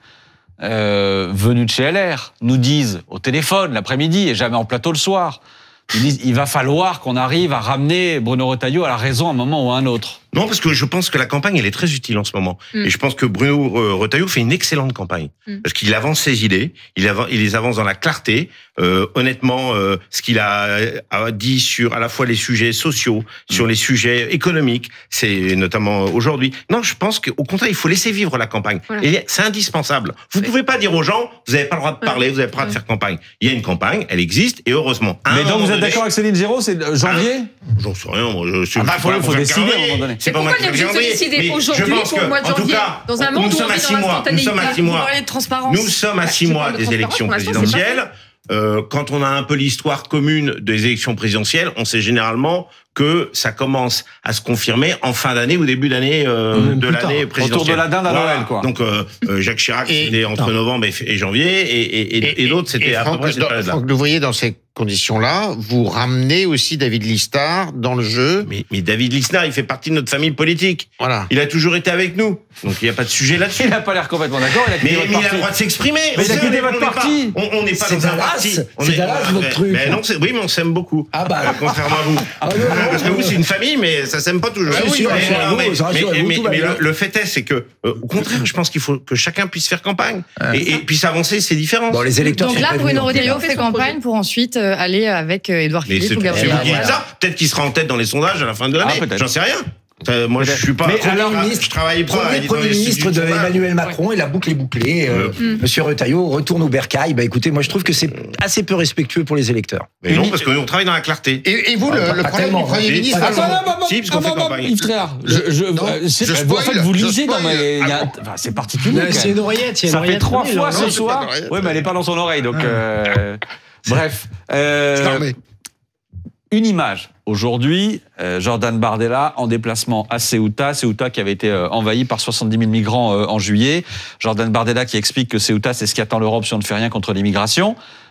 Speaker 5: euh, venus de chez L R, nous disent au téléphone l'après-midi et jamais en plateau le soir, ils disent il va falloir qu'on arrive à ramener Bruno Retailleau à la raison à un moment ou à un autre.
Speaker 3: Non, parce que je pense que la campagne, elle est très utile en ce moment.
Speaker 2: Mm.
Speaker 3: Et je pense que Bruno euh, Retailleau fait une excellente campagne.
Speaker 2: Mm.
Speaker 3: Parce qu'il avance ses idées, il, avance, il les avance dans la clarté. Euh, honnêtement, euh, ce qu'il a, a dit sur à la fois les sujets sociaux, sur les sujets économiques, c'est notamment aujourd'hui. Non, je pense qu'au contraire, il faut laisser vivre la campagne.
Speaker 2: Voilà.
Speaker 3: Et c'est indispensable. Vous pouvez pas dire aux gens, vous n'avez pas le droit de parler, vous n'avez pas le droit de faire campagne. Il y a une campagne, elle existe, et heureusement. À un
Speaker 5: Mais donc
Speaker 3: moment
Speaker 5: vous êtes
Speaker 3: donné-
Speaker 5: d'accord avec Céline Géraud, c'est euh, janvier
Speaker 3: J'en sais rien, moi. Je suis
Speaker 5: Ah bah,
Speaker 3: je suis
Speaker 5: faut-
Speaker 3: pas là
Speaker 5: faut
Speaker 3: pour faire
Speaker 5: décider, à un
Speaker 3: calendrier.
Speaker 5: moment donné.
Speaker 3: C'est
Speaker 2: Mais
Speaker 3: pas moi
Speaker 2: pourquoi
Speaker 3: qui
Speaker 2: on est
Speaker 3: fais
Speaker 2: obligé de
Speaker 3: calendrier.
Speaker 2: décider
Speaker 3: Mais
Speaker 2: aujourd'hui
Speaker 3: je pense
Speaker 2: pour le mois de
Speaker 3: que, en tout
Speaker 2: janvier,
Speaker 3: cas,
Speaker 2: dans un monde
Speaker 3: nous
Speaker 2: où
Speaker 3: sommes
Speaker 2: on
Speaker 3: à
Speaker 2: vit
Speaker 3: six
Speaker 2: dans
Speaker 3: mois. Nous sommes à six
Speaker 7: Vous
Speaker 3: mois.
Speaker 7: parlez de transparence.
Speaker 3: Nous sommes à six
Speaker 2: Je
Speaker 3: mois
Speaker 2: parle de
Speaker 3: des
Speaker 2: transparence,
Speaker 3: élections
Speaker 2: pour l'instant, c'est pas
Speaker 3: présidentielles. Euh, quand on a un peu l'histoire commune des élections présidentielles, on sait généralement que ça commence à se confirmer en fin d'année ou début d'année euh,
Speaker 1: Même
Speaker 3: de
Speaker 1: plus
Speaker 3: l'année
Speaker 1: tard.
Speaker 3: présidentielle.
Speaker 5: Autour de la dinde à
Speaker 3: Voilà.
Speaker 5: Noël, quoi.
Speaker 3: Donc euh, euh, Jacques Chirac,
Speaker 6: Et-
Speaker 3: c'était entre
Speaker 1: Ah.
Speaker 3: novembre et, et janvier, et, et, et, et d'autres, c'était
Speaker 6: et
Speaker 3: à peu
Speaker 6: Franck,
Speaker 3: près cette
Speaker 6: dans-
Speaker 3: période-là.
Speaker 6: Franck Louvrier, dans ses conditions-là, vous ramenez aussi David Lisnard dans le jeu.
Speaker 3: Mais, mais David Lisnard, il fait partie de notre famille politique.
Speaker 6: Voilà.
Speaker 3: Il a toujours été avec nous. Donc il n'y a pas de sujet là-dessus.
Speaker 5: Il n'a pas l'air complètement d'accord. Il a quitté
Speaker 3: Mais,
Speaker 5: votre
Speaker 3: mais il a
Speaker 5: parti.
Speaker 3: le droit de s'exprimer.
Speaker 5: Mais il a
Speaker 3: On
Speaker 5: quitté
Speaker 3: sait,
Speaker 5: votre
Speaker 3: on n'est pas-
Speaker 5: parti.
Speaker 3: On on n'est pas
Speaker 4: C'est
Speaker 3: dans un
Speaker 4: Dallas.
Speaker 3: parti. On
Speaker 4: C'est
Speaker 3: est-
Speaker 4: Dallas, votre
Speaker 3: mais-
Speaker 4: truc.
Speaker 3: mais non, c'est- oui, mais on s'aime beaucoup.
Speaker 4: Ah bah.
Speaker 3: Euh, Contrairement à vous.
Speaker 4: Ah non, non,
Speaker 3: Parce que
Speaker 4: non,
Speaker 3: vous,
Speaker 4: non.
Speaker 3: c'est une famille, mais ça s'aime pas toujours.
Speaker 4: Ah oui,
Speaker 3: mais,
Speaker 4: rassurez-vous,
Speaker 3: mais-
Speaker 4: rassurez-vous,
Speaker 3: mais-
Speaker 4: tout va
Speaker 3: mais
Speaker 4: bien.
Speaker 3: le, le fait est, c'est que, euh, au contraire, je pense qu'il faut que chacun puisse faire campagne. Et, et puis avancer ses différences.
Speaker 4: Bon, les électeurs
Speaker 7: Donc
Speaker 4: sont
Speaker 7: là,
Speaker 4: prévenus.
Speaker 7: Bruno Retailleau
Speaker 2: Il a fait
Speaker 7: fait
Speaker 2: son
Speaker 7: campagne
Speaker 2: projet.
Speaker 7: pour ensuite euh, aller avec euh, Édouard
Speaker 3: Mais
Speaker 7: Philippe
Speaker 3: c'est
Speaker 7: ou
Speaker 3: c'est
Speaker 7: Gabriel
Speaker 3: vous qui dites
Speaker 7: Attal.
Speaker 3: ça. Peut-être qu'il sera en tête dans les sondages à la fin de l'année.
Speaker 5: Ah, peut-être.
Speaker 3: J'en sais rien. Euh, moi, je suis pas.
Speaker 5: Mais
Speaker 3: je
Speaker 5: alors,
Speaker 3: tra-
Speaker 4: ministre-
Speaker 3: je travaille pas.
Speaker 4: Premier,
Speaker 3: dans
Speaker 4: Premier
Speaker 3: les
Speaker 4: ministre
Speaker 3: instituts
Speaker 4: de
Speaker 3: sondage.
Speaker 4: Emmanuel Macron et la boucle est bouclée. Euh,
Speaker 2: Mm.
Speaker 4: Monsieur Retailleau retourne au bercail. Bah écoutez, moi je trouve que c'est assez peu respectueux pour les électeurs.
Speaker 3: Mais non, parce que nous, on travaille dans la clarté.
Speaker 6: Et, et vous,
Speaker 4: Ah,
Speaker 6: le,
Speaker 4: pas-
Speaker 6: le
Speaker 4: pas
Speaker 6: problème
Speaker 4: tellement,
Speaker 6: du Premier
Speaker 4: hein.
Speaker 6: ministre...
Speaker 4: Pas
Speaker 6: alors,
Speaker 4: tellement.
Speaker 5: Attends, non,
Speaker 3: Si, parce qu'on fait campagne.
Speaker 5: Yves Tréhard, je, je,
Speaker 6: Non,
Speaker 5: euh, c'est-
Speaker 6: je
Speaker 5: en fait,
Speaker 6: spoil,
Speaker 5: vous
Speaker 6: je
Speaker 5: lisez dans
Speaker 6: spoil.
Speaker 5: mes. il y a-
Speaker 6: Ah
Speaker 5: enfin, c'est particulier. quand
Speaker 1: C'est
Speaker 5: même.
Speaker 1: une oreillette. il y a une
Speaker 5: Ça fait
Speaker 1: oreillette
Speaker 5: trois
Speaker 1: tournée,
Speaker 5: fois
Speaker 1: là,
Speaker 5: ce
Speaker 1: non
Speaker 6: c'est
Speaker 5: soir.
Speaker 6: pas d'oreillette.
Speaker 5: Oui, mais elle n'est pas dans son oreille, donc. euh, Bref. euh,
Speaker 6: Charmé.
Speaker 5: Une image. Aujourd'hui, euh, Jordan Bardella en déplacement à Ceuta. Ceuta qui avait été euh, envahi par soixante-dix mille migrants euh, en juillet. Jordan Bardella qui explique que Ceuta, c'est ce qui attend l'Europe si on ne fait rien contre l'immigration.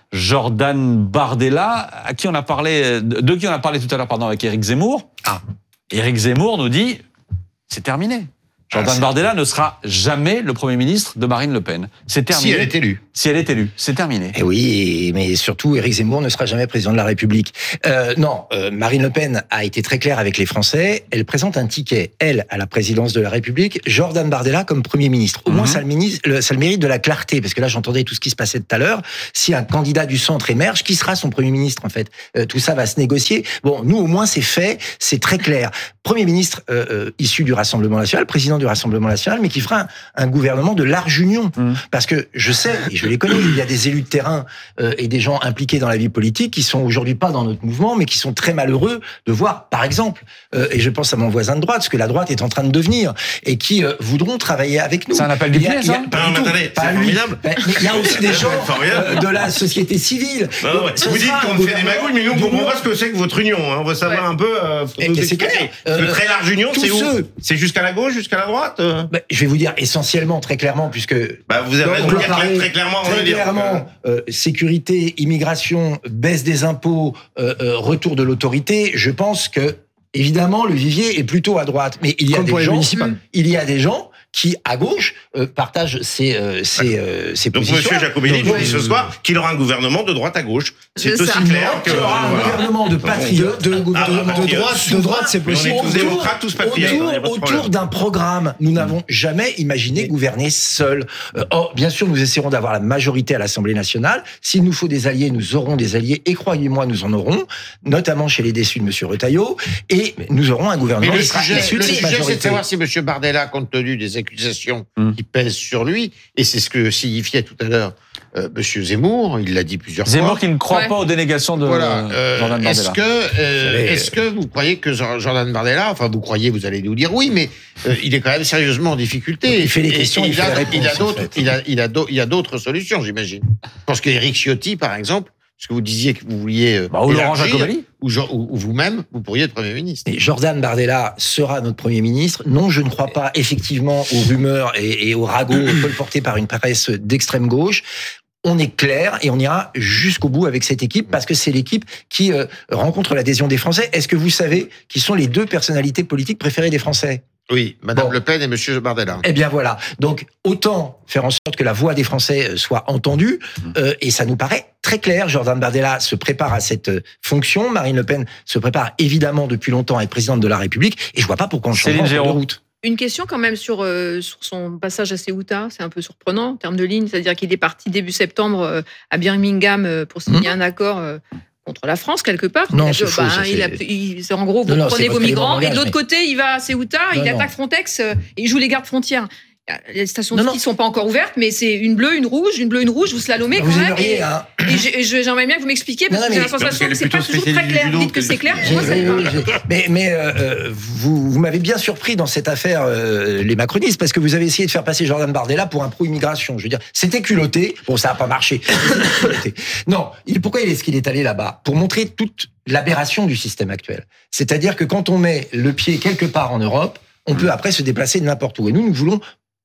Speaker 5: Jordan Bardella, à qui on a parlé, de, de qui on a parlé tout à l'heure, pardon, avec Éric Zemmour.
Speaker 4: Ah.
Speaker 5: Éric Zemmour nous dit, c'est terminé. Jordan
Speaker 4: Ah, c'est-
Speaker 5: Bardella ne sera jamais le Premier ministre de Marine Le Pen. C'est terminé.
Speaker 6: Si elle est élue.
Speaker 5: Si elle est élue, c'est terminé.
Speaker 4: Et oui, mais surtout, Éric Zemmour ne sera jamais président de la République. Euh, non, euh, Marine Le Pen a été très claire avec les Français. Elle présente un ticket, elle, à la présidence de la République, Jordan Bardella comme Premier ministre. Au moins,
Speaker 5: Mhm.
Speaker 4: ça, le ministre, le- ça le mérite de la clarté, parce que là, j'entendais tout ce qui se passait tout à l'heure. Si un candidat du centre émerge, qui sera son Premier ministre, en fait? Euh, tout ça va se négocier. Bon, nous, au moins, c'est fait, c'est très clair. Premier ministre euh, euh, issu du Rassemblement national, président du Rassemblement national, mais qui fera un, un gouvernement de large union.
Speaker 5: Mhm.
Speaker 4: Parce que je sais, et je les connais, il y a des élus de terrain euh, et des gens impliqués dans la vie politique qui sont aujourd'hui pas dans notre mouvement, mais qui sont très malheureux de voir, par exemple, euh, et je pense à mon voisin de droite, ce que la droite est en train de devenir, et qui euh, voudront travailler avec nous.
Speaker 5: C'est un appel du
Speaker 4: Il y a-
Speaker 5: pied,
Speaker 4: il y a-
Speaker 5: ça
Speaker 4: pas
Speaker 3: Non,
Speaker 4: du
Speaker 3: mais
Speaker 4: tout,
Speaker 3: attendez,
Speaker 4: pas
Speaker 3: c'est
Speaker 4: lui.
Speaker 3: formidable.
Speaker 4: Ben, mais il y a aussi des gens
Speaker 3: Formidable.
Speaker 4: euh, de la société civile.
Speaker 3: Non,
Speaker 4: Donc,
Speaker 3: ouais.
Speaker 4: ce
Speaker 3: Vous dites
Speaker 4: sera un
Speaker 3: qu'on fait des
Speaker 4: gouvernement
Speaker 3: magouilles, mais nous, on
Speaker 4: du
Speaker 3: comprend
Speaker 4: monde.
Speaker 3: pas ce que c'est que votre union. hein. On veut savoir
Speaker 2: Ouais.
Speaker 3: un peu. Euh, faut
Speaker 4: Et-
Speaker 3: nous
Speaker 4: et c'est
Speaker 3: expliquer.
Speaker 4: clair.
Speaker 3: Parce que
Speaker 4: Euh,
Speaker 3: très large union,
Speaker 4: tous
Speaker 3: c'est où
Speaker 4: ceux-
Speaker 3: C'est jusqu'à la gauche, jusqu'à la droite euh
Speaker 4: Ben, je vais vous dire essentiellement, très clairement, puisque
Speaker 3: Bah, vous avez
Speaker 4: Donc,
Speaker 3: raison
Speaker 4: on
Speaker 3: de
Speaker 4: va
Speaker 3: dire
Speaker 4: parler
Speaker 3: très clairement. on
Speaker 4: Très
Speaker 3: veut dire.
Speaker 4: clairement, euh, sécurité, immigration, baisse des impôts, euh, euh, retour de l'autorité. Je pense que évidemment le vivier est plutôt à droite, mais il y a
Speaker 1: Comme pour
Speaker 4: des
Speaker 1: les
Speaker 4: gens,
Speaker 1: municipales.
Speaker 4: il y a des gens qui à gauche euh, partagent ces euh, ces, euh, ces
Speaker 3: Donc,
Speaker 4: positions.
Speaker 3: Monsieur Jacobelli
Speaker 4: Donc,
Speaker 3: nous dit ce soir qu'il aura un gouvernement de droite à gauche. C'est
Speaker 2: C'est
Speaker 3: aussi
Speaker 2: ça.
Speaker 3: clair que.
Speaker 4: il y aura un
Speaker 3: voilà.
Speaker 4: gouvernement de patriotes, de, gouvernement
Speaker 3: Ah,
Speaker 4: de
Speaker 3: patriotes.
Speaker 4: droite,
Speaker 1: De droite, c'est
Speaker 3: Mais on est
Speaker 1: possible.
Speaker 3: tous démocrates, tous patriotes.
Speaker 4: Autour,
Speaker 3: il y a pas de
Speaker 4: autour
Speaker 3: problème.
Speaker 4: d'un programme. Nous n'avons jamais imaginé gouverner seul. Euh, oh, bien sûr, nous essaierons d'avoir la majorité à l'Assemblée nationale. S'il nous faut des alliés, nous aurons des alliés. Et croyez-moi, nous en aurons, notamment chez les déçus de M. Retailleau. Et nous aurons un
Speaker 6: Mais
Speaker 4: gouvernement
Speaker 6: le
Speaker 4: qui sera
Speaker 6: sujet,
Speaker 4: issu
Speaker 6: le
Speaker 4: de cette
Speaker 6: sujet, c'est de
Speaker 4: majorité.
Speaker 6: savoir si M. Bardella, compte tenu des accusations
Speaker 5: Mm.
Speaker 6: qui pèsent sur lui, et c'est ce que signifiait tout à l'heure euh, M. Zemmour, il l'a dit plusieurs
Speaker 5: Zemmour
Speaker 6: fois.
Speaker 5: qui ne croit
Speaker 2: Ouais.
Speaker 5: pas aux dénégations de
Speaker 6: Voilà. euh,
Speaker 5: Jordan
Speaker 6: est-ce
Speaker 5: Bardella.
Speaker 6: que, euh,
Speaker 4: savez,
Speaker 6: est-ce que vous croyez que Jor- Jordan Bardella, enfin vous croyez, vous allez nous dire oui, mais euh, il est quand même sérieusement en difficulté.
Speaker 4: Il fait les
Speaker 6: Et-
Speaker 4: questions,
Speaker 6: et
Speaker 4: il fait
Speaker 6: a,
Speaker 4: les réponses,
Speaker 6: il a
Speaker 4: en
Speaker 6: d'autres,
Speaker 4: fait.
Speaker 6: il a, il a, d'au- il y a d'autres solutions, j'imagine. Je pense qu'Éric Ciotti, par exemple, parce que vous disiez que vous vouliez euh,
Speaker 5: Bah, ou Laurent
Speaker 6: élargir,
Speaker 5: Jacobelli.
Speaker 6: ou, Jean- ou- ou vous-même, vous pourriez être Premier ministre.
Speaker 4: Et Jordan Bardella sera notre Premier ministre. Non, je ne crois pas effectivement aux rumeurs et, et aux ragots colportés par une presse d'extrême gauche. On est clair et on ira jusqu'au bout avec cette équipe parce que c'est l'équipe qui euh, rencontre l'adhésion des Français. Est-ce que vous savez qui sont les deux personnalités politiques préférées des Français ?
Speaker 6: Oui, Madame
Speaker 4: Bon.
Speaker 6: Le Pen et Monsieur Bardella.
Speaker 4: Eh bien voilà. Donc autant faire en sorte que la voix des Français euh, soit entendue euh, et ça nous paraît très clair. Jordan Bardella se prépare à cette euh, fonction. Marine Le Pen se prépare évidemment depuis longtemps à être présidente de la République et je vois pas pourquoi on change
Speaker 5: Céline
Speaker 4: en cours de
Speaker 5: Géraud.
Speaker 4: route.
Speaker 2: Une question quand même sur, euh, sur son passage à Ceuta, c'est un peu surprenant en termes de ligne, c'est-à-dire qu'il est parti début septembre euh, à Birmingham euh, pour signer un accord euh, contre la France quelque part.
Speaker 4: Non,
Speaker 2: Il a
Speaker 4: c'est
Speaker 2: dit,
Speaker 4: faux, ça,
Speaker 2: il a-
Speaker 4: c'est-
Speaker 2: il- c'est en gros, vous
Speaker 4: Non, non,
Speaker 2: prenez
Speaker 4: c'est
Speaker 2: vos
Speaker 4: votre élément
Speaker 2: migrants,
Speaker 4: de
Speaker 2: et de l'autre
Speaker 4: langage,
Speaker 2: côté, il va à Ceuta, il
Speaker 4: Non, non.
Speaker 2: attaque Frontex, euh, et il joue les gardes frontières. Les stations de
Speaker 4: Non,
Speaker 2: ski
Speaker 4: non.
Speaker 2: ne sont pas encore ouvertes, mais c'est une bleue, une rouge, une bleue, une rouge, vous slalomez quand
Speaker 4: Vous
Speaker 2: même.
Speaker 4: aimeriez,
Speaker 2: Et,
Speaker 4: hein.
Speaker 2: et j'ai- et je- j'aimerais bien que vous m'expliquiez, parce
Speaker 4: Non,
Speaker 2: que
Speaker 4: non,
Speaker 2: j'ai la
Speaker 4: mais-
Speaker 3: parce
Speaker 2: sensation
Speaker 3: qu'elle
Speaker 2: que
Speaker 3: est
Speaker 2: c'est pas
Speaker 3: plutôt
Speaker 2: toujours très
Speaker 3: spécialiste
Speaker 2: clair.
Speaker 3: du
Speaker 2: Vous
Speaker 3: judo
Speaker 2: dites que
Speaker 3: que
Speaker 2: c'est
Speaker 3: de-
Speaker 2: clair, pour
Speaker 4: J'ai-
Speaker 2: moi, ça l'est
Speaker 4: oui,
Speaker 2: pas.
Speaker 4: oui, j'ai- mais mais euh, vous, vous m'avez bien surpris dans cette affaire, euh, les macronistes, parce que vous avez essayé de faire passer Jordan Bardella pour un pro-immigration. Je veux dire, c'était culotté. Bon, ça n'a pas marché. C'était culotté. Non, il, pourquoi il est ce qu'il est allé là-bas? Pour montrer toute l'aberration du système actuel. C'est-à-dire que quand on met le pied quelque part en Europe, on peut après se déplacer de n'importe où. Et nous, nous voulons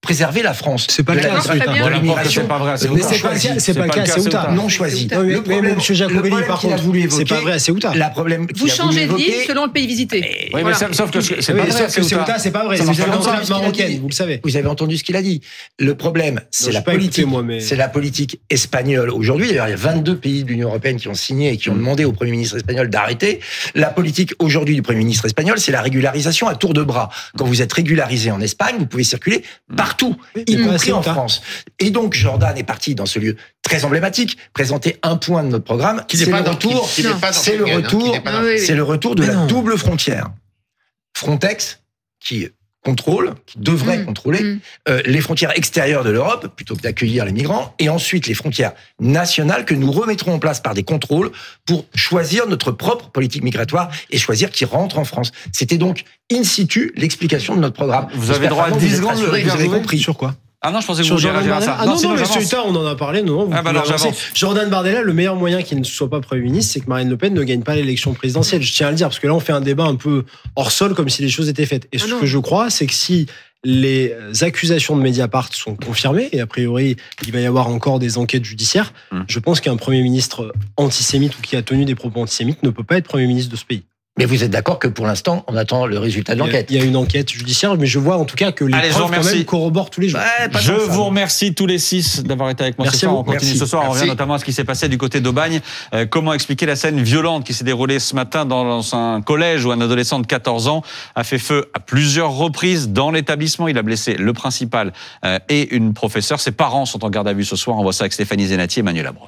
Speaker 4: préserver la France.
Speaker 1: C'est pas
Speaker 4: de
Speaker 1: le
Speaker 4: la
Speaker 1: cas,
Speaker 4: disruption,
Speaker 2: c'est
Speaker 4: de
Speaker 2: pas
Speaker 5: bien.
Speaker 4: l'immigration.
Speaker 5: C'est pas vrai, c'est
Speaker 4: non
Speaker 1: Mais c'est pas,
Speaker 4: choisie.
Speaker 1: c'est, c'est pas le cas, c'est Ceuta.
Speaker 4: Non choisi.
Speaker 1: Non, mais,
Speaker 4: Le
Speaker 1: mais,
Speaker 4: problème-
Speaker 1: monsieur Jacobelli,
Speaker 4: le problème
Speaker 1: par
Speaker 4: qu'il a
Speaker 1: contre,
Speaker 4: voulu
Speaker 1: c'est pas
Speaker 4: évoquer-
Speaker 1: vrai à Ceuta.
Speaker 4: La problème qu'il
Speaker 2: Vous
Speaker 4: a voulu
Speaker 2: changez de
Speaker 4: évoquer-
Speaker 2: ville selon le pays visité.
Speaker 5: Oui, mais
Speaker 2: Voilà.
Speaker 5: ça- sauf que c'est
Speaker 1: Oui,
Speaker 5: pas
Speaker 1: mais
Speaker 5: vrai.
Speaker 1: sauf que Ceuta, c'est pas vrai.
Speaker 4: Ça,
Speaker 1: C'est
Speaker 4: vous
Speaker 1: une
Speaker 4: avez entendu
Speaker 1: consulat
Speaker 4: ce qu'il a
Speaker 1: marocaine,
Speaker 4: dit.
Speaker 1: vous le savez.
Speaker 4: Vous avez entendu ce qu'il a dit. Le problème, c'est
Speaker 1: j'ai
Speaker 4: la
Speaker 1: pas écouté,
Speaker 4: politique.
Speaker 1: moi, mais-
Speaker 4: C'est la politique espagnole aujourd'hui. D'ailleurs, il y a vingt-deux pays de l'Union européenne qui ont signé et qui ont demandé au Premier ministre espagnol d'arrêter. La politique aujourd'hui du Premier ministre espagnol, c'est la régularisation à tour de bras. Quand vous êtes régularisé en Espagne, vous pouvez circuler partout, y
Speaker 1: mais pas à
Speaker 4: compris en
Speaker 1: Ceuta.
Speaker 4: France. Et donc, Jordan est parti dans ce lieu très emblématique, présenter un point de notre programme.
Speaker 6: Qui n'est
Speaker 4: C'est
Speaker 6: pas
Speaker 4: le
Speaker 6: dans-
Speaker 4: retour.
Speaker 6: qui- qui n'est
Speaker 2: Non.
Speaker 6: pas dans
Speaker 4: C'est le
Speaker 6: Schengen, hein, qui
Speaker 4: retour.
Speaker 6: n'est pas dans-
Speaker 2: Ah oui, oui.
Speaker 4: C'est le retour de
Speaker 1: Mais
Speaker 4: la
Speaker 1: non.
Speaker 4: double frontière. Frontex, qui contrôle, qui devrait
Speaker 2: Mm.
Speaker 4: contrôler
Speaker 2: Mm.
Speaker 4: euh, les frontières extérieures de l'Europe, plutôt que d'accueillir les migrants, et ensuite les frontières nationales que nous remettrons en place par des contrôles pour choisir notre propre politique migratoire et choisir qui rentre en France. C'était donc in situ l'explication de notre programme.
Speaker 5: Vous avez
Speaker 4: J'espère
Speaker 5: droit à
Speaker 4: vraiment que
Speaker 5: dix
Speaker 4: vous êtes
Speaker 5: secondes,
Speaker 4: rassurés,
Speaker 5: le
Speaker 4: vous avez
Speaker 5: Jouet.
Speaker 4: compris.
Speaker 1: Sur quoi?
Speaker 5: Ah non, je pensais que
Speaker 1: Sur
Speaker 5: vous vouliez
Speaker 1: Jordan
Speaker 5: réagir à
Speaker 1: Bardella.
Speaker 5: ça.
Speaker 1: Ah non, non,
Speaker 5: sinon
Speaker 1: mais
Speaker 5: j'avance.
Speaker 1: Ceuta, on en a parlé. Non, non, vous
Speaker 5: Ah bah
Speaker 1: pouvez
Speaker 5: alors,
Speaker 1: avancer.
Speaker 5: j'avance.
Speaker 1: Jordan Bardella, le meilleur moyen qu'il ne soit pas Premier ministre, c'est que Marine Le Pen ne gagne pas l'élection présidentielle. Je tiens à le dire, parce que là, on fait un débat un peu hors sol, comme si les choses étaient faites. Et
Speaker 2: Ah
Speaker 1: ce
Speaker 2: non.
Speaker 1: que je crois, c'est que si les accusations de Mediapart sont confirmées, et a priori, il va y avoir encore des enquêtes judiciaires,
Speaker 5: Hum.
Speaker 1: je pense qu'un Premier ministre antisémite ou qui a tenu des propos antisémites ne peut pas être Premier ministre de ce pays.
Speaker 4: Mais vous êtes d'accord que pour l'instant, on attend le résultat de
Speaker 1: Il y a-
Speaker 4: l'enquête.
Speaker 1: Il y a une enquête judiciaire, mais je vois en tout cas que les
Speaker 5: Allez, je vous
Speaker 1: preuves quand
Speaker 5: remercie.
Speaker 1: même corroborent tous les jours.
Speaker 4: Ouais, pas
Speaker 5: Je
Speaker 4: tant que ça,
Speaker 5: vous
Speaker 4: non.
Speaker 5: remercie tous les six d'avoir été avec moi
Speaker 1: Merci
Speaker 5: ce soir.
Speaker 1: à vous.
Speaker 5: On continue
Speaker 4: Merci.
Speaker 5: ce soir. On
Speaker 6: Merci.
Speaker 5: revient notamment à ce qui s'est passé du côté d'Aubagne. Euh, comment expliquer la scène violente qui s'est déroulée ce matin dans un collège où un adolescent de quatorze ans a fait feu à plusieurs reprises dans l'établissement. Il a blessé le principal euh, et une professeure. Ses parents sont en garde à vue ce soir. On voit ça avec Stéphanie Zenati et Emmanuel Abraun.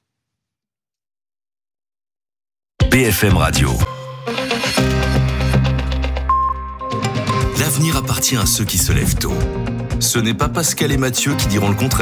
Speaker 8: B F M Radio. L'avenir appartient à ceux qui se lèvent tôt. Ce n'est pas Pascal et Mathieu qui diront le contraire.